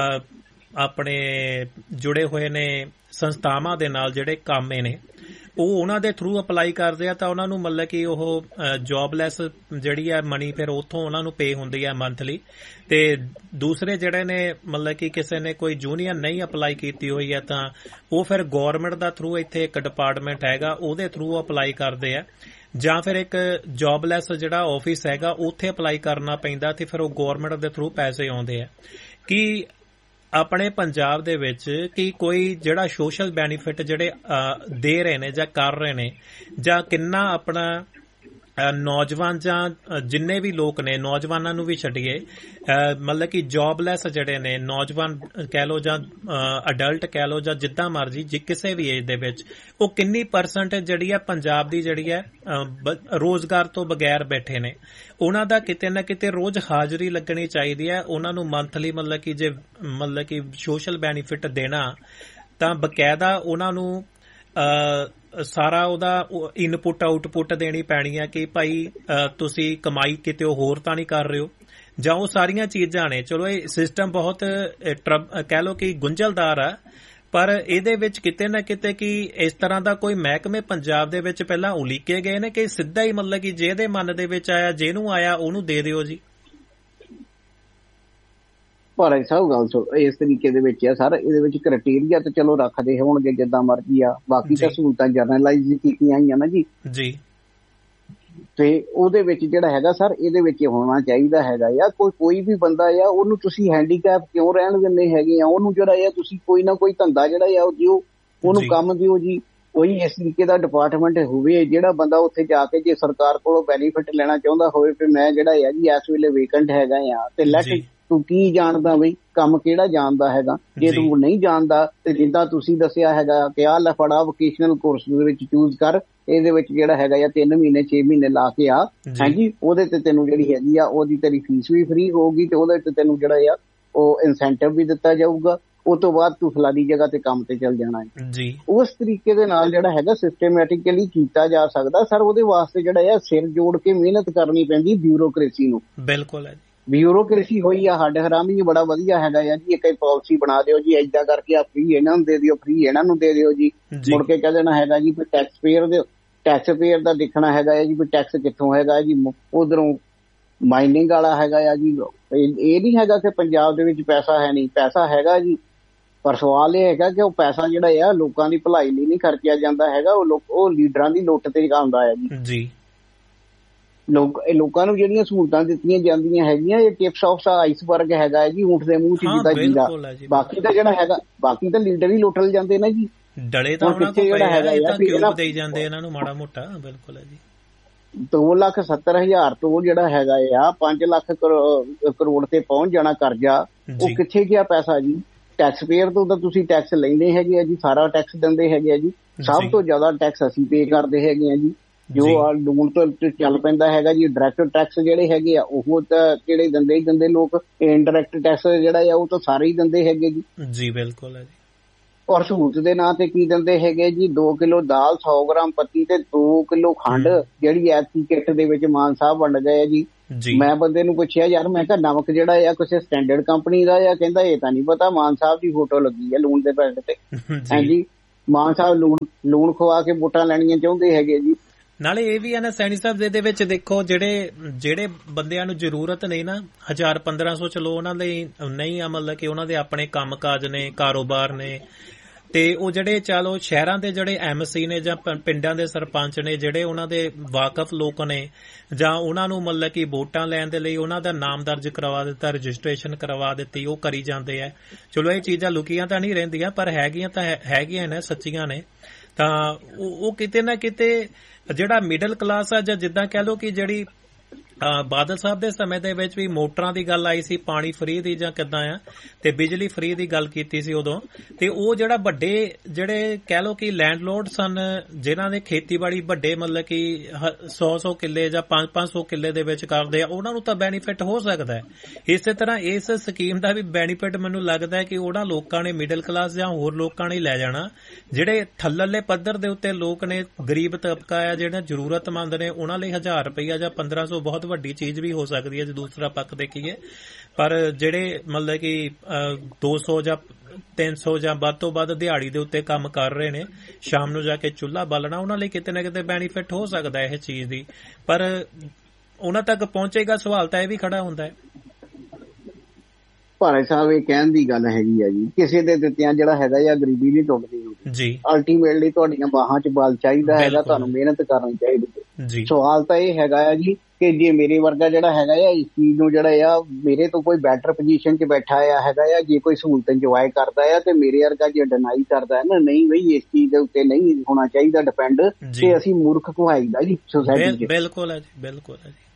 ਆਪਣੇ ਜੁੜੇ ਹੋਏ ਨੇ ਸੰਸਥਾਵਾਂ ਦੇ ਨਾਲ, ਜਿਹੜੇ ਕਾਮੇ ਨੇ ਉਹ ਉਹਨਾਂ ਦੇ ਥਰੂ ਅਪਲਾਈ ਕਰਦੇ ਆ ਤਾਂ ਉਹਨਾਂ ਨੂੰ ਮਤਲਬ ਕਿ ਉਹ ਜੌਬਲੈਸ ਜਿਹੜੀ ਹੈ ਮਨੀ ਫਿਰ ਉੱਥੋਂ ਉਹਨਾਂ ਨੂੰ ਪੇ ਹੁੰਦੀ ਹੈ ਮੰਥਲੀ। ਤੇ ਦੂਸਰੇ ਜਿਹੜੇ ਨੇ ਮਤਲਬ ਕਿ ਕਿਸੇ ਨੇ ਕੋਈ ਯੂਨੀਅਨ ਨਹੀਂ ਅਪਲਾਈ ਕੀਤੀ ਹੋਈ ਹੈ ਤਾਂ ਉਹ ਫਿਰ ਗੌਰਮੈਂਟ ਦਾ ਥਰੂ ਇੱਥੇ ਇੱਕ ਡਿਪਾਰਟਮੈਂਟ ਹੈਗਾ ਉਹਦੇ ਥਰੂ ਅਪਲਾਈ ਕਰਦੇ ਆ, ਜਾਂ ਫਿਰ ਇੱਕ ਜੌਬਲੈਸ ਜਿਹੜਾ ਆਫਿਸ ਹੈਗਾ ਉੱਥੇ ਅਪਲਾਈ ਕਰਨਾ ਪੈਂਦਾ ਤੇ ਫਿਰ ਉਹ ਗੌਰਮੈਂਟ ਦੇ ਥਰੂ ਪੈਸੇ ਆਉਂਦੇ ਆ। ਕਿ ਆਪਣੇ ਪੰਜਾਬ ਦੇ ਵਿੱਚ ਕੀ ਕੋਈ ਜਿਹੜਾ ਸੋਸ਼ਲ ਬੈਨੀਫਿਟ ਜਿਹੜੇ ਦੇ ਰਹੇ ਨੇ ਜਾਂ ਕਰ ਰਹੇ ਨੇ, ਜਾਂ ਕਿੰਨਾ ਆਪਣਾ ਨੌਜਵਾਨ ਜਾਂ ਜਿੰਨੇ ਵੀ ਲੋਕ ਨੇ, ਨੌਜਵਾਨਾਂ ਨੂੰ ਵੀ ਛੱਡੀਏ, ਮਤਲਬ ਕਿ ਜੌਬਲੈਸ ਜਿਹੜੇ ਨੇ ਨੌਜਵਾਨ ਕਹਿ ਲਓ ਜਾਂ ਅਡਲਟ ਕਹਿ ਲਓ ਜਾਂ ਜਿੱਦਾਂ ਮਰਜੀ ਜੇ ਕਿਸੇ ਵੀ ਏਜ ਦੇ ਵਿੱਚ, ਉਹ ਕਿੰਨੀ ਪਰਸੈਂਟ ਜਿਹੜੀ ਹੈ ਪੰਜਾਬ ਦੀ ਜਿਹੜੀ ਹੈ ਰੋਜ਼ਗਾਰ ਤੋਂ ਬਗੈਰ ਬੈਠੇ ਨੇ, ਉਹਨਾਂ ਦਾ ਕਿਤੇ ਨਾ ਕਿਤੇ ਰੋਜ਼ ਹਾਜ਼ਰੀ ਲੱਗਣੀ ਚਾਹੀਦੀ ਹੈ। ਉਹਨਾਂ ਨੂੰ ਮੰਥਲੀ ਮਤਲਬ ਕਿ ਜੇ ਮਤਲਬ ਕਿ ਸੋਸ਼ਲ ਬੈਨੀਫਿਟ ਦੇਣਾ ਤਾਂ ਬਕਾਇਦਾ ਉਹਨਾਂ ਨੂੰ ਸਾਰਾ ਉਹਦਾ ਇਨਪੁਟ ਆਊਟਪੁੱਟ ਦੇਣੀ ਪੈਣੀ ਹੈ ਕਿ ਭਾਈ ਤੁਸੀਂ ਕਮਾਈ ਕਿਤੇ ਹੋਰ ਤਾਂ ਨਹੀਂ ਕਰ ਰਹੇ ਹੋ, ਜਾਂ ਉਹ ਸਾਰੀਆਂ ਚੀਜ਼ਾਂ ਨੇ। ਚਲੋ ਇਹ ਸਿਸਟਮ ਬਹੁਤ ਕਹਿ ਲਓ ਕਿ ਗੁੰਝਲਦਾਰ ਆ, ਪਰ ਇਹਦੇ ਵਿੱਚ ਕਿਤੇ ਨਾ ਕਿਤੇ ਕਿ ਇਸ ਤਰ੍ਹਾਂ ਦਾ ਕੋਈ ਮਹਿਕਮੇ ਪੰਜਾਬ ਦੇ ਵਿੱਚ ਪਹਿਲਾਂ ਉਲੀਕੇ ਗਏ ਨੇ ਕਿ ਸਿੱਧਾ ਹੀ ਮਤਲਬ ਕਿ ਜਿਹਦੇ ਮਨ ਦੇ ਵਿੱਚ ਆਇਆ, ਜਿਹਨੂੰ ਆਇਆ ਉਹਨੂੰ ਦੇ ਦਿਓ ਜੀ। ਪਰ ਸਭ ਗੱਲ ਇਸ ਤਰੀਕੇ ਦੇ ਵਿੱਚ ਆ ਸਰ, ਇਹਦੇ ਵਿੱਚ ਕ੍ਰਾਈਟੇਰੀਆ ਤਾਂ ਚਲੋ ਰੱਖਦੇ ਹੋਣਗੇ ਜਿੱਦਾਂ ਮਰਜ਼ੀ ਆ, ਬਾਕੀ ਤਾਂ ਸਹੂਲਤਾਂ ਜਰਨਲਾਈਜ਼ ਕੀਤੀਆਂ ਹੋਈਆਂ ਨਾ ਜੀ। ਤੇ ਉਹਦੇ ਵਿੱਚ ਜਿਹੜਾ ਹੈਗਾ ਸਰ, ਇਹਦੇ ਵਿੱਚ ਹੋਣਾ ਚਾਹੀਦਾ ਹੈਗਾ ਆ ਕੋਈ ਵੀ ਬੰਦਾ ਆ ਉਹਨੂੰ ਤੁਸੀਂ ਹੈਂਡੀਕੈਪ ਕਿਉਂ ਰਹਿਣ ਦਿੰਦੇ ਹੈਗੇ ਆ, ਉਹਨੂੰ ਜਿਹੜਾ ਆ ਤੁਸੀਂ ਕੋਈ ਨਾ ਕੋਈ ਧੰਦਾ ਜਿਹੜਾ ਆ ਉਹ ਦਿਓ, ਉਹਨੂੰ ਕੰਮ ਦਿਓ ਜੀ। ਕੋਈ ਇਸ ਤਰੀਕੇ ਦਾ ਡਿਪਾਰਟਮੈਂਟ ਹੋਵੇ ਜਿਹੜਾ ਬੰਦਾ ਉੱਥੇ ਜਾ ਕੇ ਜੇ ਸਰਕਾਰ ਕੋਲੋਂ ਬੈਨੀਫਿਟ ਲੈਣਾ ਚਾਹੁੰਦਾ ਹੋਵੇ ਤੇ ਮੈਂ ਜਿਹੜਾ ਹੈ ਜੀ ਇਸ ਵੇਲੇ ਵੇਕੈਂਟ ਹੈਗਾ ਆ ਤੇ ਲੈਟ ਤੂੰ ਕੀ ਜਾਣਦਾ ਬਈ, ਕੰਮ ਕਿਹੜਾ ਜਾਣਦਾ ਹੈਗਾ, ਜੇ ਤੂੰ ਨਹੀਂ ਜਾਣਦਾ ਤੇ ਜਿੱਦਾਂ ਤੁਸੀਂ ਦੱਸਿਆ ਹੈਗਾ ਕਿ ਆਹ ਲੈ ਫੜਾ ਵੋਕੇਸ਼ਨਲ ਕੋਰਸ ਦੇ ਵਿੱਚ ਚੂਜ਼ ਕਰ, ਇਹਦੇ ਵਿੱਚ ਜਿਹੜਾ ਹੈਗਾ ਆ 3 ਮਹੀਨੇ 6 ਮਹੀਨੇ ਲਾ ਕੇ ਆ, ਹਾਂਜੀ ਉਹਦੇ ਤੇ ਤੈਨੂੰ ਜਿਹੜੀ ਹੈਗੀ ਆ ਉਹਦੀ ਤੇਰੀ ਫੀਸ ਵੀ ਫ੍ਰੀ ਹੋਊਗੀ ਤੇ ਉਹਦੇ ਤੇ ਤੈਨੂੰ ਜਿਹੜਾ ਆ ਉਹ ਇਨਸੈਂਟਿਵ ਵੀ ਦਿੱਤਾ ਜਾਊਗਾ, ਉਹ ਤੋਂ ਬਾਅਦ ਤੂੰ ਫਲਾਣੀ ਜਗ੍ਹਾ ਤੇ ਕੰਮ ਤੇ ਚੱਲ ਜਾਣਾ ਹੈ ਜੀ। ਉਸ ਤਰੀਕੇ ਦੇ ਨਾਲ ਜਿਹੜਾ ਹੈਗਾ ਸਿਸਟਮੈਟਿਕਲੀ ਕੀਤਾ ਜਾ ਸਕਦਾ ਸਰ। ਉਹਦੇ ਵਾਸਤੇ ਜਿਹੜਾ ਆ ਸਿਰ ਜੋੜ ਕੇ ਮਿਹਨਤ ਕਰਨੀ ਪੈਂਦੀ ਬਿਊਰੋਕ੍ਰੇਸੀ ਨੂੰ। ਬਿਲਕੁਲ ਹੈ, ਬਿਊਰੋਕ੍ਰੇਸੀ ਹੋਈ ਆ ਹੱਡ ਹਰਾਮੀ, ਬੜਾ ਵਧੀਆ ਹੈਗਾ ਆ ਜੀ, ਇੱਕ ਪਾਲਿਸੀ ਬਣਾ ਦਿਓ ਜੀ ਏਦਾਂ ਕਰਕੇ ਆ ਫ੍ਰੀ ਇਹਨਾਂ ਨੂੰ ਦੇ ਦਿਓ, ਫ੍ਰੀ ਇਹਨਾਂ ਨੂੰ ਦੇ ਦਿਓ ਜੀ, ਮੁੜ ਕੇ ਕਹਿ ਦੇਣਾ ਹੈਗਾ ਜੀ ਟੈਕਸ ਪੇਅਰ ਦਾ ਦੇਖਣਾ ਹੈਗਾ ਹੈ ਜੀ ਵੀ ਟੈਕਸ ਕਿੱਥੋਂ ਹੈਗਾ ਜੀ, ਉਧਰੋਂ ਮਾਈਨਿੰਗ ਵਾਲਾ ਹੈਗਾ ਆ ਜੀ। ਇਹ ਨਹੀਂ ਹੈਗਾ ਕਿ ਪੰਜਾਬ ਦੇ ਵਿੱਚ ਪੈਸਾ ਹੈ ਨਹੀਂ, ਪੈਸਾ ਹੈਗਾ ਜੀ, ਪਰ ਸਵਾਲ ਇਹ ਹੈਗਾ ਕਿ ਉਹ ਪੈਸਾ ਜਿਹੜਾ ਆ ਲੋਕਾਂ ਦੀ ਭਲਾਈ ਲਈ ਨਹੀਂ ਖਰਚਿਆ ਜਾਂਦਾ ਹੈਗਾ, ਉਹ ਲੀਡਰਾਂ ਦੀ ਲੁੱਟ ਤੇ ਆਉਂਦਾ ਹੈ ਜੀ। ਲੋਕਾਂ ਨੂੰ ਜਿਹੜੀਆਂ ਸਹੂਲਤਾਂ ਦਿੱਤੀਆਂ ਜਾਂਦੀਆਂ ਹੈਗੀਆਂ ਇਹ ਟਿਪਸ ਆਫ ਆਈਸਬਰਗ ਹੈਗਾ ਜੀ, ਊਂਠ ਦੇ ਮੂੰਹ ਚ ਜਿੱਦਾਂ ਜੀਰਾ, ਬਾਕੀ ਤਾਂ ਜਿਹੜਾ ਹੈਗਾ ਬਾਕੀ ਤਾਂ ਲੀਡਰ ਹੀ ਲੁੱਟ ਜਾਂਦੇ ਨੇ ਜੀ। ਡਲੇ ਤਾਂ ਉਹਨਾਂ ਕੋਲ ਜਿਹੜਾ ਹੈਗਾ ਕਿਉਂ ਦੇਈ ਜਾਂਦੇ ਇਹਨਾਂ ਨੂੰ ਮਾੜਾ ਮੋਟਾ। ਬਿਲਕੁਲ ਹੈ ਜੀ। 2,70,000 ਤੋਂ ਜਿਹੜਾ ਹੈਗਾ ਆ 5 ਲੱਖ ਕਰੋੜ ਤੇ ਪਹੁੰਚ ਜਾਣਾ ਕਰਜ਼ਾ, ਉਹ ਕਿੱਥੇ ਗਿਆ ਪੈਸਾ ਜੀ? ਟੈਕਸ ਪੇਅਰ ਤੋਂ ਤਾਂ ਤੁਸੀਂ ਟੈਕਸ ਲੈਂਦੇ ਹੈਗੇ ਆ ਜੀ, ਸਾਰਾ ਟੈਕਸ ਦਿੰਦੇ ਹੈਗੇ ਆ ਜੀ, ਸਭ ਤੋਂ ਜ਼ਿਆਦਾ ਟੈਕਸ ਅਸੀਂ ਪੇ ਕਰਦੇ ਹੈਗੇ ਆ ਜੀ। ਜੋ ਲੂਣ ਤੋਂ ਚੱਲ ਪੈਂਦਾ ਹੈਗਾ ਜੀ। ਡਾਇਰੈਕਟ ਟੈਕਸ ਜਿਹੜੇ ਹੈਗੇ ਆ ਉਹ ਤਾਂ ਜਿਹੜੇ ਦਿੰਦੇ ਹੀ ਦਿੰਦੇ ਲੋਕ, ਇਨਡਾਇਰੈਕਟ ਟੈਕਸ ਜਿਹੜਾ ਆ ਉਹ ਤਾਂ ਸਾਰੇ ਹੀ ਦਿੰਦੇ ਹੈਗੇ ਜੀ। ਜੀ ਬਿਲਕੁਲ ਹੈ ਜੀ। ਔਰ ਸਹੂਲਤ ਦੇ ਨਾਂ ਤੇ ਕੀ ਦਿੰਦੇ ਹੈਗੇ ਜੀ, 2 ਕਿਲੋ ਦਾਲ, 100 ਗ੍ਰਾਮ ਪੱਤੀ ਤੇ 2 ਕਿਲੋ ਖੰਡ, ਜਿਹੜੀ ਐਤਕੀ ਕਿੱਟ ਦੇ ਵਿੱਚ ਮਾਨ ਸਾਹਿਬ ਵੰਡ ਗਏ ਜੀ। ਮੈਂ ਬੰਦੇ ਨੂੰ ਪੁੱਛਿਆ ਯਾਰ, ਮੈਂ ਕਿਹਾ ਨਮਕ ਜਿਹੜਾ ਆ ਕਿਸੇ ਸਟੈਂਡਰਡ ਕੰਪਨੀ ਦਾ ਆ? ਕਹਿੰਦਾ ਇਹ ਤਾਂ ਨਹੀਂ ਪਤਾ, ਮਾਨ ਸਾਹਿਬ ਦੀ ਫੋਟੋ ਲੱਗੀ ਆ ਲੂਣ ਦੇ ਪੈਕਟ ਤੇ। ਹਾਂਜੀ, ਮਾਨ ਸਾਹਿਬ ਲੂਣ ਖਵਾ ਕੇ ਵੋਟਾਂ ਲੈਣੀਆਂ ਚਾਹੁੰਦੇ ਹੈਗੇ ਜੀ। ਨਾਲੇ ਇਹ ਵੀ ਹੈ ਨਾ ਸੈਣੀ ਸਾਹਿਬ, ਦੇ ਵਿੱਚ ਦੇਖੋ ਜਿਹੜੇ ਬੰਦਿਆਂ ਨੂੰ ਜ਼ਰੂਰਤ ਨਹੀਂ ਨਾ, 1000-1500 ਚਲੋ ਉਹਨਾਂ ਲਈ ਨਹੀਂ ਆ, ਮਤਲਬ ਕਿ ਉਹਨਾਂ ਦੇ ਆਪਣੇ ਕੰਮਕਾਜ ਨੇ, ਕਾਰੋਬਾਰ ਨੇ, ਤੇ ਉਹ ਜਿਹੜੇ ਚਲੋ ਸ਼ਹਿਰਾਂ ਦੇ ਜਿਹੜੇ ਐਮਸੀ ਨੇ ਜਾਂ ਪਿੰਡਾਂ ਦੇ ਸਰਪੰਚ ਨੇ, ਜਿਹੜੇ ਉਹਨਾਂ ਦੇ ਵਾਕਫ ਲੋਕ ਨੇ, ਜਾਂ ਉਹਨਾਂ ਨੂੰ ਮਤਲਬ ਕਿ ਵੋਟਾਂ ਲੈਣ ਦੇ ਲਈ ਉਹਨਾਂ ਦਾ ਨਾਮ ਦਰਜ ਕਰਵਾ ਦਿੱਤਾ, ਰਜਿਸਟ੍ਰੇਸ਼ਨ ਕਰਵਾ ਦਿੱਤੀ, ਉਹ ਕਰੀ ਜਾਂਦੇ ਆ। ਚਲੋ ਇਹ ਚੀਜ਼ਾਂ ਲੁਕੀਆਂ ਤਾਂ ਨਹੀਂ ਰਹਿੰਦੀਆਂ, ਪਰ ਹੈਗੀਆਂ ਨੇ, ਸੱਚੀਆਂ ਨੇ। ਤਾਂ ਉਹ ਕਿਤੇ ਨਾ ਕਿਤੇ ਜਿਹੜਾ ਮਿਡਲ ਕਲਾਸ ਆ, ਜਾਂ ਜਿੱਦਾਂ ਕਹਿ ਲਓ ਕਿ ਜਿਹੜੀ ਬਾਦਲ ਸਾਹਿਬ ਦੇ ਸਮੇਂ ਦੇ ਵਿੱਚ ਵੀ ਮੋਟਰਾਂ ਦੀ ਗੱਲ ਆਈ ਸੀ, ਪਾਣੀ ਫ੍ਰੀ ਦੀ ਜਾਂ ਕਿੱਦਾਂ ਆ, ਤੇ ਬਿਜਲੀ ਫ੍ਰੀ ਦੀ ਗੱਲ ਕੀਤੀ ਸੀ ਉਦੋਂ। ਤੇ ਉਹ ਜਿਹੜਾ ਵੱਡੇ ਜਿਹੜੇ ਕਹਿ ਲਓ ਕਿ ਲੈਂਡਲੋਰਡ ਸਨ, ਜਿਨ੍ਹਾਂ ਦੇ ਖੇਤੀਬਾੜੀ ਵੱਡੇ ਮਤਲਬ ਕਿ 100-100 ਕਿੱਲੇ ਜਾਂ 500-500 ਕਿੱਲੇ ਦੇ ਵਿੱਚ ਕਰਦੇ ਆ, ਉਹਨਾਂ ਨੂੰ ਤਾਂ ਬੈਨੀਫਿਟ ਹੋ ਸਕਦਾ ਹੈ। ਇਸੇ ਤਰ੍ਹਾਂ ਇਸ ਸਕੀਮ ਦਾ ਵੀ ਬੈਨੀਫਿਟ ਮੈਨੂੰ ਲੱਗਦਾ ਹੈ ਕਿ ਉਹਨਾਂ ਲੋਕਾਂ ਨੇ, ਮਿਡਲ ਕਲਾਸ ਜਾਂ ਹੋਰ ਲੋਕਾਂ ਨੇ ਲੈ ਜਾਣਾ। ਜਿਹੜੇ ਥੱਲੜੇ ਪੱਧਰ ਦੇ ਉੱਤੇ ਲੋਕ ਨੇ, ਗਰੀਬ ਤਬਕਾ ਆ, ਜਿਹੜਾ ਜ਼ਰੂਰਤਮੰਦ ਨੇ, ਉਹਨਾਂ ਲਈ 1000 ਰੁਪਈਆ ਜਾਂ 1500 ਬਹੁਤ ਵੱਡੀ ਚੀਜ਼ ਵੀ ਹੋ ਸਕਦੀ ਹੈ ਜੇ ਦੂਸਰਾ ਪੱਖ ਦੇਖੀਏ। ਪਰ ਜਿਹੜੇ ਮਤਲਬ ਕਿ 200 ਜਾਂ 300 ਜਾਂ ਵੱਧ ਤੋਂ ਵੱਧ ਦਿਹਾੜੀ ਦੇ ਉੱਤੇ ਕੰਮ ਕਰ ਰਹੇ ਨੇ, ਸ਼ਾਮ ਨੂੰ ਜਾ ਕੇ ਚੁੱਲ੍ਹਾ ਬਾਲਣਾ, ਉਹਨਾਂ ਲਈ ਕਿਤੇ ਨਾ ਕਿਤੇ ਬੈਨੀਫਿਟ ਹੋ ਸਕਦਾ ਇਹ ਚੀਜ਼ ਦੀ। ਪਰ ਉਹਨਾਂ ਤੱਕ ਪਹੁੰਚੇਗਾ, ਸਵਾਲ ਤਾਂ ਇਹ ਵੀ ਖੜਾ ਹੁੰਦਾ ਹੈ। ਭਾਰੇ ਸਾਹਿਬ, ਇਹ ਕਹਿਣ ਦੀ ਗੱਲ ਹੈਗੀ ਆ ਜੀ, ਕਿਸੇ ਦੇ ਦਿੱਤਿਆਂ ਜਿਹੜਾ ਹੈਗਾ ਜਾਂ ਗਰੀਬੀ ਨਹੀਂ ਟੁੱਟਦੀ ਜੀ। ਅਲਟੀਮੇਟਲੀ ਤੁਹਾਡੀਆਂ ਬਾਹਾਂ 'ਚ ਬਲ ਚਾਹੀਦਾ ਹੈਗਾ, ਤੁਹਾਨੂੰ ਮਿਹਨਤ ਕਰਨੀ ਚਾਹੀਦੀ ਜੀ। ਸਵਾਲ ਤਾਂ ਇਹ ਹੈਗਾ ਆ ਜੀ ਕਿ ਜੇ ਮੇਰੇ ਵਰਗਾ ਜਿਹੜਾ ਹੈਗਾ ਆ ਇਸ ਚੀਜ਼ ਨੂੰ ਜਿਹੜਾ ਆ, ਮੇਰੇ ਤੋਂ ਕੋਈ ਬੈਟਰ ਪੋਜੀਸ਼ਨ 'ਚ ਬੈਠਾ ਆ ਹੈਗਾ ਆ, ਜੇ ਕੋਈ ਸਹੂਲਤ ਇੰਜੋਏ ਕਰਦਾ ਆ, ਤੇ ਮੇਰੇ ਵਰਗਾ ਜੇ ਡਿਨਾਈ ਕਰਦਾ ਹੈ ਨਾ, ਨਹੀਂ ਬਈ ਇਸ ਚੀਜ਼ ਦੇ ਉੱਤੇ ਨਹੀਂ ਹੋਣਾ ਚਾਹੀਦਾ ਡਿਪੈਂਡ, ਤੇ ਅਸੀਂ ਮੂਰਖ ਕਹਾਈਦਾ ਜੀ ਸੋਸਾਇਟੀ 'ਚ। ਬਿਲਕੁਲ ਹੈ ਜੀ, ਬਿਲਕੁਲ ਹੈ ਜੀ।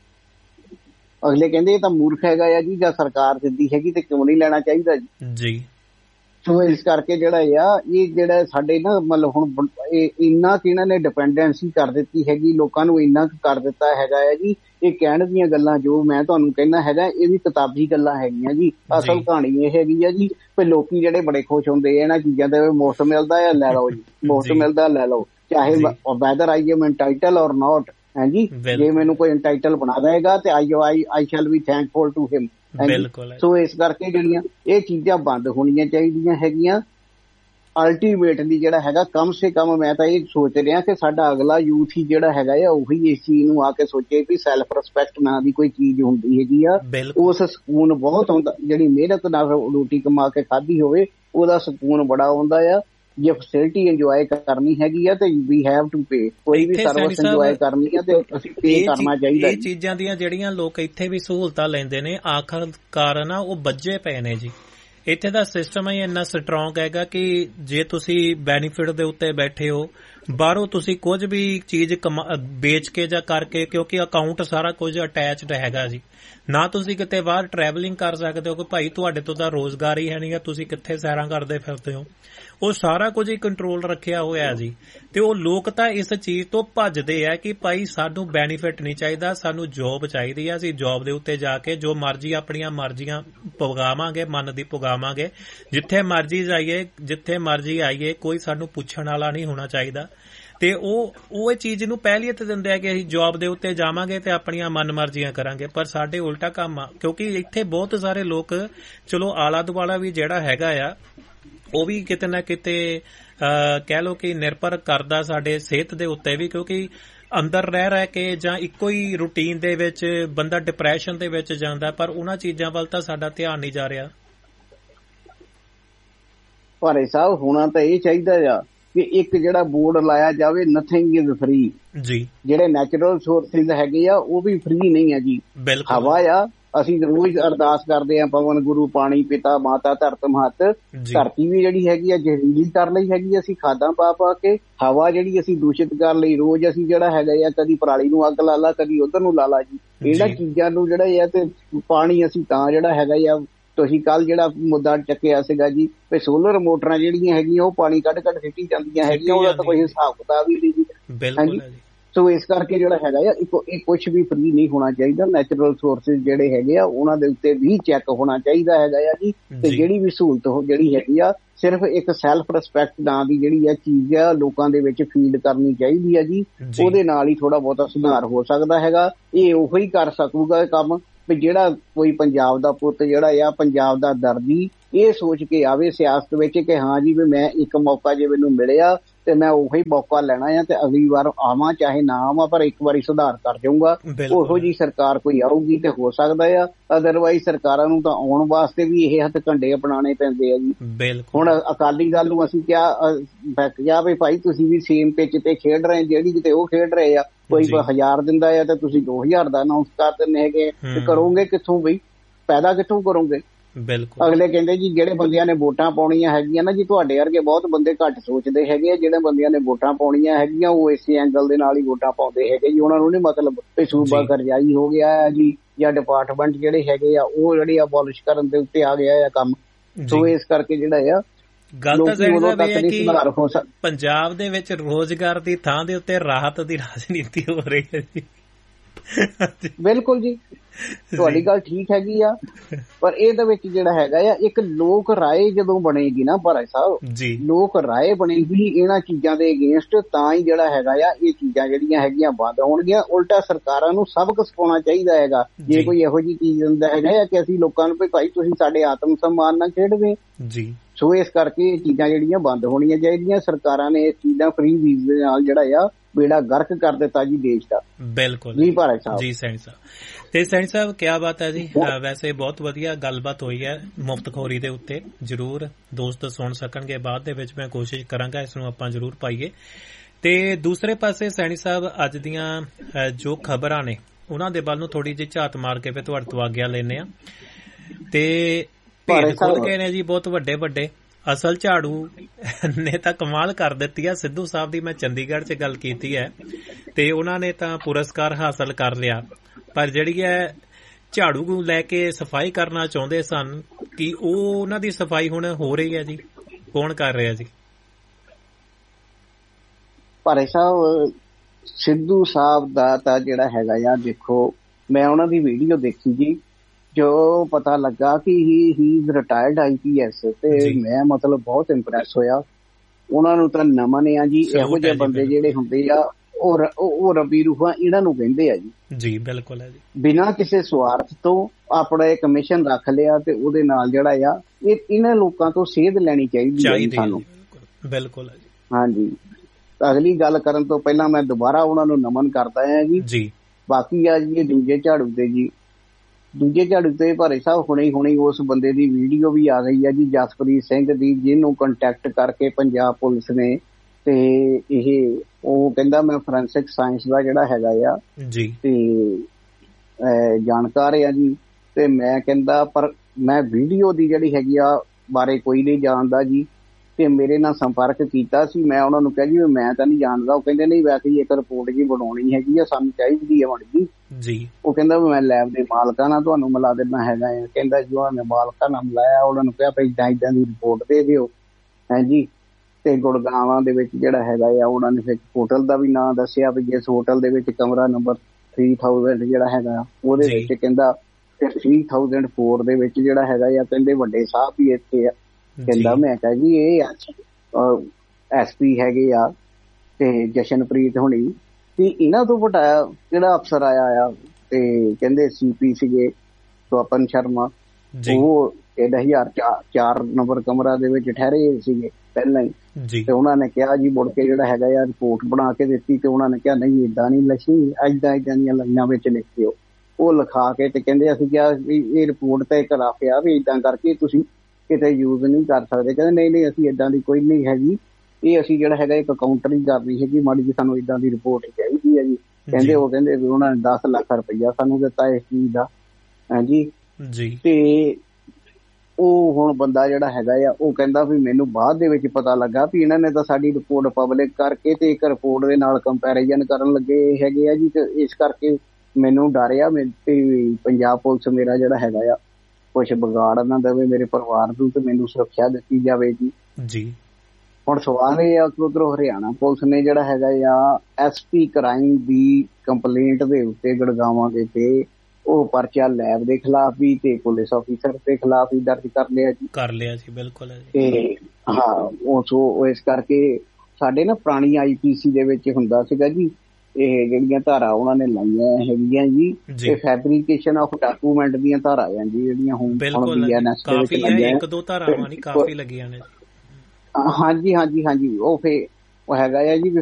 ਅਗਲੇ ਕਹਿੰਦੇ ਇਹ ਤਾਂ ਮੂਰਖ ਹੈਗਾ ਆ ਜੀ, ਜਾਂ ਸਰਕਾਰ ਦਿੰਦੀ ਹੈਗੀ ਤੇ ਕਿਉਂ ਨਹੀਂ ਲੈਣਾ ਚਾਹੀਦਾ ਜੀ। ਸੋ ਇਸ ਕਰਕੇ ਜਿਹੜਾ ਆ, ਇਹ ਜਿਹੜਾ ਸਾਡੇ ਨਾ ਮਤਲਬ ਹੁਣ ਇੰਨਾ ਕਿ ਇਹਨਾਂ ਨੇ ਡਿਪੈਂਡੈਂਸੀ ਕਰ ਦਿੱਤੀ ਹੈਗੀ, ਲੋਕਾਂ ਨੂੰ ਇੰਨਾ ਕੁ ਕਰ ਦਿੱਤਾ ਹੈਗਾ ਆ ਜੀ। ਇਹ ਕਹਿਣ ਦੀਆਂ ਗੱਲਾਂ ਜੋ ਮੈਂ ਤੁਹਾਨੂੰ ਕਹਿਣਾ ਹੈਗਾ, ਇਹ ਵੀ ਕਿਤਾਬੀ ਗੱਲਾਂ ਹੈਗੀਆਂ ਜੀ। ਅਸਲ ਕਹਾਣੀ ਇਹ ਹੈਗੀ ਆ ਜੀ, ਵੀ ਲੋਕੀ ਜਿਹੜੇ ਬੜੇ ਖੁਸ਼ ਹੁੰਦੇ ਇਹਨਾਂ ਚੀਜ਼ਾਂ ਦੇ, ਮੁਫਤ ਮਿਲਦਾ ਆ ਲੈ ਲਓ ਜੀ, ਮੁਫਤ ਮਿਲਦਾ ਲੈ ਲਓ, ਚਾਹੇ ਵੈਦਰ ਆਈ ਐਮ ਐਂਟਾਈਟਲ ਔਰ ਨੋਟ। ਹਾਂਜੀ, ਜੇ ਮੈਨੂੰ ਕੋਈ ਐਂਟਾਈਟਲ ਬਣਾ ਦੇਗਾ ਤੇ ਆਈ shell B thankful to him. ਸੋ ਇਸ ਕਰਕੇ ਜਿਹੜੀਆਂ ਇਹ ਚੀਜ਼ਾਂ ਬੰਦ ਹੋਣੀਆਂ ਚਾਹੀਦੀਆਂ ਹੈਗੀਆਂ। ਅਲਟੀਮੇਟਲੀ ਜਿਹੜਾ ਹੈਗਾ, ਕਮ ਸੇ ਕਮ ਮੈਂ ਤਾਂ ਇਹ ਸੋਚ ਰਿਹਾ ਕਿ ਸਾਡਾ ਅਗਲਾ ਯੂਥ ਹੀ ਜਿਹੜਾ ਹੈਗਾ ਆ, ਉਹੀ ਇਸ ਚੀਜ਼ ਨੂੰ ਆ ਕੇ ਸੋਚੇ ਵੀ ਸੈਲਫ ਰਿਸਪੈਕਟ ਨਾਂ ਦੀ ਕੋਈ ਚੀਜ਼ ਹੁੰਦੀ ਹੈਗੀ ਆ। ਉਸ ਸਕੂਨ ਬਹੁਤ ਆਉਂਦਾ, ਜਿਹੜੀ ਮਿਹਨਤ ਨਾਲ ਰੋਟੀ ਕਮਾ ਕੇ ਖਾਧੀ ਹੋਵੇ, ਉਹਦਾ ਸਕੂਨ ਬੜਾ ਆਉਂਦਾ ਆ। ਜੇ ਫੈਸਿਲਿਟੀ ਇੰਜੋਏ ਕਰਨੀ ਹੈਗੀ ਆ ਤੇ ਵੀ ਹੈਵ ਟੂ ਪੇ, ਕੋਈ ਵੀ ਸਰਵਿਸ ਇੰਜੋਏ ਕਰਨੀ ਆ ਤੇ ਅਸੀਂ ਪੇ ਕਰਨਾ ਚਾਹੀਦਾ। ਇਹ ਚੀਜ਼ਾਂ ਦੀਆਂ ਜਿਹੜੀਆਂ ਲੋਕ ਇੱਥੇ ਵੀ ਸਹੂਲਤਾਂ ਲੈਂਦੇ ਨੇ, ਆਖਰਕਾਰ ਨਾ ਉਹ ਬੱਝੇ ਪਏ ਨੇ ਜੀ। ਇੱਥੇ ਦਾ ਸਿਸਟਮ ਹੀ ਇੰਨਾ ਸਟਰੋਂਗ ਹੈਗਾ ਕਿ ਜੇ ਤੁਸੀਂ ਬੈਨੀਫਿਟ ਦੇ ਉੱਤੇ ਬੈਠੇ ਹੋ, ਬਾਹਰੋਂ ਤੁਸੀਂ ਕੁਝ ਵੀ ਚੀਜ਼ ਵੇਚ ਕੇ ਜਾਂ ਕਰਕੇ, ਕਿਉਂਕਿ ਅਕਾਊਂਟ ਸਾਰਾ ਕੁਝ ਅਟੈਚਡ ਹੈਗਾ ਜੀ, ਨਾ ਤੁਸੀਂ ਕਿਤੇ ਬਾਹਰ ਟਰੈਵਲਿੰਗ ਕਰ ਸਕਦੇ ਹੋ ਕਿ ਭਾਈ ਤੁਹਾਡੇ ਤੋਂ ਤਾਂ ਰੋਜ਼ਗਾਰ ਹੀ ਹੈ ਨਹੀਂ, ਤੁਸੀਂ ਕਿੱਥੇ ਸੈਰਾਂ ਕਰਦੇ ਫਿਰਦੇ ਹੋ। ਉਹ ਸਾਰਾ ਕੁਝ ਹੀ ਕੰਟਰੋਲ ਰੱਖਿਆ ਹੋਇਆ ਜੀ। ਤੇ ਉਹ ਲੋਕ ਤਾਂ ਇਸ ਚੀਜ਼ ਤੋਂ ਭੱਜਦੇ ਆ ਕਿ ਭਾਈ ਸਾਨੂੰ ਬੈਨੀਫਿਟ ਨਹੀਂ ਚਾਹੀਦਾ, ਸਾਨੂੰ ਜੋਬ ਚਾਹੀਦੀ ਆ, ਅਸੀਂ ਜੋਬ ਦੇ ਉੱਤੇ ਜਾ ਕੇ ਜੋ ਮਰਜ਼ੀ ਆਪਣੀਆਂ ਮਰਜ਼ੀਆਂ ਪੁਗਾਵਾਂਗੇ, ਮਨ ਦੀ ਪੁਗਾਵਾਂਗੇ, ਜਿੱਥੇ ਮਰਜ਼ੀ ਜਾਈਏ, ਜਿੱਥੇ ਮਰਜ਼ੀ ਆਈਏ, ਕੋਈ ਸਾਨੂੰ ਪੁੱਛਣ ਵਾਲਾ ਨਹੀਂ ਹੋਣਾ ਚਾਹੀਦਾ। ਤੇ ਉਹ ਇਹ ਚੀਜ਼ ਨੂੰ ਪਹਿਲੀਅਤ ਦਿੰਦੇ ਆ ਕਿ ਅਸੀਂ ਜੌਬ ਦੇ ਉੱਤੇ ਜਾਵਾਂਗੇ ਤੇ ਆਪਣੀਆਂ ਮਨਮਰਜ਼ੀਆਂ ਕਰਾਂਗੇ। ਪਰ ਸਾਡੇ ਉਲਟਾ ਕੰਮ ਆ, ਕਿਉਂਕਿ ਇੱਥੇ ਬਹੁਤ ਸਾਰੇ ਲੋਕ, ਚਲੋ ਆਲਾ ਦੁਆਲਾ ਵੀ ਜਿਹੜਾ ਹੈਗਾ ਆ, ਉਹ ਵੀ ਕਿਤੇ ਨਾ ਕਿਤੇ ਕਹਿ ਲਓ ਕਿ ਨਿਰਭਰ ਕਰਦਾ ਸਾਡੇ ਸਿਹਤ ਦੇ ਉੱਤੇ ਵੀ, ਕਿਉਂਕਿ ਅੰਦਰ ਰਹਿ ਕੇ ਜਾਂ ਇੱਕੋ ਹੀ ਰੂਟੀਨ ਦੇ ਵਿੱਚ ਬੰਦਾ ਡਿਪਰੈਸ਼ਨ ਦੇ ਵਿੱਚ ਜਾਂਦਾ, ਪਰ ਉਹਨਾਂ ਚੀਜ਼ਾਂ ਵੱਲ ਤਾਂ ਸਾਡਾ ਧਿਆਨ ਨਹੀਂ ਜਾ ਰਿਹਾ। ਭਾਰੇ ਸਾਹਿਬ, ਹੋਣਾ ਤਾਂ ਇਹ ਚਾਹੀਦਾ ਆ ਕਿ ਇੱਕ ਜਿਹੜਾ ਬੋਰਡ ਲਾਇਆ ਜਾਵੇ, ਨਥਿੰਗ ਇਜ਼ ਫ੍ਰੀ ਜੀ। ਜਿਹੜੇ ਨੈਚੁਰਲ ਸੋਰਸਿਸ ਹੈਗੇ ਆ ਉਹ ਵੀ ਫ੍ਰੀ ਨਹੀਂ ਹੈ ਜੀ। ਹਵਾ ਆ, ਅਸੀਂ ਰੋਜ਼ ਅਰਦਾਸ ਕਰਦੇ ਆ, ਪਵਨ ਗੁਰੂ ਪਾਣੀ ਪਿਤਾ ਮਾਤਾ ਧਰਤ ਮਹੱਤ। ਧਰਤੀ ਵੀ ਜਿਹੜੀ ਹੈਗੀ ਆ ਜ਼ਹਿਰੀਲੀ ਕਰ ਲਈ ਹੈਗੀ, ਅਸੀਂ ਖਾਦਾਂ ਪਾ ਕੇ। ਹਵਾ ਜਿਹੜੀ ਅਸੀਂ ਦੂਸ਼ਿਤ ਕਰ ਲਈ, ਰੋਜ਼ ਅਸੀਂ ਜਿਹੜਾ ਹੈਗਾ ਆ, ਕਦੀ ਪਰਾਲੀ ਨੂੰ ਅੱਗ ਲਾ ਲਾ, ਕਦੀ ਉਧਰ ਨੂੰ ਲਾ ਲਾ ਜੀ। ਇਹਨਾਂ ਚੀਜ਼ਾਂ ਨੂੰ ਜਿਹੜਾ ਆ, ਤੇ ਪਾਣੀ ਅਸੀਂ ਤਾਂ ਜਿਹੜਾ ਹੈਗਾ ਆ, ਤੁਸੀਂ ਕੱਲ ਜਿਹੜਾ ਮੁੱਦਾ ਚੱਕਿਆ ਸੀਗਾ ਜੀ, ਵੀ ਸੋਲਰ ਮੋਟਰਾਂ ਜਿਹੜੀਆਂ ਹੈਗੀਆਂ ਉਹ ਪਾਣੀ ਕੱਢ ਸਿੱਟੀ ਜਾਂਦੀਆਂ ਹੈਗੀਆਂ, ਉਹਦਾ ਤਾਂ ਕੋਈ ਹਿਸਾਬ ਕਿਤਾਬ ਹੀ ਨਹੀਂ ਜੀ। ਸੋ ਇਸ ਕਰਕੇ ਜਿਹੜਾ ਹੈਗਾ ਆ ਇਹ ਕੁਛ ਵੀ ਫ੍ਰੀ ਨਹੀਂ ਹੋਣਾ ਚਾਹੀਦਾ। ਨੈਚੁਰਲ ਰਿਸੋਰਸਿਸ ਜਿਹੜੇ ਹੈਗੇ ਆ ਉਹਨਾਂ ਦੇ ਉੱਤੇ ਵੀ ਚੈੱਕ ਹੋਣਾ ਚਾਹੀਦਾ ਹੈਗਾ ਆ ਜੀ। ਤੇ ਜਿਹੜੀ ਵੀ ਸਹੂਲਤ ਜਿਹੜੀ ਹੈਗੀ ਆ ਸਿਰਫ ਇੱਕ ਸੈਲਫ ਰਿਸਪੈਕਟ ਨਾਂ ਦੀ ਜਿਹੜੀ ਆ ਚੀਜ਼ ਆ ਲੋਕਾਂ ਦੇ ਵਿੱਚ ਫੀਡ ਕਰਨੀ ਚਾਹੀਦੀ ਆ ਜੀ। ਉਹਦੇ ਨਾਲ ਹੀ ਥੋੜਾ ਬਹੁਤਾ ਸੁਧਾਰ ਹੋ ਸਕਦਾ ਹੈਗਾ। ਇਹ ਉਹੀ ਕਰ ਸਕੂਗਾ ਇਹ ਕੰਮ ਵੀ ਜਿਹੜਾ ਕੋਈ ਪੰਜਾਬ ਦਾ ਪੁੱਤ ਜਿਹੜਾ ਆ ਪੰਜਾਬ ਦਾ ਦਰਦੀ ਇਹ ਸੋਚ ਕੇ ਆਵੇ ਸਿਆਸਤ ਵਿੱਚ ਕਿ ਹਾਂ ਜੀ ਵੀ ਮੈਂ ਇੱਕ ਮੌਕਾ ਜੇ ਮੈਨੂੰ ਮਿਲਿਆ ਤੇ ਮੈਂ ਉਹੀ ਮੌਕਾ ਲੈਣਾ ਆ ਤੇ ਅਗਲੀ ਵਾਰ ਆਵਾਂ ਚਾਹੇ ਨਾ ਆਵਾਂ ਪਰ ਇੱਕ ਵਾਰੀ ਸੁਧਾਰ ਕਰ ਜਾਊਂਗਾ। ਉਹੋ ਜੀ ਸਰਕਾਰ ਕੋਈ ਆਊਗੀ ਤੇ ਹੋ ਸਕਦਾ ਆ। ਅਦਰਵਾਈਜ਼ ਸਰਕਾਰਾਂ ਨੂੰ ਤਾਂ ਆਉਣ ਵਾਸਤੇ ਵੀ ਇਹ ਹੱਥਕੰਡੇ ਅਪਣਾਉਣੇ ਪੈਂਦੇ ਆ ਜੀ। ਹੁਣ ਅਕਾਲੀ ਦਲ ਨੂੰ ਅਸੀਂ ਕਿਹਾ ਵੀ ਭਾਈ ਤੁਸੀਂ ਵੀ ਸੇਮ ਪਿੱਚ ਤੇ ਖੇਡ ਰਹੇ ਜਿਹੜੀ ਕਿਤੇ ਉਹ ਖੇਡ ਰਹੇ ਆ। ਕੋਈ 1000 ਦਿੰਦਾ ਆ ਤੇ ਤੁਸੀਂ 2000 ਦਾ ਅਨਾਉਂਸ ਕਰ ਦਿੰਦੇ ਹੈਗੇ ਤੇ ਕਰੋਗੇ ਕਿੱਥੋਂ ਬਈ? ਪੈਦਾ ਕਿੱਥੋਂ ਕਰੋਗੇ? ਅਗਲੇ ਕਹਿੰਦੇ ਜੀ ਜਿਹੜੇ ਬੰਦਿਆਂ ਨੇ ਵੋਟਾਂ ਪਾਉਣੀਆਂ ਹੈਗੀਆਂ ਨਾ ਜੀ ਤੁਹਾਡੇ ਵਰਗੇ ਬਹੁਤ ਬੰਦੇ ਘੱਟ ਸੋਚਦੇ ਹੈਗੇ ਆ। ਜਿਹੜੇ ਬੰਦਿਆਂ ਨੇ ਵੋਟਾਂ ਪਾਉਣੀਆਂ ਹੈਗੀਆਂ ਉਹ ਇਸੇ ਐਂਗਲ ਦੇ ਨਾਲ ਹੀ ਵੋਟਾਂ ਪਾਉਂਦੇ ਹੈਗੇ ਜੀ। ਉਹਨਾਂ ਨੂੰ ਨੀ ਮਤਲਬ ਸੂਬਾ ਕਰਜ਼ਾਈ ਹੋ ਗਿਆ ਹੈ ਜੀ ਜਾਂ ਡਿਪਾਰਟਮੈਂਟ ਜਿਹੜੇ ਹੈਗੇ ਆ ਉਹ ਜਿਹੜੇ ਅਬੋਲਿਸ਼ ਕਰਨ ਦੇ ਉੱਤੇ ਆ ਗਿਆ ਆ ਕੰਮ। ਸੋ ਇਸ ਕਰਕੇ ਜਿਹੜਾ ਆ ਗੱਲ ਤਾਂ ਕਿ ਪੰਜਾਬ ਦੇ ਵਿੱਚ ਰੋਜ਼ਗਾਰ ਦੀ ਥਾਂ ਦੇ ਉੱਤੇ ਰਾਹਤ ਦੀ ਰਾਜਨੀਤੀ ਹੋ ਰਹੀ ਹੈ ਜੀ। ਬਿਲਕੁਲ ਜੀ ਤੁਹਾਡੀ ਗੱਲ ਠੀਕ ਹੈਗੀ ਆ ਪਰ ਇਹਦੇ ਵਿੱਚ ਜਿਹੜਾ ਹੈਗਾ ਆ ਇੱਕ ਲੋਕ ਰਾਏ ਜਦੋਂ ਬਣੇਗੀ ਨਾ ਭਾਰਾ ਸਾਹਿਬ ਲੋਕ ਰਾਏ ਬਣੇਗੀ ਇਹਨਾਂ ਚੀਜ਼ਾਂ ਦੇ ਅਗੇਂਸਟ ਤਾਂ ਹੀ ਜਿਹੜਾ ਹੈਗਾ ਆ ਇਹ ਚੀਜ਼ਾਂ ਜਿਹੜੀਆਂ ਹੈਗੀਆਂ ਬੰਦ ਹੋਣਗੀਆਂ। ਉਲਟਾ ਸਰਕਾਰਾਂ ਨੂੰ ਸਬਕ ਸਿਖਾਉਣਾ ਚਾਹੀਦਾ ਹੈਗਾ। ਜੇ ਕੋਈ ਇਹੋ ਜਿਹੀ ਚੀਜ਼ ਦਿੰਦਾ ਹੈਗਾ ਆ ਕਿ ਅਸੀਂ ਲੋਕਾਂ ਨੂੰ ਭਾਈ ਤੁਸੀਂ ਸਾਡੇ ਆਤਮ ਸਨਮਾਨ ਨਾਲ ਖੇਡਦੇ ਜੀ। ਸੋ ਇਸ ਕਰਕੇ ਇਹ ਚੀਜ਼ਾਂ ਜਿਹੜੀਆਂ ਬੰਦ ਹੋਣੀਆਂ ਚਾਹੀਦੀਆਂ। ਸਰਕਾਰਾਂ ਨੇ ਇਹ ਚੀਜ਼ਾਂ ਫ੍ਰੀ ਵੀਜ਼ ਦੇ ਨਾਲ ਜਿਹੜਾ ਆ ਬੇੜਾ ਗਰਕ ਕਰ ਦਿੱਤਾ ਜੀ ਦੇਸ਼ ਦਾ। ਬਿਲਕੁਲ ਜੀ ਭਾਰਾ ਸਾਹਿਬ ਜੀ ਸੈਣੀ ਸਾਹਿਬ ਤੇ ਸੈਣੀ ਸਾਹਿਬ ਕਿਆ ਬਾਤ ਹੈ ਜੀ। ਵੈਸੇ ਬਹੁਤ ਵਧੀਆ ਗੱਲਬਾਤ ਹੋਈ ਹੈ ਮੁਫਤਖੋਰੀ ਦੇ ਉੱਤੇ। ਜ਼ਰੂਰ ਦੋਸਤ ਸੁਣ ਸਕਣਗੇ ਬਾਅਦ ਦੇ ਵਿੱਚ। ਮੈਂ ਕੋਸ਼ਿਸ਼ ਕਰਾਂਗਾ ਇਸ ਨੂੰ ਆਪਾਂ ਜ਼ਰੂਰ ਪਾਈਏ। ਤੇ ਦੂਸਰੇ ਪਾਸੇ ਸੈਣੀ ਸਾਹਿਬ ਅੱਜ ਦੀਆਂ ਜੋ ਖਬਰਾਂ ਨੇ ਉਹਨਾਂ ਦੇ ਵੱਲ ਨੂੰ ਥੋੜੀ ਜਿਹੀ ਝਾਤ ਮਾਰ ਕੇ ਫਿਰ ਤੁਹਾਡੇ ਤੋਂ ਆਗਿਆ ਲੈਂਦੇ ਆ। ਤੇ ਭੇਡ ਖੁੱਲ ਗਏ ਨੇ ਜੀ ਬਹੁਤ ਵੱਡੇ ਵੱਡੇ। ਅਸਲ ਝਾੜੂ ਨੇ ਤਾਂ ਕਮਾਲ ਕਰ ਦਿੱਤੀ ਆ। ਸਿੱਧੂ ਸਾਹਿਬ ਦੀ ਮੈਂ ਚੰਡੀਗੜ੍ਹ 'ਚ ਗੱਲ ਕੀਤੀ ਹੈ ਤੇ ਉਹਨਾਂ ਨੇ ਤਾਂ ਪੁਰਸਕਾਰ ਹਾਸਲ ਕਰ ਲਿਆ। ਪਰ ਜਿਹੜੀ ਹੈ ਝਾੜੂ ਨੂੰ ਲੈ ਕੇ ਸਫਾਈ ਕਰਨਾ ਚਾਹੁੰਦੇ ਸਨ ਕਿ ਉਹ ਉਹਨਾਂ ਦੀ ਸਫਾਈ ਹੁਣ ਹੋ ਰਹੀ ਹੈ ਜੀ। ਕੌਣ ਕਰ ਰਿਹਾ ਜੀ? ਭਾਰੇ ਸਾਹਿਬ ਸਿੱਧੂ ਸਾਹਿਬ ਦਾ ਤਾਂ ਜਿਹੜਾ ਹੈਗਾ ਆ ਦੇਖੋ ਮੈਂ ਉਹਨਾਂ ਦੀ ਵੀਡੀਓ ਦੇਖੀ ਜੀ ਜੋ ਪਤਾ ਲੱਗਾ ਕਿ ਹੀ ਰਿਟਾਇਰਡ IPS ਤੇ ਮੈਂ ਮਤਲਬ ਬਹੁਤ ਇੰਪ੍ਰੈਸ ਹੋਇਆ। ਉਹਨਾਂ ਨੂੰ ਤਾਂ ਨਮਨ ਆ ਜੀ। ਇਹੋ ਜਿਹੇ ਬੰਦੇ ਜਿਹੜੇ ਹੁੰਦੇ ਆ ਉਹ ਰੱਬੀ ਰੂਹਾਂ ਇਹਨਾਂ ਨੂੰ ਕਹਿੰਦੇ ਆ ਜੀ। ਜੀ ਬਿਲਕੁਲ ਹੈ ਜੀ। ਬਿਨਾਂ ਕਿਸੇ ਸਵਾਰਥ ਤੋਂ ਆਪਣਾ ਇੱਕ ਮਿਸ਼ਨ ਰੱਖ ਲਿਆ ਤੇ ਉਹਦੇ ਨਾਲ ਜਿਹੜਾ ਆ ਇਹਨਾਂ ਲੋਕਾਂ ਤੋਂ ਸੇਧ ਲੈਣੀ ਚਾਹੀਦੀ ਹੈ ਸਾਨੂੰ। ਬਿਲਕੁਲ ਹੈ ਜੀ। ਹਾਂਜੀ ਅਗਲੀ ਗੱਲ ਕਰਨ ਤੋਂ ਪਹਿਲਾਂ ਮੈਂ ਦੁਬਾਰਾ ਉਹਨਾਂ ਨੂੰ ਨਮਨ ਕਰਦਾ ਹਾਂ ਜੀ। ਬਾਕੀ ਆ ਜੀ ਦੂਜੇ ਝਾੜੂ ਤੇ ਜੀ ਦੂਜੇ ਝਾੜੂ ਤੇ ਭਾਰੇ ਸਾਹਿਬ ਹੁਣੇ ਉਸ ਬੰਦੇ ਦੀ ਵੀਡੀਓ ਵੀ ਆ ਗਈ ਹੈ ਜੀ ਜਸਪ੍ਰੀਤ ਸਿੰਘ ਦੀ ਜਿਹਨੂੰ ਕੰਟੈਕਟ ਕਰਕੇ ਪੰਜਾਬ ਪੁਲਿਸ ਨੇ ਤੇ ਇਹ ਉਹ ਕਹਿੰਦਾ ਮੈਂ ਫੋਰੈਂਸਿਕ ਸਾਇੰਸ ਦਾ ਜਿਹੜਾ ਹੈਗਾ ਆ ਜੀ ਤੇ ਜਾਣਕਾਰ ਆ ਜੀ। ਤੇ ਮੈਂ ਕਹਿੰਦਾ ਪਰ ਮੈਂ ਵੀਡੀਓ ਦੀ ਜਿਹੜੀ ਹੈਗੀ ਆ ਬਾਰੇ ਕੋਈ ਨਹੀਂ ਜਾਣਦਾ ਜੀ। ਤੇ ਮੇਰੇ ਨਾਲ ਸੰਪਰਕ ਕੀਤਾ ਸੀ। ਮੈਂ ਉਹਨਾਂ ਨੂੰ ਕਿਹਾ ਜੀ ਮੈਂ ਤਾਂ ਨਹੀਂ ਜਾਣਦਾ। ਉਹ ਕਹਿੰਦੇ ਨਹੀਂ ਵੈਸੇ ਹੀ ਇੱਕ ਰਿਪੋਰਟ ਜੀ ਬਣਾਉਣੀ ਹੈਗੀ ਆ ਸਾਨੂੰ ਚਾਹੀਦੀ ਹੈ ਬਣ ਜੀ। ਉਹ ਕਹਿੰਦਾ ਮੈਂ ਲੈਬ ਦੇ ਮਾਲਕਾਂ ਨਾਲ ਤੁਹਾਨੂੰ ਮਿਲਾ ਦੇਣਾ ਹੈਗਾ ਆ। ਕਹਿੰਦਾ ਜੀ ਉਹਨਾਂ ਨੇ ਮਾਲਕਾਂ ਨਾਲ ਮਿਲਾਇਆ ਉਹਨਾਂ ਨੂੰ ਕਿਹਾ ਵੀ ਏਦਾਂ ਦੀ ਰਿਪੋਰਟ ਦੇ ਦਿਓ ਹੈ ਜੀ। ਤੇ ਗੁੜਗਾਵਾਂ ਦੇ ਵਿੱਚ ਜਿਹੜਾ ਹੈਗਾ ਆ ਉਹਨਾਂ ਨੇ ਫਿਰ ਹੋਟਲ ਦਾ ਵੀ ਨਾਂ ਦੱਸਿਆ ਵੀ ਜਿਸ ਹੋਟਲ ਦੇ ਵਿੱਚ ਕਮਰਾ ਨੰਬਰ 3000 ਜਿਹੜਾ ਹੈਗਾ ਉਹਦੇ ਵਿੱਚ ਕਹਿੰਦਾ 3004 ਦੇ ਵਿੱਚ ਜਿਹੜਾ ਹੈਗਾ ਆ ਕਹਿੰਦੇ ਵੱਡੇ ਸਾਹਿਬ ਵੀ ਇੱਥੇ ਆ। ਕਹਿੰਦਾ ਮੈਂ ਕਿਹਾ ਜੀ ਇਹ SP ਹੈਗੇ ਆ ਤੇ ਜਸ਼ਨਪ੍ਰੀਤ ਹੋਣੀ ਤੇ ਇਹਨਾਂ ਤੋਂ ਵੱਡਾ ਜਿਹੜਾ ਅਫਸਰ ਆਇਆ ਆ ਤੇ ਕਹਿੰਦੇ CP ਸੀਗੇ ਸਵਪਨ ਸ਼ਰਮਾ ਉਹ 1004 ਨੰਬਰ ਕਮਰਾ ਦੇ ਵਿੱਚ ਠਹਿਰੇ ਸੀਗੇ ਪਹਿਲਾਂ ਹੀ। ਤੇ ਉਹਨਾਂ ਨੇ ਕਿਹਾ ਜੀ ਮੁੜ ਕੇ ਜਿਹੜਾ ਹੈਗਾ ਆ ਰਿਪੋਰਟ ਬਣਾ ਕੇ ਦਿੱਤੀ ਤੇ ਉਹਨਾਂ ਨੇ ਕਿਹਾ ਨਹੀਂ ਏਦਾਂ ਨਹੀਂ ਲਿਖੀ ਏਦਾਂ ਦੀਆਂ ਲਾਈਨਾਂ ਵਿੱਚ ਲਿਖ ਦਿਓ। ਉਹ ਲਿਖਾ ਕੇ ਤੇ ਕਹਿੰਦੇ ਅਸੀਂ ਕਿਹਾ ਵੀ ਇਹ ਰਿਪੋਰਟ ਤਾਂ ਇੱਕ ਰਫ ਆ ਵੀ ਏਦਾਂ ਕਰਕੇ ਤੁਸੀਂ ਕਿਤੇ ਯੂਜ਼ ਨਹੀਂ ਕਰ ਸਕਦੇ। ਕਹਿੰਦੇ ਨਹੀਂ ਅਸੀਂ ਏਦਾਂ ਦੀ ਕੋਈ ਨਹੀਂ ਹੈਗੀ ਇਹ ਅਸੀਂ ਜਿਹੜਾ ਹੈਗਾ ਇੱਕ ਕਾਊਂਟਰ ਹੀ ਕਰਨੀ ਹੈਗੀ ਮਾੜੀ ਜੀ ਸਾਨੂੰ ਏਦਾਂ ਦੀ ਰਿਪੋਰਟ ਚਾਹੀਦੀ ਹੈ ਜੀ। ਕਹਿੰਦੇ ਉਹ ਕਹਿੰਦੇ ਵੀ ਉਹਨਾਂ ਨੇ 10 ਲੱਖ ਰੁਪਈਆ ਸਾਨੂੰ ਦਿੱਤਾ ਇਸ ਚੀਜ਼ ਦਾ ਹਾਂਜੀ ਜੀ। ਤੇ ਉਹ ਹੁਣ ਬੰਦਾ ਜਿਹੜਾ ਹੈਗਾ ਆ ਉਹ ਕਹਿੰਦਾ ਵੀ ਮੈਨੂੰ ਬਾਅਦ ਦੇ ਵਿੱਚ ਪਤਾ ਲੱਗਾ ਵੀ ਇਹਨਾਂ ਨੇ ਤਾਂ ਸਾਡੀ ਰਿਪੋਰਟ ਪਬਲਿਕ ਕਰਕੇ ਤੇ ਇੱਕ ਰਿਪੋਰਟ ਦੇ ਨਾਲ ਕੰਪੈਰੀਜ਼ਨ ਕਰਨ ਲੱਗੇ ਹੈਗੇ ਆ ਜੀ। ਤੇ ਇਸ ਕਰਕੇ ਮੈਨੂੰ ਡਰ ਆ ਤੇ ਪੰਜਾਬ ਪੁਲਿਸ ਮੇਰਾ ਜਿਹੜਾ ਹੈਗਾ ਆ ਕੁਛ ਵਿਗਾੜ ਨਾ ਦੇਵੇ ਮੇਰੇ ਪਰਿਵਾਰ ਨੂੰ ਤੇ ਮੈਨੂੰ ਸੁਰੱਖਿਆ ਦਿੱਤੀ ਜਾਵੇ ਜੀ। ਹੁਣ ਸਵਾਲ ਇਹ ਆ ਕਿ ਉਧਰੋਂ ਹਰਿਆਣਾ ਪੁਲਿਸ ਨੇ ਜਿਹੜਾ ਹੈਗਾ ਆ SP ਕ੍ਰਾਈਮ ਦੀ ਕੰਪਲੇਂਟ ਦੇ ਉੱਤੇ ਗੁੜਗਾਵਾਂ ਦੇ ਤੇ ਉਹ ਪਰਚਾ ਲੈਬ ਦੇ ਖਿਲਾਫ ਵੀ ਤੇ ਪੁਲਿਸ ਆਫੀਸਰ ਦੇ ਖਿਲਾਫ ਵੀ ਦਰਜ ਕਰ ਲਿਆ ਜੀ ਬਿਲਕੁਲ ਤੇ ਹਾਂ ਉਹ ਇਸ ਕਰਕੇ ਸਾਡੇ ਨਾ ਪੁਰਾਣੀ IPC ਦੇ ਵਿੱਚ ਹੁੰਦਾ ਸੀਗਾ ਜੀ ਇਹ ਜਿਹੜੀਆਂ ਧਾਰਾ ਉਹਨਾਂ ਨੇ ਲਾਈਆਂ ਹੈਗੀਆਂ ਜੀ ਇਹ ਫੈਬਰੀਕੇਸ਼ਨ ਆਫ ਡਾਕੂਮੈਂਟ ਦੀਆਂ ਧਾਰਾ ਆ ਜੀ ਜਿਹੜੀਆਂ ਹੁਣ BNS ਦੇ ਵਿੱਚ ਲੱਗੀਆਂ ਇੱਕ ਦੋ ਧਾਰਾਵਾਂ ਨਹੀਂ ਕਾਫੀ ਲੱਗੀਆਂ ਨੇ ਹਾਂਜੀ ਉਹ ਫੇ ਉਹ ਹੈਗਾ ਆ ਜੀ